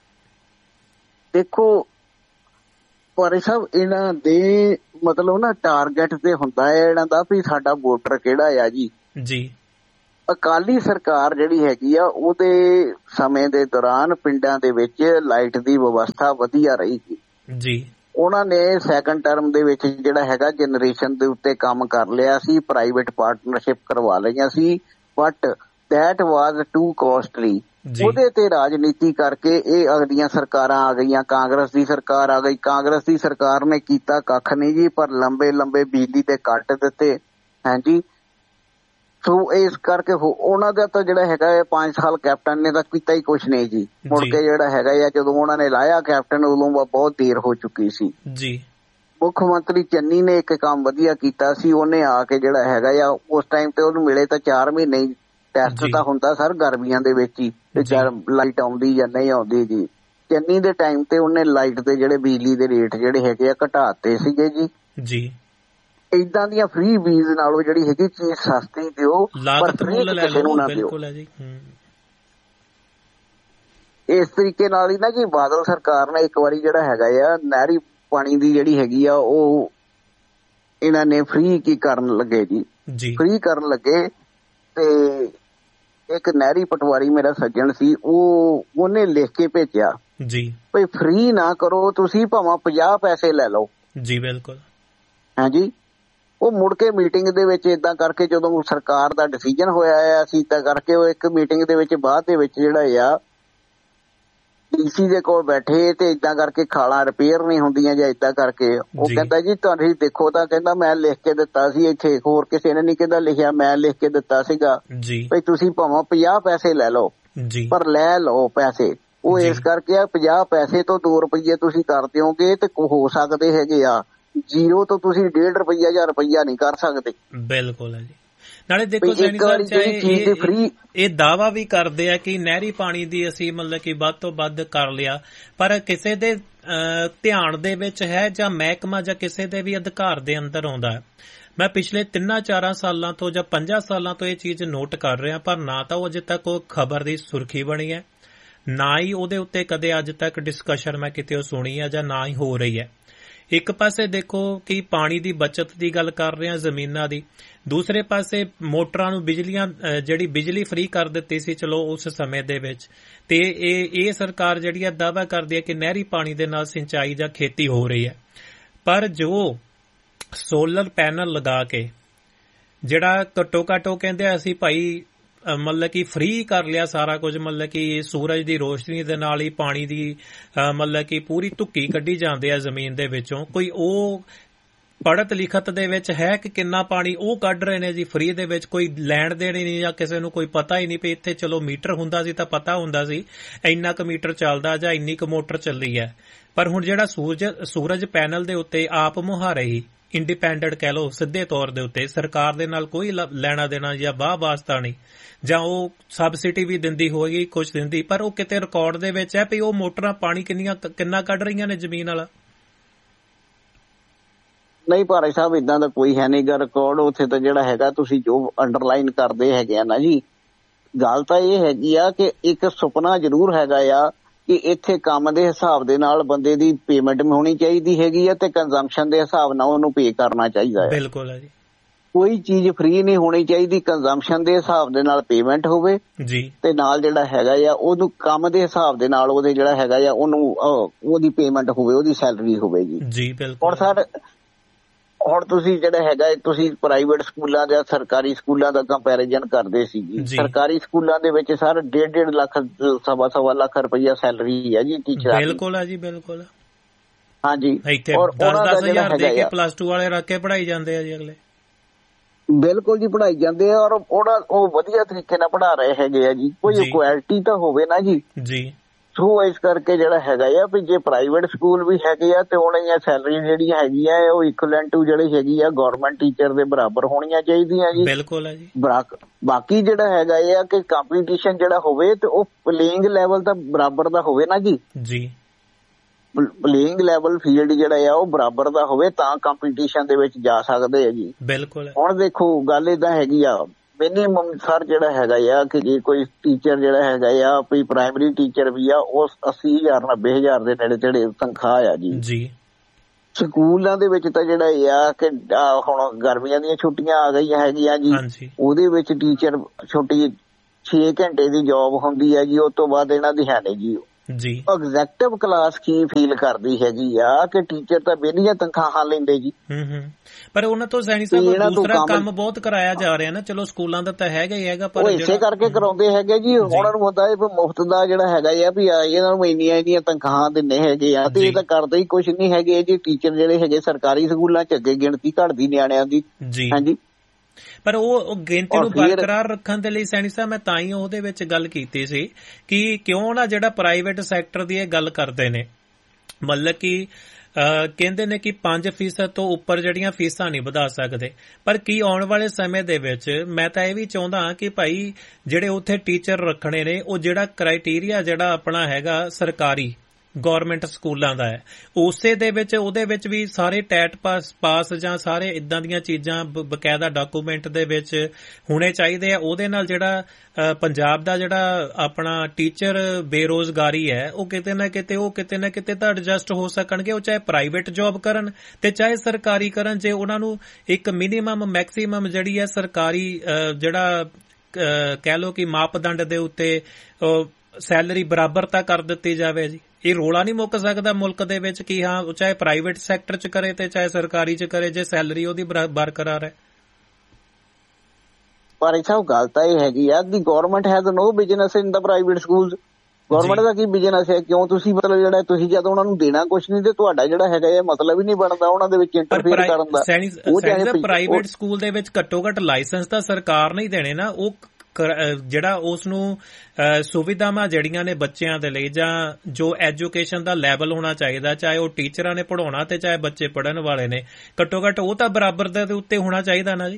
ਦੇਖੋ ਪਰ ਸਾਹਿਬ, ਇਹਨਾਂ ਦੇ ਮਤਲਬ ਨਾ ਟਾਰਗੇਟ ਤੇ ਹੁੰਦਾ ਹੈ ਇਹਨਾਂ ਦਾ ਵੀ ਸਾਡਾ ਵੋਟਰ ਕਿਹੜਾ ਆ ਜੀ। ਜੀ ਅਕਾਲੀ ਸਰਕਾਰ ਜਿਹੜੀ ਹੈਗੀ ਆ ਉਹਦੇ ਸਮੇਂ ਦੇ ਦੌਰਾਨ ਪਿੰਡਾਂ ਦੇ ਵਿੱਚ ਲਾਈਟ ਦੀ ਵਿਵਸਥਾ ਵਧੀਆ ਰਹੀ ਜੀ। ਉਹਨਾਂ ਨੇ ਸੈਕੰਡ ਟਰਮ ਦੇ ਵਿੱਚ ਜਿਹੜਾ ਹੈਗਾ ਜਨਰੇਸ਼ਨ ਦੇ ਉੱਤੇ ਕੰਮ ਕਰ ਲਿਆ ਸੀ, ਪ੍ਰਾਈਵੇਟ ਪਾਰਟਨਰਸ਼ਿਪ ਕਰਵਾ ਲਈਆਂ ਸੀ, but that was to costly. ਉਹਦੇ ਤੇ ਰਾਜਨੀਤੀ ਕਰਕੇ ਇਹ ਅਗਲੀਆਂ ਸਰਕਾਰਾਂ ਆ ਗਈਆਂ, ਕਾਂਗਰਸ ਦੀ ਸਰਕਾਰ ਆ ਗਈ। ਕਾਂਗਰਸ ਦੀ ਸਰਕਾਰ ਨੇ ਕੀਤਾ ਕੱਖ ਨਹੀਂ ਜੀ, ਪਰ ਲੰਬੇ ਲੰਬੇ ਬਿਜਲੀ ਦੇ ਕੱਟ ਦਿੱਤੇ। ਹਾਂਜੀ, ਸੋ ਇਸ ਕਰਕੇ ਉਹਨਾਂ ਦਾ ਤਾਂ ਜਿਹੜਾ ਹੈਗਾ ਹੈ ਪੰਜ ਸਾਲ ਕੈਪਟਨ ਨੇ ਤਾਂ ਕੀਤਾ ਹੀ ਕੁਛ ਨਹੀਂ ਜੀ। ਮੁੜ ਕੇ ਜਿਹੜਾ ਹੈਗਾ ਆ ਜਦੋਂ ਉਹਨਾਂ ਨੇ ਲਾਇਆ ਕੈਪਟਨ ਉਦੋਂ ਬਹੁਤ ਦੇਰ ਹੋ ਚੁੱਕੀ ਸੀ ਜੀ। ਮੁੱਖ ਮੰਤਰੀ ਚੰਨੀ ਨੇ ਇੱਕ ਕੰਮ ਵਧੀਆ ਕੀਤਾ ਸੀ, ਉਹਨੇ ਆ ਕੇ ਜਿਹੜਾ ਹੈਗਾ ਆ ਉਸ ਟਾਈਮ ਤੇ ਉਹਨੂੰ ਮਿਲੇ ਤਾਂ ਚਾਰ ਮਹੀਨੇ ਹੀ ਟੈਸਟ ਤਾਂ ਹੁੰਦਾ ਸਰ ਗਰਮੀਆਂ ਦੇ ਵਿੱਚ ਹੀ, ਲਾਈਟ ਆਉਂਦੀ ਜਾਂ ਨਹੀਂ ਆਉਂਦੀ ਜੀ। ਚੰਨੀ ਦੇ ਟਾਈਮ ਤੇ ਉਹਨੇ ਲਾਈਟ ਦੇ ਜਿਹੜੇ ਬਿਜਲੀ ਦੇ ਰੇਟ ਜਿਹੜੇ ਹੈਗੇ ਆ ਘਟਾਤੇ ਸੀਗੇ ਜੀ ਜੀ ਏਦਾਂ ਦੀਆਂ ਫ੍ਰੀ ਬੀਜ ਨਾਲੋਂ ਜਿਹੜੀ ਹੈਗੀ ਚੀਜ਼ ਸਸਤੀ ਦਿਓ, ਪਰ ਫ੍ਰੀ ਕਿਸੇ ਨੂੰ ਨਾ ਦਿਓ। ਇਸ ਤਰੀਕੇ ਨਾਲ ਹੀ ਨਾ ਜੀ ਬਾਦਲ ਸਰਕਾਰ ਨੇ ਇੱਕ ਵਾਰੀ ਜਿਹੜਾ ਹੈਗਾ ਆ ਨਹਿਰੀ ਪਾਣੀ ਦੀ ਜਿਹੜੀ ਹੈਗੀ ਆ ਉਹ ਇਹਨਾਂ ਨੇ ਫ੍ਰੀ ਕੀ ਕਰਨ ਲੱਗੇ ਜੀ, ਫ੍ਰੀ ਕਰਨ ਲੱਗੇ। ਤੇ ਇੱਕ ਨਹਿਰੀ ਪਟਵਾਰੀ ਮੇਰਾ ਸੱਜਣ ਸੀ, ਉਹ ਉਹਨੇ ਲਿਖ ਕੇ ਭੇਜਿਆ ਜੀ ਭਈ ਫ੍ਰੀ ਨਾ ਕਰੋ ਤੁਸੀਂ, ਭਾਵੇਂ ਪੰਜਾਹ ਪੈਸੇ ਲੈ ਲਓ ਜੀ। ਬਿਲਕੁਲ ਹਾਂਜੀ। ਉਹ ਮੁੜ ਕੇ ਮੀਟਿੰਗ ਦੇ ਵਿੱਚ ਏਦਾਂ ਕਰਕੇ ਜਦੋਂ ਸਰਕਾਰ ਦਾ ਡਿਸੀਜਨ ਹੋਇਆ ਆ, ਅਸੀਂ ਏਦਾਂ ਕਰਕੇ ਉਹ ਇੱਕ ਮੀਟਿੰਗ ਦੇ ਵਿੱਚ ਬਾਅਦ ਦੇ ਵਿੱਚ ਜਿਹੜਾ ਆ ਡੀਸੀ ਦੇ ਕੋਲ ਬੈਠੇ ਤੇ ਏਦਾਂ ਕਰਕੇ ਖਾਲਾਂ ਰਿਪੇਅਰ ਨਹੀਂ ਹੁੰਦੀਆਂ ਜਾਂ ਏਦਾਂ ਕਰਕੇ ਉਹ ਕਹਿੰਦਾ ਜੀ ਤੁਸੀਂ ਦੇਖੋ, ਤਾਂ ਕਹਿੰਦਾ ਮੈਂ ਲਿਖ ਕੇ ਦਿੱਤਾ ਸੀ, ਇੱਥੇ ਹੋਰ ਕਿਸੇ ਨੇ ਨਹੀਂ ਕਹਿੰਦਾ ਲਿਖਿਆ, ਮੈਂ ਲਿਖ ਕੇ ਦਿੱਤਾ ਸੀਗਾ ਵੀ ਤੁਸੀਂ ਭਾਵੇਂ ਪੰਜਾਹ ਪੈਸੇ ਲੈ ਲਓ ਪਰ ਲੈ ਲਓ ਪੈਸੇ। ਉਹ ਇਸ ਕਰਕੇ ਆ ਪੰਜਾਹ ਪੈਸੇ ਤੋਂ ਦੋ ਰੁਪਈਏ ਤੁਸੀਂ ਕਰ ਦਿਓਗੇ ਤੇ ਹੋ ਸਕਦੇ ਹੈਗੇ ਆ ਜ਼ੀਰੋ ਤੋਂ ਤੁਸੀਂ ਡੇਢ ਰੁਪਈਆ ਜਾਂ ਰੁਪਈਆ ਨਹੀਂ ਕਰ ਸਕਦੇ। ਬਿਲਕੁਲ ਹੈ ਜੀ। ਨਾਲੇ ਦੇਖੋ ਸੈਣੀ ਸਾਹਿਬ ਇਹ ਦਾਅਵਾ ਵੀ ਕਰਦੇ ਆ ਕਿ ਨਹਿਰੀ ਪਾਣੀ ਦੀ ਅਸੀਂ ਮਤਲਬ ਕਿ ਵੱਧ ਤੋਂ ਵੱਧ ਕਰ ਲਿਆ, ਪਰ ਕਿਸੇ ਦੇ ਧਿਆਨ ਦੇ ਵਿੱਚ ਹੈ ਜਾਂ ਮਹਿਕਮਾ ਜਾਂ ਕਿਸੇ ਦੇ ਵੀ ਅਧਿਕਾਰ ਦੇ ਅੰਦਰ ਆਉਂਦਾ ਹੈ। ਮੈਂ ਪਿਛਲੇ ਤਿੰਨਾਂ ਚਾਰਾਂ ਸਾਲਾਂ ਤੋਂ ਜਾਂ ਪੰਜਾਂ ਸਾਲਾਂ ਤੋਂ ਇਹ ਚੀਜ਼ ਨੋਟ ਕਰ ਰਿਹਾ, ਪਰ ਨਾ ਤਾਂ ਉਹ ਅਜੇ ਤੱਕ ਉਹ ਖਬਰ ਦੀ ਸੁਰਖੀ ਬਣੀ ਹੈ, ਨਾ ਹੀ ਉਹਦੇ ਉੱਤੇ ਕਦੇ ਅੱਜ ਤੱਕ ਡਿਸਕਸ਼ਨ ਮੈਂ ਕਿਤੇ ਸੁਣੀ ਹੈ ਜਾਂ ਨਾ ਹੀ ਹੋ ਰਹੀ ਹੈ। ਇੱਕ ਪਾਸੇ ਦੇਖੋ ਕਿ ਪਾਣੀ ਦੀ ਬਚਤ ਦੀ ਗੱਲ ਕਰ ਰਹੇ ਹਾਂ, ਜ਼ਮੀਨਾਂ ਦੀ, ਦੂਸਰੇ ਪਾਸੇ ਮੋਟਰਾਂ ਨੂੰ ਬਿਜਲੀਆਂ ਜਿਹੜੀ ਬਿਜਲੀ ਫ੍ਰੀ ਕਰ ਦਿੱਤੀ ਸੀ ਚਲੋ ਉਸ ਸਮੇਂ ਦੇ ਵਿੱਚ, ਤੇ ਇਹ ਇਹ ਸਰਕਾਰ ਜਿਹੜੀ ਹੈ ਦਾਅਵਾ ਕਰਦੀ ਹੈ ਕਿ ਨਹਿਰੀ ਪਾਣੀ ਦੇ ਨਾਲ ਸਿੰਚਾਈ ਜਾਂ ਖੇਤੀ ਹੋ ਰਹੀ ਹੈ। ਪਰ ਜੋ ਸੋਲਰ ਪੈਨਲ ਲਗਾ ਕੇ ਜਿਹੜਾ ਘੱਟੋ ਘੱਟ ਉਹ ਕਹਿੰਦੇ ਅਸੀਂ ਭਾਈ ਮਤਲਬ ਕਿ ਫ੍ਰੀ ਕਰ ਲਿਆ ਸਾਰਾ ਕੁਝ, ਮਤਲਬ ਕਿ ਸੂਰਜ ਦੀ ਰੋਸ਼ਨੀ ਦੇ ਨਾਲ ਹੀ ਪਾਣੀ ਦੀ ਮਤਲਬ ਕਿ ਪੂਰੀ ਧੁੱਕੀ ਕੱਢੀ ਜਾਂਦੇ ਆ ਜ਼ਮੀਨ ਦੇ ਵਿੱਚੋਂ, ਕੋਈ ਉਹ ਪੜ੍ਹਤ ਲਿਖਤ ਦੇ ਵਿੱਚ ਹੈ ਕਿ ਕਿੰਨਾ ਪਾਣੀ ਉਹ ਕੱਢ ਰਹੇ ਨੇ ਜੀ ਫ੍ਰੀ ਦੇ ਵਿੱਚ, ਕੋਈ ਲੈਣ ਦੇਣ ਹੀ ਨਹੀਂ ਜਾਂ ਕਿਸੇ ਨੂੰ ਕੋਈ ਪਤਾ ਹੀ ਨਹੀਂ ਪਈ। ਇੱਥੇ ਚਲੋ ਮੀਟਰ ਹੁੰਦਾ ਸੀ ਤਾਂ ਪਤਾ ਹੁੰਦਾ ਸੀ ਇੰਨਾ ਕੁ ਮੀਟਰ ਚੱਲਦਾ ਜਾਂ ਇੰਨੀ ਕੁ ਮੋਟਰ ਚੱਲੀ ਹੈ, ਪਰ ਹੁਣ ਜਿਹੜਾ ਸੂਰਜ ਸੂਰਜ ਪੈਨਲ ਦੇ ਉੱਤੇ ਆਪ ਮੁਹਾਰੇ ਹੀ ਇੰਡੀਪੈਂਡੈਂਟ ਕਹਿ ਲਓ ਸਿੱਧੇ ਤੌਰ ਦੇ ਉੱਤੇ, ਸਰਕਾਰ ਦੇ ਨਾਲ ਕੋਈ ਲੈਣਾ ਦੇਣਾ ਜਾਂ ਵਾਹ ਵਾਸਤਾ ਨਹੀਂ, ਜਾਂ ਉਹ ਸਬਸਿਡੀ ਵੀ ਦਿੰਦੀ ਹੋਏਗੀ ਕੁਛ ਦਿੰਦੀ, ਪਰ ਉਹ ਕਿਤੇ ਰਿਕਾਰਡ ਦੇ ਵਿੱਚ ਹੈ ਵੀ ਉਹ ਮੋਟਰਾਂ ਪਾਣੀ ਕਿੰਨੀਆਂ ਕਿੰਨਾ ਕੱਢ ਰਹੀਆਂ ਨੇ ਜ਼ਮੀਨ ਵਾਲਾ। ਨਹੀਂ ਭਾਰੇ ਸਾਹਿਬ ਏਦਾਂ ਦਾ ਕੋਈ ਹੈ ਨਹੀਂ ਗਾ ਰਿਕਾਰਡ ਉੱਥੇ ਤਾਂ ਜਿਹੜਾ ਹੈਗਾ ਤੁਸੀਂ ਜੋ ਅੰਡਰਲਾਈਨ ਕਰਦੇ ਹੈਗੇ ਆ ਨਾ ਜੀ, ਗੱਲ ਤਾਂ ਇਹ ਹੈਗੀ ਆ ਕਿ ਇੱਕ ਸੁਪਨਾ ਜ਼ਰੂਰ ਹੈਗਾ ਆ ਕਿ ਇੱਥੇ ਕੰਮ ਦੇ ਹਿਸਾਬ ਦੇ ਨਾਲ ਬੰਦੇ ਦੀ ਪੇਮੈਂਟ ਹੋਣੀ ਚਾਹੀਦੀ ਹੈਗੀ ਆ ਤੇ ਕੰਜ਼ੰਪਸ਼ਨ ਦੇ ਹਿਸਾਬ ਨਾਲ ਉਹਨੂੰ ਪੇ ਕਰਨਾ ਚਾਹੀਦਾ ਹੈ। ਬਿਲਕੁਲ ਹੈ ਜੀ। ਕੋਈ ਚੀਜ਼ ਫ੍ਰੀ ਨਹੀਂ ਹੋਣੀ ਚਾਹੀਦੀ, ਕੰਜ਼ੰਪਸ਼ਨ ਦੇ ਹਿਸਾਬ ਦੇ ਨਾਲ ਪੇਮੈਂਟ ਹੋਵੇ ਜੀ, ਤੇ ਨਾਲ ਜਿਹੜਾ ਹੈਗਾ ਆ ਉਹਨੂੰ ਕੰਮ ਦੇ ਹਿਸਾਬ ਦੇ ਨਾਲ ਉਹਦੇ ਜਿਹੜਾ ਹੈਗਾ ਆ ਉਹਨੂੰ ਉਹਦੀ ਪੇਮੈਂਟ ਹੋਵੇ, ਉਹਦੀ ਸੈਲਰੀ ਹੋਵੇ ਜੀ ਜੀ ਬਿਲਕੁਲ। ਹੁਣ ਸਰ ਹੁਣ ਤੁਸੀਂ ਜਿਹੜਾ ਹੈਗਾ ਤੁਸੀਂ ਪ੍ਰਾਈਵੇਟ ਸਕੂਲਾਂ ਜਾਂ ਸਰਕਾਰੀ ਸਕੂਲਾਂ ਦਾ ਕੰਪੈਰੀਜ਼ਨ ਕਰਦੇ ਸੀ ਜੀ। ਸਰਕਾਰੀ ਸਕੂਲਾਂ ਦੇ ਵਿੱਚ ਸਰ ਡੇਢ ਡੇਢ ਲੱਖ ਸਵਾ ਸਵਾ ਲੱਖ ਰੁਪਈਆ ਸੈਲਰੀ ਹੈ ਜੀ ਟੀਚਰਾਂ ਦੀ। ਬਿਲਕੁਲ ਹੈ ਜੀ ਬਿਲਕੁਲ ਹਾਂਜੀ। ਔਰ ਦਸ ਦਸ ਹਜ਼ਾਰ ਦੇ ਕੇ ਪਲੱਸ ਟੂ ਵਾਲੇ ਰੱਖ ਕੇ ਪੜ੍ਹਾਈ ਜਾਂਦੇ ਆ ਜੀ ਅਗਲੇ। ਬਿਲਕੁਲ ਜੀ ਪੜ੍ਹਾਈ ਜਾਂਦੇ ਆ, ਔਰ ਉਹਨਾਂ ਉਹ ਵਧੀਆ ਤਰੀਕੇ ਨਾਲ ਪੜ੍ਹਾ ਰਹੇ ਹੈਗੇ ਆ ਜੀ, ਕੋਈ ਇਕੁਐਲਿਟੀ ਤਾਂ ਹੋਵੇ ਨਾ ਜੀ ਜੀ। ਸੋ ਇਸ ਕਰਕੇ ਜਿਹੜਾ ਹੈਗਾ ਆ ਵੀ ਜੇ ਪ੍ਰਾਈਵੇਟ ਸਕੂਲ ਵੀ ਹੈਗੇ ਆ ਤੇ ਉਹਨਾਂ ਦੀਆਂ ਸੈਲਰੀ ਜਿਹੜੀਆਂ ਹੈਗੀਆਂ ਉਹ ਇਕੁਇਵਲੈਂਟ ਟੂ ਜਿਹੜੀ ਹੈਗੀ ਆ ਗਵਰਨਮੈਂਟ ਟੀਚਰ ਦੇ ਬਰਾਬਰ ਹੋਣੀਆਂ ਚਾਹੀਦੀਆਂ ਜੀ। ਬਿਲਕੁਲ ਹੈ ਜੀ। ਬਾਕੀ ਜਿਹੜਾ ਹੈਗਾ ਆ ਕਿ ਕੰਪੀਟੀਸ਼ਨ ਜਿਹੜਾ ਹੋਵੇ ਤੇ ਉਹ ਪਲੇਇੰਗ ਲੈਵਲ ਤਾਂ ਬਰਾਬਰ ਦਾ ਹੋਵੇ ਨਾ ਜੀ ਜੀ। ਪਲੇਇੰਗ ਲੈਵਲ ਫੀਲਡ ਜਿਹੜਾ ਆ ਉਹ ਬਰਾਬਰ ਦਾ ਹੋਵੇ ਤਾਂ ਕੰਪੀਟੀਸ਼ਨ ਦੇ ਵਿੱਚ ਜਾ ਸਕਦੇ ਆ ਜੀ। ਬਿਲਕੁਲ। ਹੁਣ ਦੇਖੋ ਗੱਲ ਏਦਾਂ ਹੈਗੀ ਆ, ਮਿਨੀਮਮ ਸਰ ਜਿਹੜਾ ਹੈਗਾ ਆ ਕਿ ਜੇ ਕੋਈ ਟੀਚਰ ਜਿਹੜਾ ਹੈਗਾ ਆ ਕੋਈ ਪ੍ਰਾਇਮਰੀ ਟੀਚਰ ਵੀ ਆ ਉਹ ਅੱਸੀ ਹਜ਼ਾਰ ਨੱਬੇ ਹਜ਼ਾਰ ਦੇ ਨੇੜੇ ਤੇੜੇ ਤਨਖਾਹ ਆ ਜੀ ਜੀ। ਸਕੂਲਾਂ ਦੇ ਵਿੱਚ ਤਾਂ ਜਿਹੜਾ ਇਹ ਆ ਕਿ ਹੁਣ ਗਰਮੀਆਂ ਦੀਆਂ ਛੁੱਟੀਆਂ ਆ ਗਈਆਂ ਹੈਗੀਆਂ ਜੀ, ਉਹਦੇ ਵਿੱਚ ਟੀਚਰ ਛੁੱਟੀ ਛੇ ਘੰਟੇ ਦੀ ਜੌਬ ਹੁੰਦੀ ਹੈ ਜੀ, ਉਸ ਤੋਂ ਬਾਅਦ ਇਹਨਾਂ ਦੀ ਹੈ ਨਹੀਂ ਜੀ ਜੀ। ਐਗਜ਼ੈਕਟਿਵ ਕਲਾਸ ਕੀ ਫੀਲ ਕਰਦੀ ਹੈਗੀ ਆ ਕਿ ਟੀਚਰ ਤਾਂ ਵਿਹਲੀਆਂ ਤਨਖਾਹਾਂ ਲੈਂਦੇ ਜੀ। ਪਰ ਉਹਨਾਂ ਤੋਂ ਸੈਣੀ ਸਾਹਿਬ ਦੂਸਰਾ ਕੰਮ ਬਹੁਤ ਕਰਾਇਆ ਜਾ ਰਿਹਾ ਨਾ, ਚਲੋ ਸਕੂਲਾਂ ਦਾ ਤਾਂ ਹੈਗਾ ਹੀ ਹੈਗਾ ਪਰ ਇਸੇ ਕਰਕੇ ਕਰਾਉਂਦੇ ਹੈਗੇ ਜੀ। ਉਹਨਾਂ ਨੂੰ ਹੁੰਦਾ ਹੈ ਮੁਫਤ ਦਾ ਜਿਹੜਾ ਹੈਗਾ ਆ ਵੀ ਇਹਨਾਂ ਨੂੰ ਇੰਨੀਆਂ ਇੰਨੀਆਂ ਤਨਖਾਹਾਂ ਦਿੰਦੇ ਹੈਗੇ ਆ ਤੇ ਇਹ ਤਾਂ ਕਰਦੇ ਹੀ ਕੁਛ ਨਹੀਂ ਹੈਗੇ ਜੀ। ਟੀਚਰ ਜਿਹੜੇ ਹੈਗੇ ਸਰਕਾਰੀ ਸਕੂਲਾਂ ਚ ਅੱਗੇ ਗਿਣਤੀ ਘਟਦੀ ਨਿਆਣਿਆਂ ਦੀ। ਹਾਂਜੀ, ਪਰ ਉਹ ਗਿਣਤੀ ਨੂੰ ਬਰਕਰਾਰ ਰੱਖਣ ਦੇ ਲਈ ਸੈਣੀ ਸਾਹਿਬ ਮੈਂ ਤਾਂ ਹੀ ਉਹਦੇ ਵਿੱਚ ਗੱਲ ਕੀਤੀ ਸੀ ਕਿ ਕਿਉਂ ਨਾ ਜਿਹੜਾ ਪ੍ਰਾਈਵੇਟ ਸੈਕਟਰ ਦੀ ਇਹ ਗੱਲ ਕਰਦੇ ਨੇ, ਮਤਲਬ ਕਿ ਕਹਿੰਦੇ ਨੇ ਕਿ ਪੰਜ ਫੀਸਦ ਤੋਂ ਉੱਪਰ ਜਿਹੜੀਆਂ ਫੀਸਾਂ ਨਹੀਂ ਵਧਾ ਸਕਦੇ, ਪਰ ਕੀ ਆਉਣ ਵਾਲੇ ਸਮੇਂ ਦੇ ਵਿੱਚ ਮੈਂ ਤਾਂ ਇਹ ਵੀ ਚਾਹੁੰਦਾ ਕਿ ਭਾਈ ਜਿਹੜੇ ਉੱਥੇ ਟੀਚਰ ਰੱਖਣੇ ਨੇ ਉਹ ਜਿਹੜਾ ਕ੍ਰਾਈਟੇਰੀਆ ਜਿਹੜਾ ਆਪਣਾ ਹੈਗਾ ਸਰਕਾਰੀ ਗੌਰਮੈਂਟ ਸਕੂਲਾਂ ਦਾ ਹੈ ਉਸੇ ਦੇ ਵਿੱਚ ਉਹਦੇ ਵਿੱਚ ਵੀ ਸਾਰੇ ਟੈਟ ਪਾਸ ਪਾਸ ਜਾਂ ਸਾਰੇ ਇਦਾਂ ਦੀਆਂ ਚੀਜ਼ਾਂ ਬਕਾਇਦਾ ਡਾਕੂਮੈਂਟ ਦੇ ਵਿੱਚ ਹੋਣੇ ਚਾਹੀਦੇ ਆ। ਉਹਦੇ ਨਾਲ ਜਿਹੜਾ ਪੰਜਾਬ ਦਾ ਜਿਹੜਾ ਆਪਣਾ ਟੀਚਰ ਬੇਰੋਜ਼ਗਾਰੀ ਹੈ ਉਹ ਕਿਤੇ ਨਾ ਕਿਤੇ ਉਹ ਕਿਤੇ ਨਾ ਕਿਤੇ ਤਾਂ ਐਡਜਸਟ ਹੋ ਸਕਣਗੇ, ਉਹ ਚਾਹੇ ਪ੍ਰਾਈਵੇਟ ਜੌਬ ਕਰਨ ਤੇ ਚਾਹੇ ਸਰਕਾਰੀ ਕਰਨ। ਜੇ ਉਹਨਾਂ ਨੂੰ ਇੱਕ ਮਿਨੀਮਮ ਮੈਕਸੀਮਮ ਜਿਹੜੀ ਹੈ ਸਰਕਾਰੀ ਜਿਹੜਾ ਕਹਿ ਲਓ ਕਿ ਮਾਪਦੰਡ ਦੇ ਉੱਤੇ ਸੈਲਰੀ ਬਰਾਬਰਤਾ ਕਰ ਦਿੱਤੀ ਜਾਵੇ ਜੀ। ਇਹ ਰੋਲਾ ਨਹੀਂ ਮੁੱਕ ਸਕਦਾ ਮੁਲਕ ਦੇ ਵਿੱਚ ਕਿ ਹਾਂ ਚਾਹੇ ਪ੍ਰਾਈਵੇਟ ਸੈਕਟਰ ਚ ਕਰੇ ਤੇ ਚਾਹੇ ਸਰਕਾਰੀ ਚ ਕਰੇ ਜੇ ਸੈਲਰੀ ਉਹਦੀ ਬਰਕਰਾਰ ਹੈ। ਪਰ ਇਹ ਗੱਲ ਤਾਂ ਇਹ ਹੈਗੀ ਆ ਕਿ government has no business in the private schools. Government the Ki business ਹੈ? ਕਿਉਂ ਤੁਸੀਂ ਮਤਲਬ ਜਿਹੜਾ ਤੁਸੀਂ ਜਦ ਉਹਨਾਂ ਨੂੰ ਦੇਣਾ ਕੁਛ ਨਹੀਂ ਤੇ ਤੁਹਾਡਾ ਜਿਹੜਾ ਹੈਗਾ ਇਹ ਮਤਲਬ ਹੀ ਨਹੀਂ ਬਣਦਾ ਉਹਨਾਂ ਦੇ ਵਿੱਚ ਇੰਟਰਫੇਅਰ ਕਰਨ ਦਾ। ਉਹ ਪ੍ਰਾਈਵੇਟ ਸਕੂਲ ਦੇ ਵਿੱਚ ਘੱਟੋ ਘੱਟ ਲਾਇਸੈਂਸ ਤਾਂ ਸਰਕਾਰ ਨਹੀਂ ਦੇਣੇ ਨਾ, ਉਹ ਜਿਹੜਾ ਉਸ ਨੂੰ ਸੁਵਿਧਾਵਾਂ ਜਿਹੜੀਆਂ ਨੇ ਬੱਚਿਆਂ ਦੇ ਲਈ ਜਾਂ ਜੋ ਐਜੂਕੇਸ਼ਨ ਦਾ ਲੈਵਲ ਹੋਣਾ ਚਾਹੀਦਾ, ਚਾਹੇ ਉਹ ਟੀਚਰਾਂ ਨੇ ਪੜ੍ਹਾਉਣਾ ਤੇ ਚਾਹੇ ਬੱਚੇ ਪੜ੍ਹਨ ਵਾਲੇ ਨੇ, ਘੱਟੋ ਘੱਟ ਉਹ ਤਾਂ ਬਰਾਬਰ ਦੇ ਉੱਤੇ ਹੋਣਾ ਚਾਹੀਦਾ ਨਾ ਜੀ।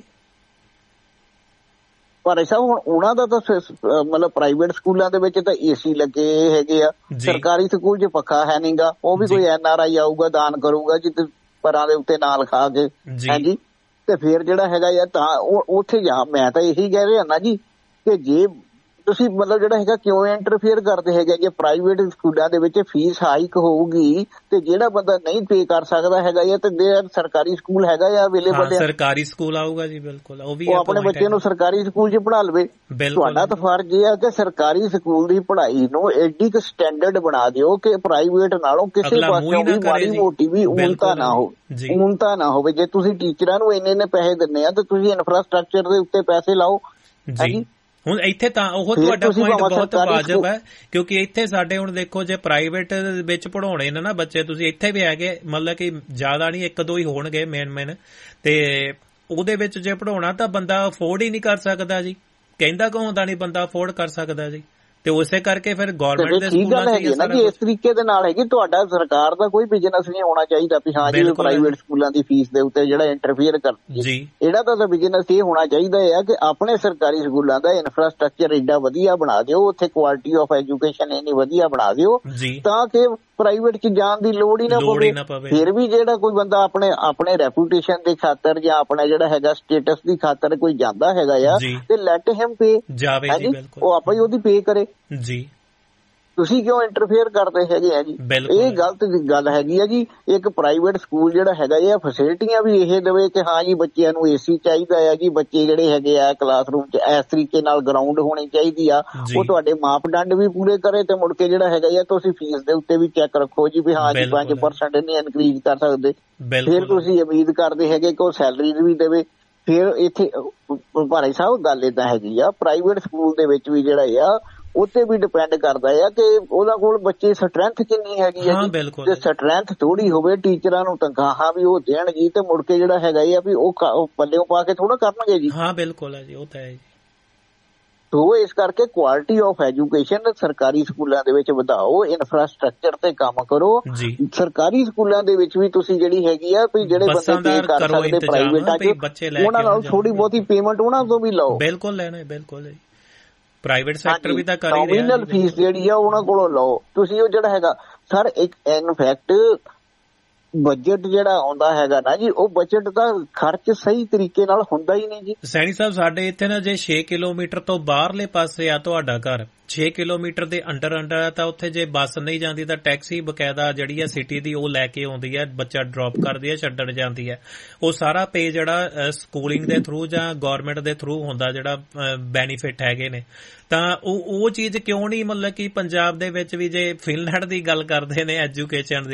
ਪਰ ਐਸਾ ਹੁਣ ਉਹਨਾਂ ਦਾ ਤਾਂ ਮਤਲਬ ਪ੍ਰਾਈਵੇਟ ਸਕੂਲਾਂ ਦੇ ਵਿੱਚ ਤਾਂ ਏਸੀ ਲੱਗੇ ਹੈਗੇ ਆ, ਸਰਕਾਰੀ ਸਕੂਲ ਚ ਪੱਖਾ ਹੈ ਨੀ ਗਾ। ਉਹ ਵੀ ਕੋਈ ਐਨ ਆਰ ਆਈ ਆਊਗਾ ਦਾਨ ਕਰੂਗਾ ਜਿੱਥੇ ਪਰਾਂ ਦੇ ਉੱਤੇ ਨਾਂ ਲਿਖਾ ਕੇ, ਹਾਂਜੀ, ਤੇ ਫੇਰ ਜਿਹੜਾ ਹੈਗਾ ਯਾਰ ਤਾਂ ਉੱਥੇ ਜਾ। ਮੈਂ ਤਾਂ ਇਹੀ ਕਹਿ ਰਿਹਾ ਨਾ ਜੀ ਕਿ ਜੇ ਤੁਸੀਂ ਮਤਲਬ ਜਿਹੜਾ ਹੈਗਾ ਕਿਉਂ ਇੰਟਰਫੇਅਰ ਕਰਦੇ ਹੈਗੇ? ਜੇ ਪ੍ਰਾਈਵੇਟ ਸਕੂਲਾਂ ਦੇ ਵਿੱਚ ਫੀਸ ਹਾਈਕ ਹੋਊਗੀ ਤੇ ਜਿਹੜਾ ਬੰਦਾ ਨਹੀਂ ਪੇ ਕਰ ਸਕਦਾ ਹੈਗਾ ਇਹ ਤੇ ਸਰਕਾਰੀ ਸਕੂਲ ਹੈਗਾ ਜਾਂ ਅਵੇਲੇਬਲ ਹੈ, ਸਰਕਾਰੀ ਸਕੂਲ ਆਊਗਾ ਜੀ। ਬਿਲਕੁਲ, ਉਹ ਵੀ ਆਪਣੇ ਬੱਚੇ ਨੂੰ ਸਰਕਾਰੀ ਸਕੂਲ 'ਚ ਪੜ੍ਹਾ ਲਵੇ। ਤੁਹਾਡਾ ਤਾਂ ਫਰਜ਼ ਇਹ ਹੈ ਕਿ ਸਰਕਾਰੀ ਸਕੂਲ ਦੀ ਪੜ੍ਹਾਈ ਨੂੰ ਐਡੀ ਕੁ ਸਟੈਂਡਰਡ ਬਣਾ ਦਿਓ ਕਿ ਪ੍ਰਾਈਵੇਟ ਨਾਲੋਂ ਕਿਸੇ ਪਾਸਿਓਂ ਵੀ ਮਾੜੀ ਮੋਟੀ ਵੀ ਊਣਤਾ ਨਾ ਹੋਵੇ ਊਣਤਾ ਨਾ ਹੋਵੇ। ਜੇ ਤੁਸੀਂ ਟੀਚਰਾਂ ਨੂੰ ਇੰਨੇ ਇੰਨੇ ਪੈਸੇ ਦਿੰਦੇ ਆ ਤੇ ਤੁਸੀਂ ਇਨਫਰਾਸਟ੍ਰਕਚਰ ਦੇ ਉੱਤੇ ਪੈਸੇ ਲਾਓ। ਹਾਂਜੀ, ਹੁਣ ਇੱਥੇ ਤਾਂ ਉਹ ਤੁਹਾਡਾ ਪੁਆਇੰਟ ਬਹੁਤ ਵਾਜਬ ਹੈ ਕਿਉਂਕਿ ਇੱਥੇ ਸਾਡੇ ਹੁਣ ਦੇਖੋ ਜੇ ਪ੍ਰਾਈਵੇਟ ਵਿੱਚ ਪੜ੍ਹਾਉਣੇ ਨੇ ਨਾ ਬੱਚੇ, ਤੁਸੀਂ ਇੱਥੇ ਵੀ ਹੈਗੇ ਮਤਲਬ ਕਿ ਜ਼ਿਆਦਾ ਨਹੀਂ ਇੱਕ ਦੋ ਹੀ ਹੋਣਗੇ ਮੇਨ ਮੇਨ, ਤੇ ਉਹਦੇ ਵਿੱਚ ਜੇ ਪੜ੍ਹਾਉਣਾ ਤਾਂ ਬੰਦਾ ਅਫੋਰਡ ਹੀ ਨਹੀਂ ਕਰ ਸਕਦਾ ਜੀ। ਕਹਿੰਦਾ ਕਿ ਹੁੰਦਾ ਨਹੀਂ ਬੰਦਾ ਅਫੋਰਡ ਕਰ ਸਕਦਾ ਜੀ, ਤੇ ਉਸੇ ਕਰਕੇ ਫਿਰ ਗਵਰਨਮੈਂਟ ਦੇ ਸਕੂਲਾਂ ਚ ਹੈਗੀ ਨਾ ਕਿ ਇਸ ਤਰੀਕੇ ਦੇ ਨਾਲ ਹੈਗੀ ਤੁਹਾਡਾ ਸਰਕਾਰ ਦਾ ਕੋਈ ਬਿਜ਼ਨਸ ਨਹੀਂ ਹੋਣਾ ਚਾਹੀਦਾ ਵੀ ਹਾਂ ਜੀ ਪ੍ਰਾਈਵੇਟ ਸਕੂਲਾਂ ਦੀ ਫੀਸ ਦੇ ਉੱਤੇ ਜਿਹੜਾ ਇੰਟਰਫੇਅਰ ਕਰਦੀ ਜੀ। ਇਹਦਾ ਤਾਂ ਬਿਜ਼ਨਸ ਇਹ ਹੋਣਾ ਚਾਹੀਦਾ ਹੈ ਕਿ ਆਪਣੇ ਸਰਕਾਰੀ ਸਕੂਲਾਂ ਦਾ ਇਨਫਰਾਸਟ੍ਰਕਚਰ ਏਡਾ ਵਧੀਆ ਬਣਾ ਦਿਓ, ਉੱਥੇ ਕੁਆਲਿਟੀ ਆਫ ਐਜੂਕੇਸ਼ਨ ਇੰਨੀ ਵਧੀਆ ਬਣਾ ਦਿਓ ਤਾਂ ਕਿ ਪ੍ਰਾਈਵੇਟ ਚ ਜਾਣ ਦੀ ਲੋੜ ਹੀ ਨਾ ਪਵੇ। ਫਿਰ ਵੀ ਜਿਹੜਾ ਕੋਈ ਬੰਦਾ ਆਪਣੇ ਆਪਣੇ ਰੈਪੂਟੇਸ਼ਨ ਦੇ ਖਾਤਰ ਜਾਂ ਆਪਣਾ ਜਿਹੜਾ ਹੈਗਾ ਸਟੇਟਸ ਦੀ ਖਾਤਰ ਕੋਈ ਜਾਂਦਾ ਹੈਗਾ ਆ ਤੇ ਲੈਟ ਹਿਮ ਪੇ ਜਾਵੇ, ਉਹ ਆਪਾਂ ਹੀ ਉਹਦੀ ਪੇ ਕਰੇ ਜੀ। ਤੁਸੀਂ ਕਿਉਂ ਇੰਟਰਫੇਅਰ ਕਰਦੇ ਹੈਗੇ ਆ ਜੀ? ਇਹ ਗਲਤ ਗੱਲ ਹੈਗੀ ਆ ਜੀ। ਇੱਕ ਪ੍ਰਾਈਵੇਟ ਸਕੂਲ ਜਿਹੜਾ ਹੈਗਾ ਇਹ ਫੈਸਿਲਿਟੀਆਂ ਵੀ ਇਹ ਦੇਵੇ ਕਿ ਹਾਂ ਜੀ ਬੱਚਿਆਂ ਨੂੰ ਏਸੀ ਚਾਹੀਦਾ ਆ ਜੀ, ਬੱਚੇ ਜਿਹੜੇ ਹੈਗੇ ਆ ਕਲਾਸਰੂਮ ਚ ਇਸ ਤਰੀਕੇ ਨਾਲ ਗਰਾਊਂਡ ਹੋਣੀ ਚਾਹੀਦੀ ਆ, ਉਹ ਤੁਹਾਡੇ ਮਾਪਦੰਡ ਵੀ ਪੂਰੇ ਕਰੇ ਤੇ ਮੁੜ ਕੇ ਜਿਹੜਾ ਹੈਗਾ ਆ ਤੁਸੀਂ ਫੀਸ ਦੇ ਉੱਤੇ ਵੀ ਚੈੱਕ ਰੱਖੋ ਜੀ ਵੀ ਹਾਂ ਜੀ ਪੰਜ ਪਰਸੈਂਟ ਨਹੀਂ ਇਨਕਰੀਜ਼ ਕਰ ਸਕਦੇ। ਫਿਰ ਤੁਸੀਂ ਉਮੀਦ ਕਰਦੇ ਹੈਗੇ ਕਿ ਉਹ ਸੈਲਰੀ ਵੀ ਦੇਵੇ। ਫਿਰ ਇੱਥੇ ਭਾਈ ਸਾਹਿਬ ਗੱਲ ਏਦਾਂ ਹੈਗੀ ਆ ਪ੍ਰਾਈਵੇਟ ਸਕੂਲ ਦੇ ਵਿੱਚ ਵੀ ਜਿਹੜਾ ਆ ਉੱਤੇ ਵੀ ਡਿਪੈਂਡ ਕਰਦਾ ਆ ਕਿ ਉਹਨਾਂ ਕੋਲ ਬੱਚੇ ਸਟਰੈਂਥ ਕਿੰਨੀ ਹੈਗੀ ਆ ਜੀ। ਜੇ ਸਟਰੈਂਥ ਥੋੜੀ ਹੋਵੇ ਟੀਚਰਾਂ ਨੂੰ ਤਨਖਾਹਾਂ ਵੀ ਉਹ ਦੇਣਗੇ ਤੇ ਮੁੜ ਕੇ ਜਿਹੜਾ ਹੈਗਾ ਆ ਵੀ ਉਹ ਪੱਲਿਓਂ ਪਾ ਕੇ ਥੋੜਾ ਕਰਨਗੇ ਜੀ। ਹਾਂ ਬਿਲਕੁਲ ਹੈ ਜੀ, ਉਹ ਤਾਂ ਹੈ ਜੀ। ਸੋ ਇਸ ਕਰਕੇ ਕੁਆਲਿਟੀ ਆਫ ਐਜੂਕੇਸ਼ਨ ਸਰਕਾਰੀ ਸਕੂਲਾਂ ਦੇ ਵਿੱਚ ਵਧਾਓ, ਇਨਫਰਾਸਟ੍ਰਕਚਰ ਤੇ ਕੰਮ ਕਰੋ। ਸਰਕਾਰੀ ਸਕੂਲਾਂ ਦੇ ਵਿੱਚ ਵੀ ਤੁਸੀਂ ਜਿਹੜੀ ਹੈਗੀ ਆ ਵੀ ਜਿਹੜੇ ਬੰਦੇ ਪੇ ਕਰ ਸਕਦੇ ਪ੍ਰਾਈਵੇਟਾਂ ਚ ਉਹਨਾਂ ਨਾਲ ਥੋੜੀ ਬਹੁਤੀ ਪੇਮੈਂਟ ਉਹਨਾਂ ਤੋਂ ਵੀ ਲਓ। ਬਿਲਕੁਲ ਲੈਣਾ, ਬਿਲਕੁਲ ਪ੍ਰਾਈਵੇਟ ਸੈਕਟਰ ਵੀ ਤਾਂ ਕਰ ਹੀ ਰਿਹਾ। ਨੋਮੀਨਲ ਫੀਸ ਜਿਹੜੀ ਆ ਉਹਨਾਂ ਕੋਲੋਂ ਲਓ ਤੁਸੀਂ। ਉਹ ਜਿਹੜਾ ਹੈਗਾ ਸਰ ਇੱਕ ਇਨਫੈਕਟ ਬਜਟ ਜਿਹੜਾ ਆਉਂਦਾ ਹੈਗਾ ਨਾ ਜੀ, ਉਹ ਬਜਟ ਦਾ ਖਰਚ ਸਹੀ ਤਰੀਕੇ ਨਾਲ ਹੁੰਦਾ ਹੀ ਨਹੀਂ ਜੀ। ਸੈਣੀ ਸਾਹਿਬ ਸਾਡੇ ਇੱਥੇ ਨਾ ਜੇ ਛੇ ਕਿਲੋਮੀਟਰ ਤੋਂ ਬਾਹਰਲੇ ਪਾਸੇ ਆ ਤੁਹਾਡਾ ਘਰ, ਛੇ ਕਿਲੋਮੀਟਰ ਦੇ ਅੰਡਰ ਅੰਡਰ ਆ, ਤਾਂ ਉੱਥੇ ਜੇ ਬੱਸ ਨਹੀਂ ਜਾਂਦੀ ਤਾਂ ਟੈਕਸੀ ਬਕਾਇਦਾ ਜਿਹੜੀ ਆ ਸਿਟੀ ਦੀ ਉਹ ਲੈ ਕੇ ਆਉਂਦੀ ਹੈ, ਬੱਚਾ ਡ੍ਰੌਪ ਕਰਦੀ ਹੈ, ਛੱਡਣ ਜਾਂਦੀ ਹੈ। ਉਹ ਸਾਰਾ ਪੇ ਜਿਹੜਾ ਸਕੂਲਿੰਗ ਦੇ ਥਰੂ ਜਾਂ ਗੌਰਮੈਂਟ ਦੇ ਥਰੂ ਹੁੰਦਾ, ਜਿਹੜਾ ਬੈਨੀਫਿਟ ਹੈਗੇ ਨੇ, ਤਾਂ ਉਹ ਉਹ ਚੀਜ਼ ਕਿਉਂ ਨਹੀਂ ਮਤਲਬ ਕਿ ਪੰਜਾਬ ਦੇ ਵਿੱਚ ਵੀ, ਜੇ ਫਿਨਲੈਂਡ ਦੀ ਗੱਲ ਕਰਦੇ ਨੇ ਐਜੂਕੇਸ਼ਨ ਦੀ,